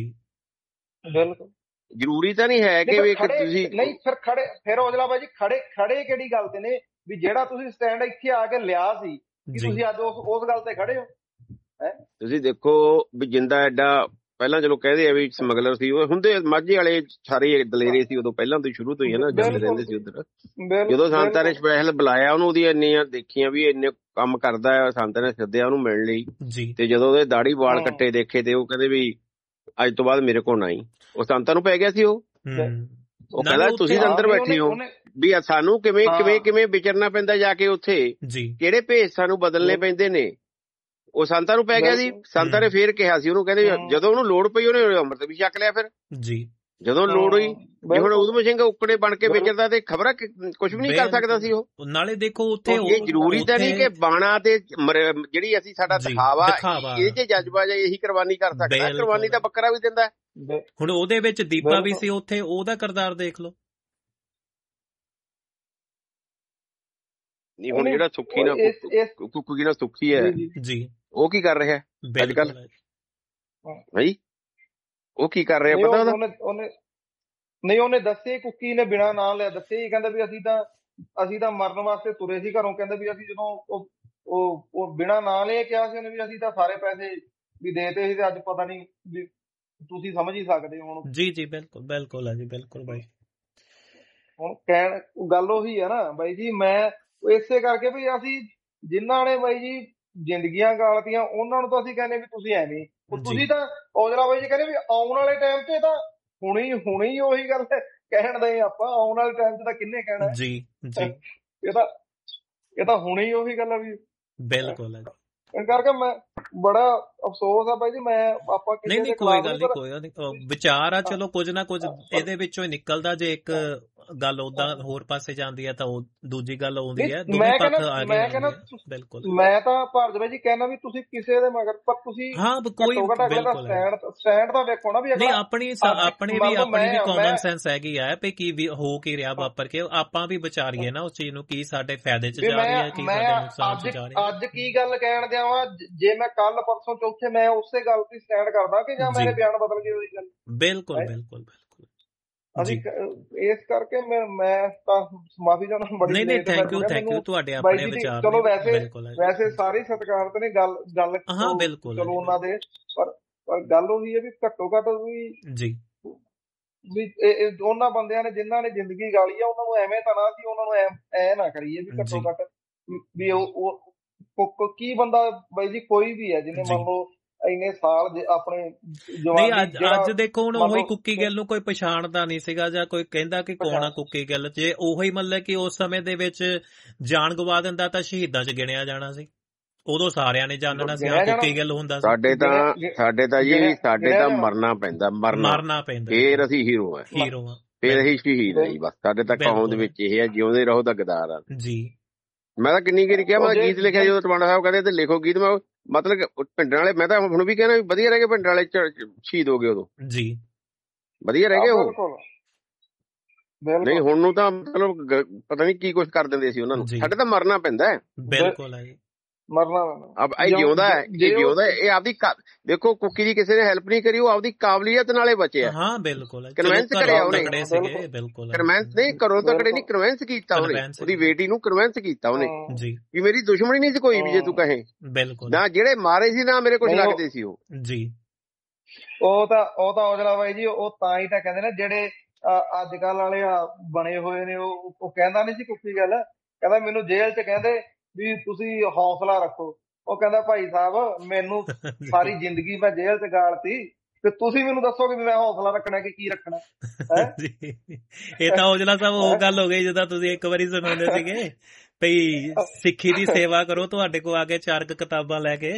ਜ਼ਰੂਰੀ ਤਾਂ ਨਹੀਂ ਹੈ ਕਿ ਤੁਸੀਂ ਨਹੀਂ ਫਿਰ ਔਜਲਾ ਬਾਈ ਜੀ ਖੜੇ ਕਿਹੜੀ ਗੱਲ ਤੇ ਨੇ ਵੀ ਜਿਹੜਾ ਤੁਸੀਂ ਸਟੈਂਡ ਇੱਥੇ ਆ ਕੇ ਲਿਆ ਸੀ ਤੁਸੀਂ ਅੱਜ ਉਸ ਗੱਲ ਤੇ ਖੜੇ ਹੋ। ਤੁਸੀਂ ਦੇਖੋ ਵੀ ਜਿੰਦਾ ਐਡਾ ਪਹਿਲਾਂ ਚਲੋ ਕਹਿੰਦੇ ਆ ਵੀ ਸਮਗਲਰ ਸੀ, ਉਹ ਹੁੰਦੇ ਮਾਝੇ ਵਾਲੇ ਸਾਰੇ ਦਲੇਰੇ ਸੀ ਉਦੋਂ ਪਹਿਲਾਂ ਤੋਂ ਸ਼ੁਰੂ ਤੋਂ ਹੀ ਹੈ ਨਾ, ਜਾਂਦੇ ਰਹਿੰਦੇ ਸੀ ਉੱਧਰ। ਜਦੋਂ ਸੰਤਾਂ ਨੇ ਸਪੈਸ਼ਲ ਬੁਲਾਇਆ ਉਹਨੂੰ, ਉਹਦੀਆਂ ਇੰਨੀਆਂ ਦੇਖੀਆਂ ਵੀ ਇੰਨੇ ਕੰਮ ਕਰਦਾ ਹੈ, ਸੰਤਾਂ ਨੇ ਸੱਦਿਆ ਉਹਨੂੰ ਮਿਲਣ ਲਈ। ਤੇ ਜਦੋਂ ਉਹਦੇ ਦਾੜੀ ਵਾਲ ਕੱਟੇ ਦੇਖੇ ਤੇ ਉਹ ਕਹਿੰਦੇ ਵੀ ਅੱਜ ਤੋਂ ਬਾਅਦ ਮੇਰੇ ਕੋਲ ਨਾ ਆਈ। ਉਹ ਸੰਤਾਂ ਨੂੰ ਪੈ ਗਿਆ ਸੀ। ਉਹ ਕਹਿੰਦਾ ਤੁਸੀਂ ਅੰਦਰ ਬੈਠੇ ਹੋ ਵੀ ਸਾਨੂੰ ਕਿਵੇਂ ਵਿਚਰਨਾ ਪੈਂਦਾ ਜਾ ਕੇ ਉੱਥੇ, ਕਿਹੜੇ ਭੇਸ ਸਾਨੂੰ ਬਦਲਣੇ ਪੈਂਦੇ ਨੇ। ਉਹ ਸੰਤਾਂ ਨੂੰ ਪੈ ਗਿਆ ਸੀ। ਸੰਤਾਂ ਨੇ ਫੇਰ ਕਿਹਾ ਸੀ ਉਹਨੂੰ, ਕਹਿੰਦੇ ਜਦੋਂ ਉਹਨੂੰ ਲੋੜ ਪਈ ਉਹਨੇ ਅੰਮ੍ਰਿਤ ਵੀ ਛਕ ਲਿਆ। ਫਿਰ ਜਦੋਂ ਲੋੜ ਹੋਈ, ਜੇ ਹੁਣ ਉਦਮ ਸਿੰਘ ਉੱਕੜੇ ਬਣ ਕੇ ਵਿਚਰਦਾ ਤੇ ਖਬਰਾਂ ਕੁਝ ਵੀ ਨਹੀਂ ਕਰ ਸਕਦਾ ਸੀ ਉਹ। ਨਾਲੇ ਦੇਖੋ ਉੱਥੇ ਇਹ ਜ਼ਰੂਰੀ ਤਾਂ ਨਹੀਂ ਕਿ ਬਾਣਾ ਤੇ ਜਿਹੜੀ ਅਸੀਂ ਸਾਡਾ ਦਿਖਾਵਾ ਇਹ ਚ ਜਜ਼ਬਾ ਜਾਂ ਇਹੀ ਕੁਰਬਾਨੀ ਕਰ ਸਕਦਾ। ਕੁਰਬਾਨੀ ਤਾਂ ਬੱਕਰਾ ਵੀ ਦਿੰਦਾ। ਹੁਣ ਉਹਦੇ ਵਿੱਚ ਦੀਪਾ ਵੀ ਸੀ ਉੱਥੇ, ਉਹਦਾ ਕਿਰਦਾਰ ਦੇਖ ਲਓ। ਹੁਣ ਜਿਹੜਾ ਸੁੱਖੀ ਨਾ ਕੁੱਕੀ ਨਾਲ ਸੁੱਖੀ ਹੈ ਜੀ, ਉਹ ਕੀ ਕਰ ਰਿਹਾ ਅੱਜ ਕੱਲ ਭਾਈ? ਉਹ ਕੀ ਕਰ ਰਿਹਾ ਪਤਾ ਉਹਨੇ ਦੱਸੇ, ਕੁੱਕੀ ਨੇ ਬਿਨਾਂ ਨਾਂ ਲਿਆ ਦੱਸੇ, ਕਹਿੰਦਾ ਵੀ ਅਸੀਂ ਤਾਂ ਮਰਨ ਵਾਸਤੇ ਤੁਰੇ ਸੀ ਘਰੋਂ। ਕਹਿੰਦਾ ਵੀ ਅਸੀਂ ਜਦੋਂ ਉਹ ਬਿਨਾਂ ਨਾਂ ਲਿਆ ਕਿਹਾ ਸੀ ਉਹਨੇ ਵੀ ਅਸੀਂ ਤਾਂ ਸਾਰੇ ਪੈਸੇ ਵੀ ਦੇਤੇ ਸੀ ਤੇ ਅੱਜ ਪਤਾ ਨਹੀਂ ਤੁਸੀਂ ਸਮਝ ਹੀ ਸਕਦੇ ਹੋ ਹੁਣ। ਜੀ ਜੀ ਬਿਲਕੁਲ ਬਿਲਕੁਲ ਹੈ ਜੀ, ਬਿਲਕੁਲ ਬਾਈ। ਹੁਣ ਕਹਿਣ ਗੱਲ ਉਹੀ ਹੈ ਨਾ ਬਾਈ ਜੀ, ਮੈਂ ਇਸੇ ਕਰਕੇ ਵੀ ਅਸੀਂ ਜਿਨ੍ਹਾਂ ਨੇ ਬਾਈ ਜੀ ਜ਼ਿੰਦਗੀਆਂ ਗਾਲਤੀਆਂ ਉਹਨਾਂ ਨੂੰ ਤਾਂ ਅਸੀਂ ਕਹਿੰਦੇ ਵੀ ਤੁਸੀਂ ਐਵੇਂ ਤੁਸੀਂ ਤਾਂ ਔਜਲਾ ਬਾਈ ਜੀ ਕਹਿੰਦੇ ਵੀ ਆਉਣ ਵਾਲੇ ਟਾਈਮ 'ਚ ਤਾਂ ਹੁਣੇ ਹੀ ਉਹੀ ਗੱਲ ਕਹਿਣ ਦੇ ਆਪਾਂ, ਆਉਣ ਵਾਲੇ ਟਾਈਮ 'ਚ ਤਾਂ ਕਿੰਨੇ ਕਹਿਣਾ ਜੀ ਜੀ ਇਹ ਤਾਂ ਹੁਣੇ ਹੀ ਉਹੀ ਗੱਲ ਆ ਵੀ ਬਿਲਕੁਲ ਹੈ। ਇਸ ਕਰਕੇ ਮੈਂ ਬੜਾ ਅਫਸੋਸ ਆ ਬਾਈ ਜੀ, ਮੈਂ ਆਪਾਂ ਨਹੀਂ ਕੋਈ ਗੱਲ ਨਹੀਂ, ਵਿਚਾਰ ਆ ਚਲੋ ਕੁਝ ਨਾ ਕੁਝ ਇਹਦੇ ਵਿੱਚੋਂ ਹੀ ਨਿਕਲਦਾ। ਜੇ ਇੱਕ ਗੱਲ ਉਦਾਂ ਹੋਰ ਪਾਸੇ ਜਾਂਦੀ ਹੈ ਤਾਂ ਉਹ ਦੂਜੀ ਗੱਲ ਆਉਂਦੀ ਹੈ। ਦੋਵੇਂ ਪੱਖ ਆ ਗਏ। ਬਿਲਕੁਲ ਮੈਂ ਤਾਂ ਭਾਰਤ ਬਾਈ ਜੀ ਕਹਿਣਾ ਵੀ ਤੁਸੀਂ ਕਿਸੇ ਦੇ ਮਗਰ ਪਰ ਤੁਸੀਂ ਕੋਈ ਸਟੈਂਡ ਤਾਂ ਵੇਖੋ ਨਾ ਵੀ ਨਹੀਂ ਆਪਣੀ ਵੀ ਕਾਮਨ ਸੈਂਸ ਹੈਗੀ ਆ ਵੀ ਕੀ ਹੋ ਕੀ ਰਿਹਾ ਵਾਪਰ ਕੇ, ਆਪਾਂ ਵੀ ਵਿਚਾਰੀਏ ਨਾ ਉਸ ਚੀਜ਼ ਨੂੰ, ਕੀ ਸਾਡੇ ਫਾਇਦੇ 'ਚ ਜਾ ਰਹੀ ਹੈ ਕੀ ਸਾਡੇ ਨੁਕਸਾਨ 'ਚ ਜਾ ਰਹੀ ਹੈ। ਅੱਜ ਕੀ ਗੱਲ ਕਹਿਣ ਦਿਆਂ ਵਾ, ਜੇ ਮੈਂ ਕੱਲ ਪਰਸੋਂ ਚੌਥੇ ਮੈਂ ਉਸੇ ਗੱਲ ਤੇ ਸਟੈਂਡ ਕਰਦਾ ਕਿ ਜਾਂ ਮੇਰੇ ਬਿਆਨ ਬਦਲ ਗਏ ਉਹਦੀ ਗੱਲ। ਬਿਲਕੁਲ ਬਿਲਕੁਲ ਬਿਲਕੁਲ ਅਸੀਂ ਇਸ ਕਰਕੇ ਮੈਂ ਤਾਂ ਮਾਫੀ ਚਾਹੁੰਦਾ ਬੜੀ। ਨਹੀਂ ਥੈਂਕ ਯੂ ਤੁਹਾਡੇ ਆਪਣੇ ਵਿਚਾਰ। ਚਲੋ ਵੈਸੇ ਸਾਰੇ ਸਤਿਕਾਰਤ ਨੇ ਗੱਲ ਹਾਂ ਬਿਲਕੁਲ ਚਲੋ ਉਹਨਾਂ ਦੇ, ਪਰ ਗੱਲ ਉਹੀ ਹੈ ਵੀ ਘੱਟੋ ਘੱਟ ਵੀ ਜੀ ਵੀ ਉਹਨਾਂ ਬੰਦਿਆਂ ਨੇ ਜਿਨ੍ਹਾਂ ਨੇ ਜ਼ਿੰਦਗੀ ਗਾਲੀ ਆ ਉਹਨਾਂ ਨੂੰ ਐਵੇਂ ਤਾਂ ਨਾ ਸੀ, ਉਹਨਾਂ ਨੂੰ ਐ ਨਾ ਕਰੀਏ ਵੀ ਘੱਟੋ ਘੱਟ ਵੀ ਉਹ ਕੀ ਬੰਦਾ ਬਾਈ ਜੀ ਕੋਈ ਵੀ ਹੈ ਜਿਹਨੇ ਮੰਨ ਲਓ ਇੰਨੇ ਸਾਲ ਆਪਣੇ ਅੱਜ ਦੇਖੋ ਹੁਣ ਉਹੀ ਕੁੱਕੀ ਗਿੱਲ ਨੂੰ ਕੋਈ ਪਛਾਣਦਾ ਨਹੀਂ ਸੀਗਾ ਜਾਂ ਕੋਈ ਕਹਿੰਦਾ ਕਿ ਕੌਣ ਆ ਕੁੱਕੀ ਗਿੱਲ। ਜੇ ਉਹੀ ਮਤਲਬ ਕਿ ਉਸ ਸਮੇਂ ਦੇ ਵਿੱਚ ਜਾਨ ਗਵਾ ਦਿੰਦਾ ਤਾਂ ਸ਼ਹੀਦਾਂ 'ਚ ਗਿਣਿਆ ਜਾਣਾ ਸੀ, ਉਦੋਂ ਸਾਰਿਆਂ ਨੇ ਜਾਣਨਾ ਸੀ ਹਾਂ ਕੁੱਕੀ ਗਿੱਲ ਹੁੰਦਾ ਸੀ। ਸਾਡੇ ਤਾਂ ਮਰਨਾ ਪੈਂਦਾ ਫੇਰ ਅਸੀਂ ਹੀਰੋ ਆ ਫੇਰ ਅਸੀਂ ਸ਼ਹੀਦ ਆ ਜੀ। ਬਸ ਸਾਡੇ ਤਾਂ ਕੌਮ ਦੇ ਵਿੱਚ ਇਹ ਆ, ਜਿਉਂਦੇ ਰਹੋ ਤਾਂ ਗਦਾਰ ਆ ਜੀ। ਮੈਂ ਤਾਂ ਕਿੰਨੀ ਵਾਰੀ ਕਿਹਾ, ਮੈਂ ਗੀਤ ਲਿਖਿਆ ਜਦੋਂ ਟਵਾਣਾ ਸਾਹਿਬ ਕਹਿੰਦੇ ਤੇ ਲਿਖੋ ਗੀਤ, ਮੈਂ ਮਤਲਬ ਪਿੰਡਾਂ ਵਾਲੇ, ਮੈਂ ਤਾਂ ਹੁਣ ਵੀ ਕਹਿਣਾ ਵੀ ਵਧੀਆ ਰਹਿ ਗਏ ਪਿੰਡਾਂ ਵਾਲੇ ਸ਼ਹੀਦ ਹੋ ਗਏ ਉਦੋਂ ਜੀ, ਵਧੀਆ ਰਹਿ ਗਏ ਉਹ। ਨਹੀਂ ਹੁਣ ਨੂੰ ਤਾਂ ਮਤਲਬ ਪਤਾ ਨੀ ਕੀ ਕੁਛ ਕਰ ਦਿੰਦੇ ਸੀ ਉਹਨਾਂ ਨੂੰ। ਸਾਡੇ ਤਾਂ ਮਰਨਾ ਪੈਂਦਾ। ਬਿਲਕੁਲ ਇਹ ਜਿਉਂਦਾ ਇਹ ਆਪਦੀ ਦੇਖੋ ਕੁੱਕੀ ਦੀ ਕਿਸੇ ਨੇ ਹੈਲਪ ਨਹੀਂ ਕਰੀ, ਉਹ ਆਪਦੀ ਕਾਬਲੀਅਤ ਨਾਲੇ ਬਚਿਆ। ਹਾਂ ਬਿਲਕੁਲ ਕਨਵੈਂਸ ਕਰਿਆ ਉਹਨੇ, ਕਨਵੈਂਸ ਨਹੀਂ ਘਰੋਂ ਤਕੜੇ ਨਹੀਂ, ਕਨਵੈਂਸ ਕੀਤਾ ਉਹਨੇ, ਉਹਦੀ ਬੇਟੀ ਨੂੰ ਕਨਵੈਂਸ ਕੀਤਾ ਉਹਨੇ ਵੀ ਮੇਰੀ ਦੁਸ਼ਮਣੀ ਨਹੀਂ ਸੀ ਕੋਈ ਵੀ, ਜੇ ਤੂੰ ਕਹੇ ਨਾ ਜਿਹੜੇ ਮਾਰੇ ਸੀ ਨਾ ਮੇਰੇ ਕੁਛ ਲੱਗਦੇ ਸੀ ਉਹ ਜੀ। ਉਹ ਤਾਂ ਔਜਲਾ ਬਾਈ ਜੀ ਉਹ ਤਾਂ ਹੀ ਤਾਂ ਕਹਿੰਦੇ ਨੇ ਜਿਹੜੇ ਅੱਜ ਕੱਲ ਵਾਲੇ ਬਣੇ ਹੋਏ ਨੇ, ਉਹ ਕਹਿੰਦਾ ਨਹੀਂ ਸੀ ਕੁੱਕੀ ਗੱਲ, ਕਹਿੰਦਾ ਮੈਨੂੰ ਜੇਲ੍ਹ 'ਚ ਕਹਿੰਦੇ ਵੀ ਤੁਸੀਂ ਹੌਸਲਾ ਰੱਖੋ। ਉਹ ਕਹਿੰਦਾ ਭਾਈ ਸਾਹਿਬ ਮੈਨੂੰ ਸਾਰੀ ਜ਼ਿੰਦਗੀ ਮੈਂ ਜੇਲ੍ਹ 'ਚ ਗਾਲਤੀ ਤੇ ਤੁਸੀਂ ਮੈਨੂੰ ਦੱਸੋਗੇ ਵੀ ਮੈਂ ਹੌਸਲਾ ਰੱਖਣਾ ਕਿ ਕੀ ਰੱਖਣਾ ਹੈ। ਇਹ ਤਾਂ ਔਜਲਾ ਸਾਹਿਬ ਉਹ ਗੱਲ ਹੋ ਗਈ ਜਿੱਦਾਂ ਤੁਸੀਂ ਇੱਕ ਵਾਰੀ ਸੁਣਾਉਂਦੇ ਸੀਗੇ ਭਈ ਸਿੱਖੀ ਦੀ ਸੇਵਾ ਕਰੋ, ਤੁਹਾਡੇ ਕੋਲ ਆ ਕੇ 4 ਕਿਤਾਬਾਂ ਲੈ ਕੇ।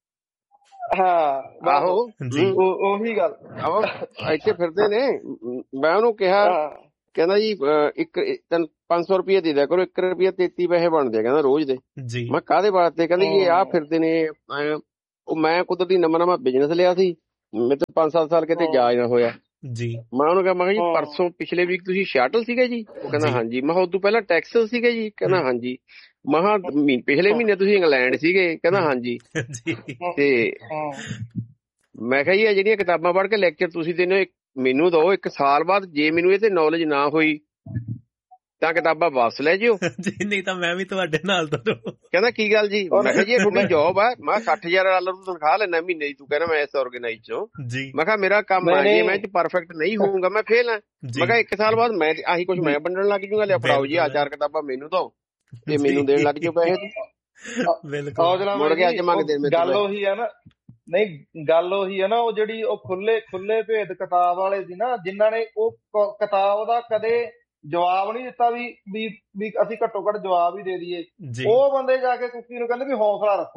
ਹਾਂ ਆਹੋ ਉਹੀ ਗੱਲ ਇੱਥੇ ਫਿਰਦੇ ਨੇ। ਮੈਂ ਉਹਨੂੰ ਕਿਹਾ, ਕਹਿੰਦਾ ਜੀ 500 ਰੁਪਏ ਦੇ ਦਿਆ ਕਰੋ, 1 ਰੁਪਇਆ 33 ਪੈਸੇ ਬਣਦੇ ਆ ਕਹਿੰਦਾ ਰੋਜ਼ ਦੇ। ਮੈਂ ਕਾਹਦੇ ਵਾਸਤੇ? ਕਹਿੰਦੇ ਇਹ ਆ ਫਿਰਦੇ ਨੇ। ਉਹ ਮੈਂ ਕੁਦਰਤੀ ਨਵਾਂ ਬਿਜ਼ਨਸ ਲਿਆ ਸੀ, ਮੇਰੇ ਤੋਂ 5-7 ਸਾਲ ਕਿਤੇ ਜਾ ਨਾ ਹੋਇਆ ਜੀ। ਮੈਂ ਉਹਨੂੰ ਕਿਹਾ, ਮੈਂ ਕਿਹਾ ਜੀ ਪਰਸੋਂ ਪਿਛਲੇ ਵੀਕ ਤੁਸੀਂ ਸ਼ਾਟਲ ਸੀਗੇ ਜੀ? ਉਹ ਕਹਿੰਦਾ ਹਾਂਜੀ। ਮੈਂ ਕਿਹਾ ਉਦੋਂ ਪਹਿਲਾਂ ਟੈਕਸਸ ਸੀਗੇ ਜੀ? ਕਹਿੰਦਾ ਹਾਂਜੀ। ਮੈਂ ਕਿਹਾ ਪਿਛਲੇ ਮਹੀਨੇ ਤੁਸੀਂ ਇੰਗਲੈਂਡ ਸੀਗੇ? ਕਹਿੰਦਾ ਹਾਂਜੀ। ਤੇ ਮੈਂ ਕਿਹਾ ਜੀ ਇਹ ਜਿਹੜੀਆਂ ਕਿਤਾਬਾਂ ਪੜ੍ਹ ਕੇ ਲੈਕਚਰ ਤੁਸੀਂ ਦਿੰਦੇ ਹੋ ਮੈਨੂੰ ਦਿਓ, 1 ਸਾਲ ਬਾਅਦ ਜੇ ਮੈਨੂੰ ਇਹ ਤੇ ਨੌਲੇਜ ਨਾ ਹੋਈ ਤਾਂ ਕਿਤਾਬਾਂ ਵਾਪਸ ਲੈ ਜਿਓ, ਨਹੀਂ ਤਾਂ ਮੈਂ ਵੀ ਤੁਹਾਡੇ ਨਾਲ ਤੁਰੂ। ਕਹਿੰਦਾ ਕੀ ਗੱਲ ਜੀ? ਮੈਂ ਕਿਹਾ ਜੀ ਇਹ ਤੁਹਾਡੀ ਜੌਬ ਆ। ਮੈਂ $60,000 ਤਨਖਾਹ ਲੈਣਾ ਮਹੀਨੇ ਦੀ, ਤੂੰ ਕਹਿੰਦਾ ਮੈਂ ਇਸ ਆਰਗੇਨਾਈਜ਼ ਚੋਂ। ਮੈਂ ਕਿਹਾ ਮੇਰਾ ਕੰਮ ਆ, ਜੇ ਮੈਂ ਪਰਫੈਕਟ ਨਹੀਂ ਹੋਊਗਾ ਮੈਂ ਫੇਲ ਆ। ਮੈਂ ਕਿਹਾ 1 ਸਾਲ ਬਾਅਦ ਮੈਂ ਆਹੀ ਕੁਛ ਮੈਂ ਵੰਡਣ ਲੱਗ ਜੂਗਾ, ਲਿਆ ਫੜਾਓ ਜੀ 4 ਕਿਤਾਬਾਂ ਮੈਨੂੰ ਦੋ ਤੇ ਮੈਨੂੰ ਦੇਣ ਲੱਗ ਜਾਓ ਪੈਸੇ। ਮੁੜ ਕੇ ਅੱਜ ਮੰਗਦੇ। ਗੱਲ ਉਹੀ ਆ ਨਾ, ਨਹੀਂ ਗੱਲ ਉਹੀ ਆ ਨਾ, ਉਹ ਜਿਹੜੀ ਉਹ ਖੁੱਲੇ ਭੇਦ ਕਿਤਾਬ ਵਾਲੇ ਸੀ ਨਾ, ਜਿਨ੍ਹਾਂ ਨੇ ਉਹ ਕਿਤਾਬ ਦਾ ਕਦੇ ਜਵਾਬ ਨਹੀਂ ਦਿੱਤਾ ਵੀ ਅਸੀਂ ਘੱਟੋ ਘੱਟ ਜਵਾਬ ਹੀ ਦੇ ਦਈਏ, ਉਹ ਬੰਦੇ ਜਾ ਕੇ ਕੁੱਕੀ ਨੂੰ ਕਹਿੰਦੇ ਵੀ ਹੌਸਲਾ ਰੱਖੋ।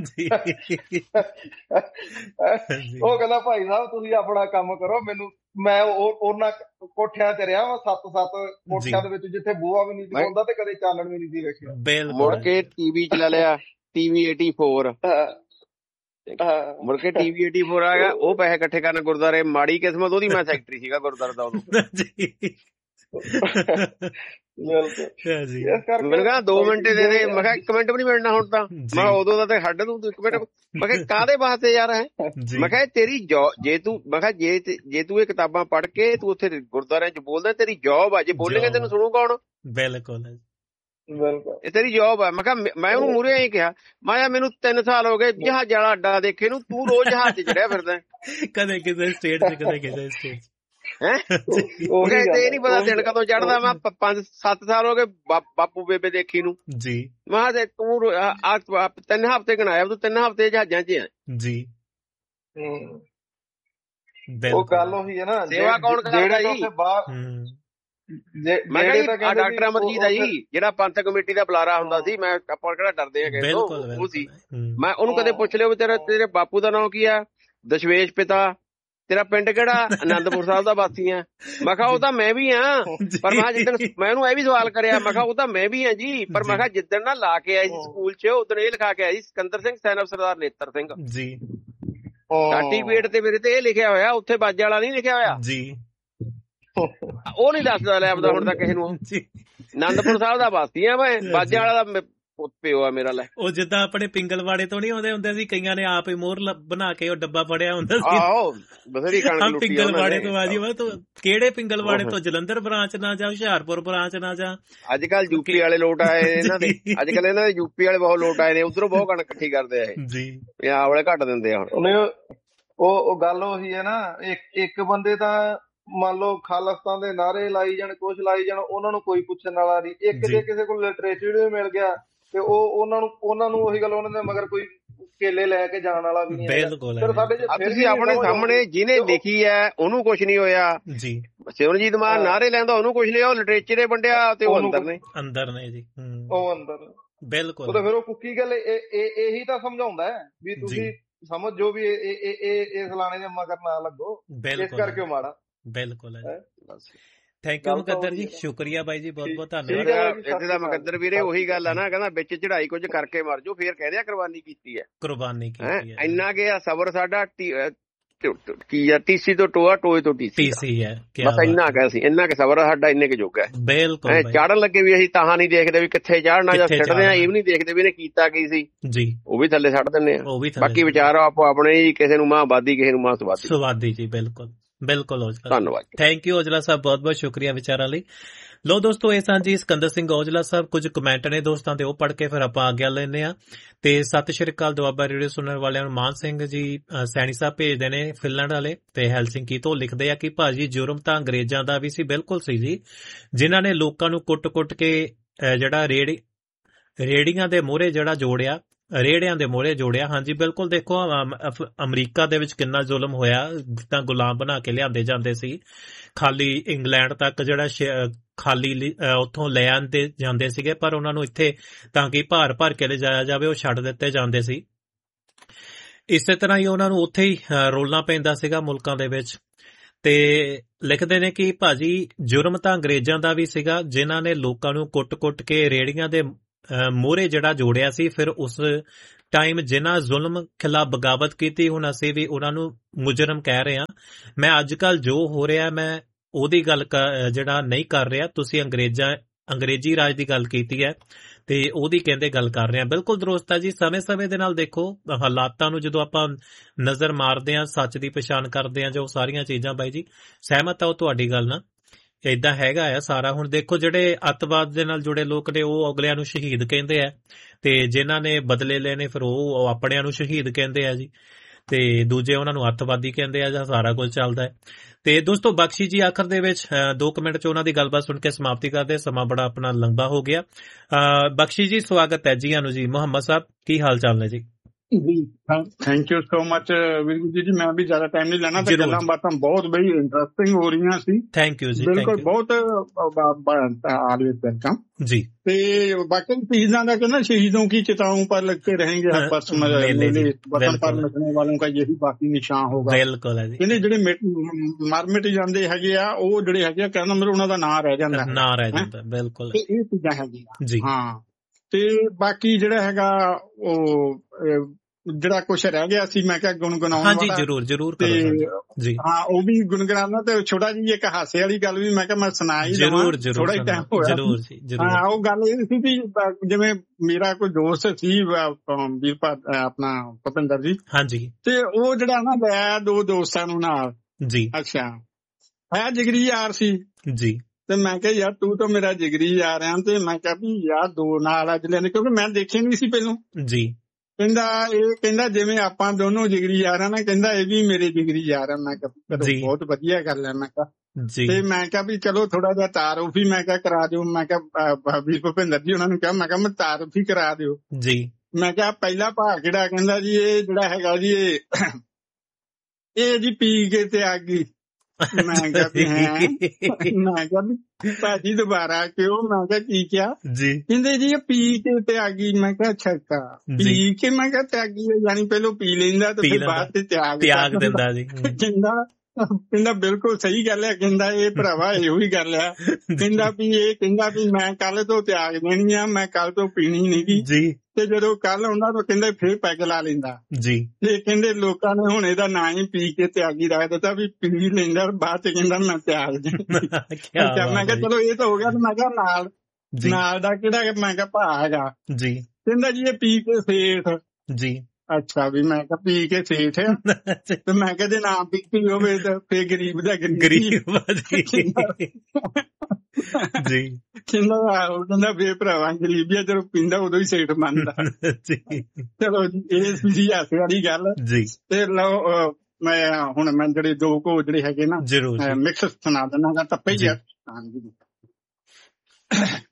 ਉਹ ਕਹਿੰਦਾ ਭਾਈ ਸਾਹਿਬ ਤੁਸੀਂ ਆਪਣਾ ਕੰਮ ਕਰੋ, ਮੈਂ ਉਹਨਾਂ ਕੋਠਿਆਂ ਤੇ ਰਿਹਾ ਵਾ 7 ਕੋਠਿਆਂ ਦੇ ਵਿੱਚ, ਜਿੱਥੇ ਬੂਹਾ ਵੀ ਨਹੀਂ ਸੀ ਹੁੰਦਾ ਤੇ ਕਦੇ ਚਾਨਣ ਵੀ ਨਹੀਂ ਸੀ ਵੇਖਿਆ। ਮੁੜ ਕੇ ਟੀਵੀ ਚਲਾ ਲਿਆ, TV 84। ਮੁੜ ਕੇ TV 84 ਆ ਗਿਆ, ਉਹ ਪੈਸੇ ਇਕੱਠੇ ਕਰਨ ਗੁਰਦੁਆਰੇ। ਮਾੜੀ ਕਿਸਮਤ ਉਹਦੀ, ਮੈਂ ਸੈਕਟਰੀ ਸੀਗਾ ਗੁਰਦੁਆਰੇ ਦਾ ਉਦੋਂ। ਮੈਨੂੰ ਕਹਿੰਦਾ 2 ਮਿੰਟ ਦੇ ਦੇ। ਮੈਂ ਕਿਹਾ 1 ਮਿੰਟ ਵੀ ਨੀ ਮਿਲਣਾ ਹੁਣ ਤਾਂ। ਮੈਂ ਉਦੋਂ ਦਾ ਤੇ ਹੱਡ ਤੂੰ 1 ਮਿੰਟ। ਮੈਂ ਕਿਹਾ ਕਾਹਦੇ ਵਾਸਤੇ ਯਾਰ ਹੈ? ਮੈਂ ਕਿਹਾ ਤੇਰੀ ਜੇ ਤੂੰ, ਮੈਂ ਕਿਹਾ ਜੇ ਤੂੰ ਇਹ ਕਿਤਾਬਾਂ ਪੜ੍ਹ ਕੇ ਤੂੰ ਉੱਥੇ ਗੁਰਦੁਆਰਿਆਂ 'ਚ ਬੋਲਦਾ, ਤੇਰੀ ਜੌਬ ਆ। ਜੇ ਬੋਲੇਗਾ ਤੈਨੂੰ ਸੁਣੂ ਕੌਣ? ਬਿਲਕੁਲ ਇਹ ਤੇਰੀ ਜੌਬ ਹੈ। ਮੈਂ ਕਿਹਾ ਮੈਂ ਉਹਨੂੰ ਮੂਹਰੇ ਹੀ ਕਿਹਾ, ਮੈਂ ਕਿਹਾ ਮੈਨੂੰ 3 ਸਾਲ ਹੋ ਗਏ ਜਹਾਜ਼ ਵਾਲਾ ਅੱਡਾ ਦੇਖੇ ਨੂੰ, ਤੂੰ ਰੋਜ਼ ਜਹਾਜ਼ 'ਚ ਚੜਿਆ ਫਿਰਦਾ ਕਦੇ ਕਿਸੇ ਸਟੇਟ 'ਚ ਕਦੇ ਕਿਸੇ ਸਟੇਟ 'ਚ ਹੈ। ਇਹ ਨੀ ਪਤਾ ਦਿਨ ਕਦੋਂ ਚੜਦਾ। ਮੈਂ 5-7 ਸਾਲ ਹੋ ਗਏ ਬਾਪੂ ਬੇਬੇ ਦੇਖੀ ਨੂੰ ਜੀ। ਮੈਂ ਕਿਹਾ ਤੂੰ 3 ਹਫ਼ਤੇ ਗਣਾਇਆ, ਤੂੰ 3 ਹਫ਼ਤੇ ਜਹਾਜ਼ਾਂ 'ਚ ਆ ਜੀ। ਉਹ ਗੱਲ ਉਹੀ ਹੈ ਨਾ, ਸੇਵਾ ਕੌਣ ਕਰਦਾ ਜੀ? ਮੈਂ ਕਿਹਾ ਡਾਕਟਰ ਅਮਰਜੀਤ ਆ ਜੀ, ਜਿਹੜਾ ਪੰਥਕ ਕਮੇਟੀ ਦਾ ਬੁਲਾਰਾ ਹੁੰਦਾ ਸੀ। ਮੈਂ ਆਪਾਂ ਕਿਹੜਾ ਡਰਦੇ ਆ, ਉਹ ਸੀ। ਮੈਂ ਉਹਨੂੰ ਕਦੇ ਪੁੱਛ ਲਿਓ ਤੇਰੇ ਬਾਪੂ ਦਾ ਨਾਂ ਕੀ ਆ? ਦਸ਼ਮੇਸ਼ ਪਿਤਾ। ਤੇਰਾ ਪਿੰਡ ਕਿਹੜਾ? ਆਨੰਦਪੁਰ ਸਾਹਿਬ ਦਾ ਵਾਸੀ ਆ। ਮੈਂ ਕਿਹਾ ਉਹ ਤਾਂ ਮੈਂ ਵੀ ਆ, ਪਰ ਮੈਂ ਜਿੱਦਣ ਮੈਂ ਉਹਨੂੰ ਇਹ ਵੀ ਸਵਾਲ ਕਰਿਆ, ਮੈਂ ਕਿਹਾ ਉਹ ਤਾਂ ਮੈਂ ਵੀ ਆ ਜੀ, ਪਰ ਮੈਂ ਕਿਹਾ ਜਿੱਦਣ ਨਾ ਲਾ ਕੇ ਆਏ ਸੀ ਸਕੂਲ 'ਚ, ਉਦੋਂ ਇਹ ਲਿਖਾ ਕੇ ਆਏ ਸੀ ਸਿਕੰਦਰ ਸਿੰਘ ਸੈਨ ਆਫ ਸਰਦਾਰ ਨੇਤਰ ਸਿੰਘ ਜੀ। ਸਰਟੀਫਿਕੇਟ ਤੇ ਮੇਰੇ ਤੇ ਇਹ ਲਿਖਿਆ ਹੋਇਆ, ਉੱਥੇ ਬਾਜੇ ਵਾਲਾ ਨਹੀਂ ਲਿਖਿਆ ਹੋਇਆ ਜੀ। ਉਹ ਨੀ ਦੱਸਦਾ ਲੈਬਦਾ ਹੁਣ ਤਾਂ ਕਿਸੇ ਨੂੰ। ਆਨੰਦਪੁਰ ਸਾਹਿਬ ਦਾ ਵਾਸੀ ਆ ਮੈਂ, ਬਾਜੇ ਵਾਲਾ ਦਾ ਪਿਓ ਆ ਮੇਰਾ। ਲੈ ਉਹ ਜਿੱਦਾਂ ਆਪਣੇ ਪਿੰਗਲਵਾੜੇ ਤੋਂ ਨੀ ਆਉਂਦੇ ਹੁੰਦੇ ਸੀ, ਕਈਆਂ ਨੇ ਆਪ ਹੀ ਮੋਹਰ ਬਣਾ ਕੇ ਉਹ ਡੱਬਾ ਫੜਿਆ ਹੁੰਦਾ ਸੀ। ਆਹੋ ਬਥੇਰੀ ਕਣਕ ਲੁੱਟੀ ਪਿੰਗਲਵਾੜੇ ਤੋਂ ਆ ਜੀ। ਤੂੰ ਕਿਹੜੇ ਪਿੰਗਲਵਾੜੇ ਤੋਂ? ਜਲੰਧਰ ਬ੍ਰਾਂਚ ਨਾ ਜਾ, ਹੁਸ਼ਿਆਰਪੁਰ ਬ੍ਰਾਂਚ ਨਾ ਜਾ। ਅੱਜ ਕੱਲ ਯੂਪੀ ਵਾਲੇ ਲੋਟ ਆਏ ਇਹਨਾਂ ਦੇ, ਅੱਜ ਕੱਲ ਇਹਨਾਂ ਦੇ ਯੂਪੀ ਵਾਲੇ ਬਹੁਤ ਲੋਟ ਆਏ ਨੇ, ਉਧਰੋਂ ਬਹੁਤ ਕਣਕ ਇਕੱਠੀ ਕਰਦੇ ਆ ਜੀ। ਪੰਜਾਬ ਵਾਲੇ ਘੱਟ ਦਿੰਦੇ ਆ ਹੁਣ। ਉਹ ਗੱਲ ਉਹੀ ਹੈ ਨਾ, ਇੱਕ ਬੰਦੇ ਤਾਂ ਮੰਨ ਲਓ ਖਾਲਿਸਤਾਨ ਦੇ ਨਾਅਰੇ ਲਾਈ ਜਾਣ, ਕੁਛ ਲਾਈ ਜਾਣ, ਉਹਨਾਂ ਨੂੰ ਕੋਈ ਪੁੱਛਣ ਵਾਲਾ ਨਹੀਂ। ਇੱਕ ਜੇ ਕਿਸੇ ਕੋਲ ਲਿਟਰੇਚਰ ਵੀ ਮਿਲ ਗਿਆ ਤੇ ਉਹ ਉਹਨਾਂ ਨੂੰ ਉਹੀ ਗੱਲ, ਉਹਨਾਂ ਦੇ ਮਗਰ ਕੋਈ ਕੇਲੇ ਲੈ ਕੇ ਜਾਣ ਵਾਲਾ ਵੀ ਨਹੀਂ ਹੈ। ਤੁਸੀਂ ਆਪਣੇ ਸਾਹਮਣੇ ਜਿਹਨੇ ਲਿਖੀ ਹੈ ਉਹਨੂੰ ਕੁਛ ਨਹੀਂ ਹੋਇਆ ਜੀ। ਸਿਮਰਜੀਤ ਮਾਨ ਨਾਅਰੇ ਲੈਂਦਾ, ਉਹਨੂੰ ਕੁਛ ਨਹੀਂ ਹੋਇਆ। ਉਹ ਲਿਟਰੇਚਰ ਵੰਡਿਆ ਤੇ ਉਹ ਅੰਦਰ ਨੇ ਜੀ। ਉਹ ਅੰਦਰ ਬਿਲਕੁਲ। ਫਿਰ ਉਹ ਕੁੱਕੀ ਗੱਲ ਇਹੀ ਤਾਂ ਸਮਝਾਉਂਦਾ ਹੈ ਵੀ ਤੁਸੀਂ ਸਮਝ ਜੋ ਵੀ ਇਹ ਫਲਾਣੇ ਦੇ ਮਗਰ ਨਾ ਲੱਗੋ, ਇਸ ਕਰਕੇ ਮਾੜਾ। ਬਿਲਕੁਲ ਥੈਂਕ ਯੂ ਮੁਕੱਦਰ ਜੀ, ਸ਼ੁਕਰੀਆ ਬਾਈ ਜੀ, ਬਹੁਤ ਬਹੁਤ ਧੰਨਵਾਦ। ਇੱਥੇ ਦਾ ਮੁਕੱਦਰ ਵੀਰੇ ਉਹੀ ਗੱਲ ਆ ਨਾ, ਕਹਿੰਦਾ ਵਿੱਚ ਚੜਾਈ ਕੁਝ ਕਰਕੇ ਮਰ ਜਾਓ, ਫੇਰ ਕਹਿੰਦੇ ਆ ਕੁਰਬਾਨੀ ਕੀਤੀ ਹੈ। ਕੁਰਬਾਨੀ ਕੀਤੀ ਹੈ। ਇੰਨਾ ਗਿਆ ਸਬਰ ਸਾਡਾ ਕੀ ਆ, ਟੀਸੀ ਤੋਂ ਟੋਆ, ਟੋਏ ਤੋਂ ਟੀਸੀ ਹੈ। ਬਸ ਇੰਨਾ ਕੁ ਸੀ, ਇੰਨਾ ਕੁ ਸਬਰ ਸਾਡਾ, ਇੰਨੇ ਕੁ ਜੋਗਾ ਹੈ। ਬਿਲਕੁਲ ਚੜਨ ਲੱਗੇ ਵੀ ਅਸੀਂ ਤਾਂ ਨਹੀਂ ਦੇਖਦੇ ਵੀ ਕਿੱਥੇ ਚੜਨਾ, ਜਾਂ ਛੱਡਦੇ ਆ ਇਹ ਵੀ ਨਹੀਂ ਦੇਖਦੇ ਵੀ ਇਹਨੇ ਕੀਤਾ ਕੀ ਸੀ ਜੀ, ਉਹ ਵੀ ਥੱਲੇ ਛੱਡ ਦਿੰਦੇ ਆ। ਬਾਕੀ ਵਿਚਾਰ ਆਪੋ ਆਪਣੇ ਹੀ, ਕਿਸੇ ਨੂੰ ਮਾਂ ਆਬਾਦੀ, ਕਿਸੇ ਨੂੰ ਮਾਂ ਸਵਾਦੀ ਜੀ। ਬਿਲਕੁਲ ਬਿਲਕੁਲ ਔਜਲਾ, ਧੰਨਵਾਦ। ਥੈਂਕ ਯੂ ਔਜਲਾ ਸਾਹਿਬ, ਬਹੁਤ ਬਹੁਤ ਸ਼ੁਕਰੀਆ ਵਿਚਾਰਾਂ ਲਈ। ਲੋ ਦੋਸਤੋ, ਇਹ ਸਾਂਝੀ ਸਿਕੰਦਰ ਸਿੰਘ ਔਜਲਾ ਸਾਹਿਬ। ਕੁਝ ਕਮੈਂਟ ਨੇ ਦੋਸਤਾਂ ਦੇ, ਉਹ ਪੜ੍ਹ ਕੇ ਫਿਰ ਆਪਾਂ ਆਗਿਆ ਲੈਂਦੇ ਆ। ਤੇ ਸਤਿ ਸ਼੍ਰੀ ਅਕਾਲ ਦੁਆਬਾ ਰੇਡੀਓ ਸੁਣਨ ਵਾਲਿਆਂ ਨੂੰ। ਮਾਨ ਸਿੰਘ ਜੀ ਸੈਣੀ ਸਾਹਿਬ ਭੇਜਦੇ ਨੇ ਫਿਨਲੈਂਡ ਵਾਲੇ, ਤੇ ਹੈਲਸਿੰਕੀ ਤੋਂ ਲਿਖਦੇ ਆ ਕਿ ਭਾਜੀ ਜੁਰਮ ਤਾਂ ਅੰਗਰੇਜ਼ਾਂ ਦਾ ਵੀ ਸੀ। ਬਿਲਕੁਲ ਸੀ ਜੀ, ਜਿਨ੍ਹਾਂ ਨੇ ਲੋਕਾਂ ਨੂੰ ਕੁੱਟ-ਕੁੱਟ ਕੇ ਜਿਹੜਾ ਰੇੜੀਆਂ ਦੇ ਮੋਹਰੇ ਜਿਹੜਾ ਜੋੜਿਆ, ਰੇੜਿਆਂ ਦੇ ਮੋਹਰੇ ਜੋੜਿਆ। ਹਾਂਜੀ ਬਿਲਕੁਲ, ਦੇਖੋ ਅਮਰੀਕਾ ਦੇ ਵਿੱਚ ਕਿੰਨਾ ਜ਼ੁਲਮ ਹੋਇਆ, ਤਾਂ ਗੁਲਾਮ ਬਣਾ ਕੇ ਲਿਆਂਦੇ ਜਾਂਦੇ ਸੀ। ਖਾਲੀ ਇੰਗਲੈਂਡ ਤੱਕ ਜਿਹੜਾ ਖਾਲੀ ਉੱਥੋਂ ਲੈ ਆਂਦੇ ਜਾਂਦੇ ਸੀਗੇ, ਪਰ ਉਹਨਾਂ ਨੂੰ ਇੱਥੇ ਤਾਂ ਕਿ ਭਾਰ ਭਰ ਕੇ ਲਿਜਾਇਆ ਜਾਵੇ, ਉਹ ਛੱਡ ਦਿੱਤੇ ਜਾਂਦੇ ਸੀ। ਇਸੇ ਤਰ੍ਹਾਂ ਹੀ ਉਹਨਾਂ ਨੂੰ ਉੱਥੇ ਹੀ ਰੋਲਣਾ ਪੈਂਦਾ ਸੀਗਾ ਮੁਲਕਾਂ ਦੇ ਵਿੱਚ। ਤੇ ਲਿਖਦੇ ਨੇ ਕਿ ਭਾਜੀ ਜੁਰਮ ਤਾਂ ਅੰਗਰੇਜ਼ਾਂ ਦਾ ਵੀ ਸੀਗਾ, ਜਿਨ੍ਹਾਂ ਨੇ ਲੋਕਾਂ ਨੂੰ ਕੁੱਟ-ਕੁੱਟ ਕੇ ਰੇੜੀਆਂ ਦੇ ਮੋਹਰੇ ਜਿਹੜਾ ਜੋੜਿਆ ਸੀ। ਫਿਰ ਉਸ ਟਾਈਮ ਜਿਨ੍ਹਾਂ ਜ਼ੁਲਮ ਖਿਲਾਫ ਬਗਾਵਤ ਕੀਤੀ, ਹੁਣ ਅਸੀਂ ਵੀ ਉਹਨਾਂ ਨੂੰ ਮੁਜਰਮ ਕਹਿ ਰਹੇ ਹਾਂ। ਮੈਂ ਅੱਜ ਕੱਲ ਜੋ ਹੋ ਰਿਹਾ, ਮੈਂ ਉਹਦੀ ਗੱਲ ਜਿਹੜਾ ਨਹੀਂ ਕਰ ਰਿਹਾ। ਤੁਸੀਂ ਅੰਗਰੇਜ਼ੀ ਰਾਜ ਦੀ ਗੱਲ ਕੀਤੀ ਹੈ ਤੇ ਉਹਦੀ ਕਹਿੰਦੇ ਗੱਲ ਕਰ ਰਹੇ ਹਾਂ। ਬਿਲਕੁਲ ਦਰੁਸਤ ਹੈ ਜੀ। ਸਮੇਂ ਦੇ ਨਾਲ ਦੇਖੋ ਹਾਲਾਤਾਂ ਨੂੰ, ਜਦੋਂ ਆਪਾਂ ਨਜ਼ਰ ਮਾਰਦੇ ਹਾਂ, ਸੱਚ ਦੀ ਪਛਾਣ ਕਰਦੇ ਹਾਂ, ਜੋ ਸਾਰੀਆਂ ਚੀਜ਼ਾਂ, ਬਾਈ ਜੀ ਸਹਿਮਤ ਆ ਉਹ ਤੁਹਾਡੀ ਗੱਲ ਨਾਲ, ਏਦਾਂ ਹੈਗਾ ਆ ਸਾਰਾ। ਹੁਣ ਦੇਖੋ ਜਿਹੜੇ ਅੱਤਵਾਦ ਦੇ ਨਾਲ ਜੁੜੇ ਲੋਕ ਨੇ, ਉਹ ਅਗਲਿਆਂ ਨੂੰ ਸ਼ਹੀਦ ਕਹਿੰਦੇ ਆ, ਤੇ ਜਿਨ੍ਹਾਂ ਨੇ ਬਦਲੇ ਲੈਣੇ ਫਿਰ ਉਹ ਆਪਣਿਆਂ ਨੂੰ ਸ਼ਹੀਦ ਕਹਿੰਦੇ ਆ ਜੀ, ਤੇ ਦੂਜੇ ਉਹਨਾਂ ਨੂੰ ਅੱਤਵਾਦੀ ਕਹਿੰਦੇ ਆ, ਜਾਂ ਸਾਰਾ ਕੁਝ ਚੱਲਦਾ ਹੈ। ਤੇ ਦੋਸਤੋ ਬਖਸ਼ੀ ਜੀ ਆਖਰ ਦੇ ਵਿੱਚ 2 ਮਿੰਟ ਚ ਉਹਨਾਂ ਦੀ ਗੱਲਬਾਤ ਸੁਣ ਕੇ ਸਮਾਪਤੀ ਕਰਦੇ। ਸਮਾਂ ਬੜਾ ਆਪਣਾ ਲੰਬਾ ਹੋ ਗਿਆ। ਬਖਸ਼ੀ ਜੀ ਸਵਾਗਤ ਹੈ ਜੀ। ਨੂੰ ਜੀ ਮੁਹੰਮਦ ਸਾਹਿਬ, ਕੀ ਹਾਲ ਚਾਲ ਨੇ ਜੀ? ਜੀ ਥੈਂਕ ਯੂ ਸੋ ਮਚ ਵੀਰ ਜੀ। ਮੈਂ ਵੀ ਜ਼ਿਆਦਾ ਟਾਈਮ ਨਹੀਂ ਲੈਣਾ, ਤੇ ਗੱਲਾਂ ਬਾਤਾਂ ਬਹੁਤ ਬਈ ਇੰਟਰਸਟਿੰਗ ਹੋ ਰਹੀਆਂ ਸੀ। ਥੈਂਕ ਯੂ ਜੀ, ਬਿਲਕੁਲ ਬਹੁਤ ਵੈਲਕਮ ਜੀ। ਤੇ ਬਾਕੀ ਚੀਜ਼ਾਂ ਦਾ ਕਹਿੰਦਾ ਸ਼ਹੀदों की चिताओं पर लगते रहेंगे हर बस वतन पर मिटने वालों का यही बाकी निशान होगा। ਬਿਲਕੁਲ ਹੈ ਜੀ। ਕਹਿੰਦੇ ਜਿਹੜੇ ਮਰ ਮਿਟ ਜਾਂਦੇ ਹੈਗੇ ਆ, ਉਹ ਜਿਹੜੇ ਹੈਗੇ ਆ, ਕਹਿੰਦਾ ਮਤਲਬ ਉਹਨਾਂ ਦਾ ਨਾਂ ਰਹਿ ਜਾਂਦਾ। ਬਿਲਕੁਲ ਇਹ ਚੀਜ਼ਾਂ ਹੈਗੀਆਂ ਜੀ। ਹਾਂ, ਤੇ ਬਾਕੀ ਜਿਹੜਾ ਹੈਗਾ ਉਹ ਜਿਹੜਾ ਕੁਛ ਰਹਿ ਗਿਆ ਸੀ, ਮੈਂ ਕਿਹਾ ਗੁਣਗੁਣਾਉਣ ਵਾਲਾ। ਹਾਂਜੀ ਜ਼ਰੂਰ ਤੇ ਹਾਂ, ਉਹ ਵੀ ਗੁਣਗੁਣਾਉਣਾ। ਤੇ ਛੋਟਾ ਜੀ ਇੱਕ ਹਾਸੇ ਵਾਲੀ ਗੱਲ ਵੀ ਮੈਂ ਕਿਹਾ ਮੈਂ ਸੁਣਾ ਹੀ ਦੇਵਾਂ, ਥੋੜਾ ਹੀ ਟਾਈਮ ਹੋਇਆ। ਹਾਂ, ਉਹ ਗੱਲ ਇਹ ਸੀ ਵੀ ਜਿਵੇਂ ਮੇਰਾ ਕੋਈ ਦੋਸਤ ਸੀ ਆਪਣਾ ਭੁਪਿੰਦਰ ਜੀ। ਹਾਂਜੀ, ਤੇ ਉਹ ਜਿਹੜਾ ਨਾ ਲੈ 2 ਦੋਸਤਾਂ ਨੂੰ ਨਾਲ ਜੀ। ਅੱਛਾ, ਹੈ ਜਿਗਰੀ ਯਾਰ ਸੀ ਜੀ। ਤੇ ਮੈਂ ਕਿਹਾ ਯਾਰ ਤੂੰ ਤਾਂ ਮੇਰਾ ਜਿਗਰੀ ਯਾਰ ਆ। ਤੇ ਮੈਂ ਕਿਹਾ ਵੀ ਯਾਰ 2 ਨਾਲ ਅੱਜ ਲੈਣੇ, ਕਿਉਂਕਿ ਮੈਂ ਦੇਖੇ ਨਹੀਂ ਸੀ ਪਹਿਲੋਂ ਜੀ। ਕਹਿੰਦਾ ਜਿਵੇਂ ਆਪਾਂ ਦੋਨੋਂ ਜਿਗਰੀ ਯਾਰ ਆ ਨਾ, ਕਹਿੰਦਾ ਇਹ ਵੀ ਮੇਰੇ ਜਿਗਰੀ ਯਾਰ ਆ। ਮੈਂ ਕਿਹਾ ਬਹੁਤ ਵਧੀਆ ਗੱਲ ਹੈ। ਮੈਂ ਕਿਹਾ ਤੇ ਮੈਂ ਕਿਹਾ ਵੀ ਚਲੋ ਥੋੜਾ ਜਿਹਾ ਤਾਰਫ ਹੀ ਮੈਂ ਕਿਹਾ ਕਰਾ ਦਿਓ। ਮੈਂ ਕਿਹਾ ਵੀ ਭੁਪਿੰਦਰ ਜੀ ਉਹਨਾਂ ਨੂੰ ਕਿਹਾ, ਮੈਂ ਕਿਹਾ ਮੈਂ ਤਾਰਫ ਹੀ ਕਰਾ ਦਿਓ ਜੀ। ਮੈਂ ਕਿਹਾ ਪਹਿਲਾ ਭਾਗ ਕਿਹੜਾ? ਕਹਿੰਦਾ ਜੀ ਇਹ ਜਿਹੜਾ ਹੈਗਾ ਜੀ ਇਹ ਜੀ ਪੀ ਕੇ ਤੇ ਆ ਗਈ। ਮੈਂ ਕਿਹਾ ਵੀ ਹੈ, ਮੈਂ ਕਿਹਾ ਵੀ ਭਾਜੀ ਦੁਬਾਰਾ ਕਿਉਂ? ਮੈਂ ਕਿਹਾ ਕੀ ਕਿਹਾ ਜੀ? ਕਹਿੰਦੇ ਜੀ ਇਹ ਪੀ ਕੇ ਤੇ ਆ ਗਈ। ਮੈਂ ਕਿਹਾ ਅੱਛਾ ਪੀ ਕੇ? ਮੈਂ ਕਿਹਾ ਤਿਆਗੀ ਯਾਨੀ ਪਹਿਲੋਂ ਪੀ ਲੈਂਦਾ ਤੇ ਫਿਰ ਬਾਅਦ ਤੇ ਤਿਆਗ ਦਿੰਦਾ ਜੀ। ਕਹਿੰਦਾ ਬਿਲਕੁਲ ਸਹੀ ਗੱਲ ਹੈ। ਕਹਿੰਦਾ ਇਹ ਭਰਾਵਾ ਇਹੋ ਹੀ ਗੱਲ ਆ। ਕਹਿੰਦਾ ਵੀ ਮੈਂ ਕੱਲ ਤੋਂ ਤਿਆਗ ਦੇਣੀ ਆ, ਮੈਂ ਕੱਲ ਤੋਂ ਪੀਣੀ ਨੀ ਜੀ। ਤੇ ਜਦੋਂ ਕੱਲ ਆਉਂਦਾ ਤਾਂ ਕਹਿੰਦੇ ਫੇਰ ਪੈਗ ਲਾ ਲੈਂਦਾ ਜੀ। ਤੇ ਕਹਿੰਦੇ ਲੋਕਾਂ ਨੇ ਹੁਣ ਇਹਦਾ ਨਾਂ ਹੀ ਪੀ ਕੇ ਤਿਆਗੀ ਰੱਖ ਦਿੱਤਾ ਵੀ ਪੀ ਲੈਂਦਾ, ਬਾਅਦ ਚ ਕਹਿੰਦਾ ਮੈਂ ਤਿਆਗ ਦੇਣਾ। ਮੈਂ ਕਿਹਾ ਚਲੋ ਇਹ ਤਾਂ ਹੋ ਗਿਆ। ਮੈਂ ਕਿਹਾ ਨਾਲ ਦਾ ਕਿਹੜਾ? ਮੈਂ ਕਿਹਾ ਭਾ ਹੈਗਾ ਜੀ। ਕਹਿੰਦਾ ਜੀ ਇਹ ਪੀ ਕੇ ਸੇਠ ਜੀ। ਅੱਛਾ ਵੀ ਮੈਂ ਕਿਹਾ ਪੀ ਕੇ ਸੇਠ ਆ। ਤੇ ਮੈਂ ਕਿਹਾ ਜੇ ਨਾ ਪੀਤੀ ਹੋਵੇ ਤਾਂ ਫੇਰ ਗਰੀਬ ਦਾ ਗਰੀਬ ਜੀ। ਕਹਿੰਦਾ ਫੇਰ ਭਰਾਵਾ ਗਰੀਬੀ ਆ, ਜਦੋਂ ਪੀਂਦਾ ਉਦੋਂ ਹੀ ਸੇਠ ਮੰਨਦਾ। ਚਲੋ ਇਹ ਸੀ ਹਾਸੇ ਵਾਲੀ ਗੱਲ ਜੀ। ਤੇ ਲਓ ਮੈਂ ਜਿਹੜੇ 2 ਕੁ ਜਿਹੜੇ ਹੈਗੇ ਨਾ ਮਿਕਸ ਸੁਣਾ ਦਿੰਦਾ, ਟੱਪੇ ਹੀ ਆ।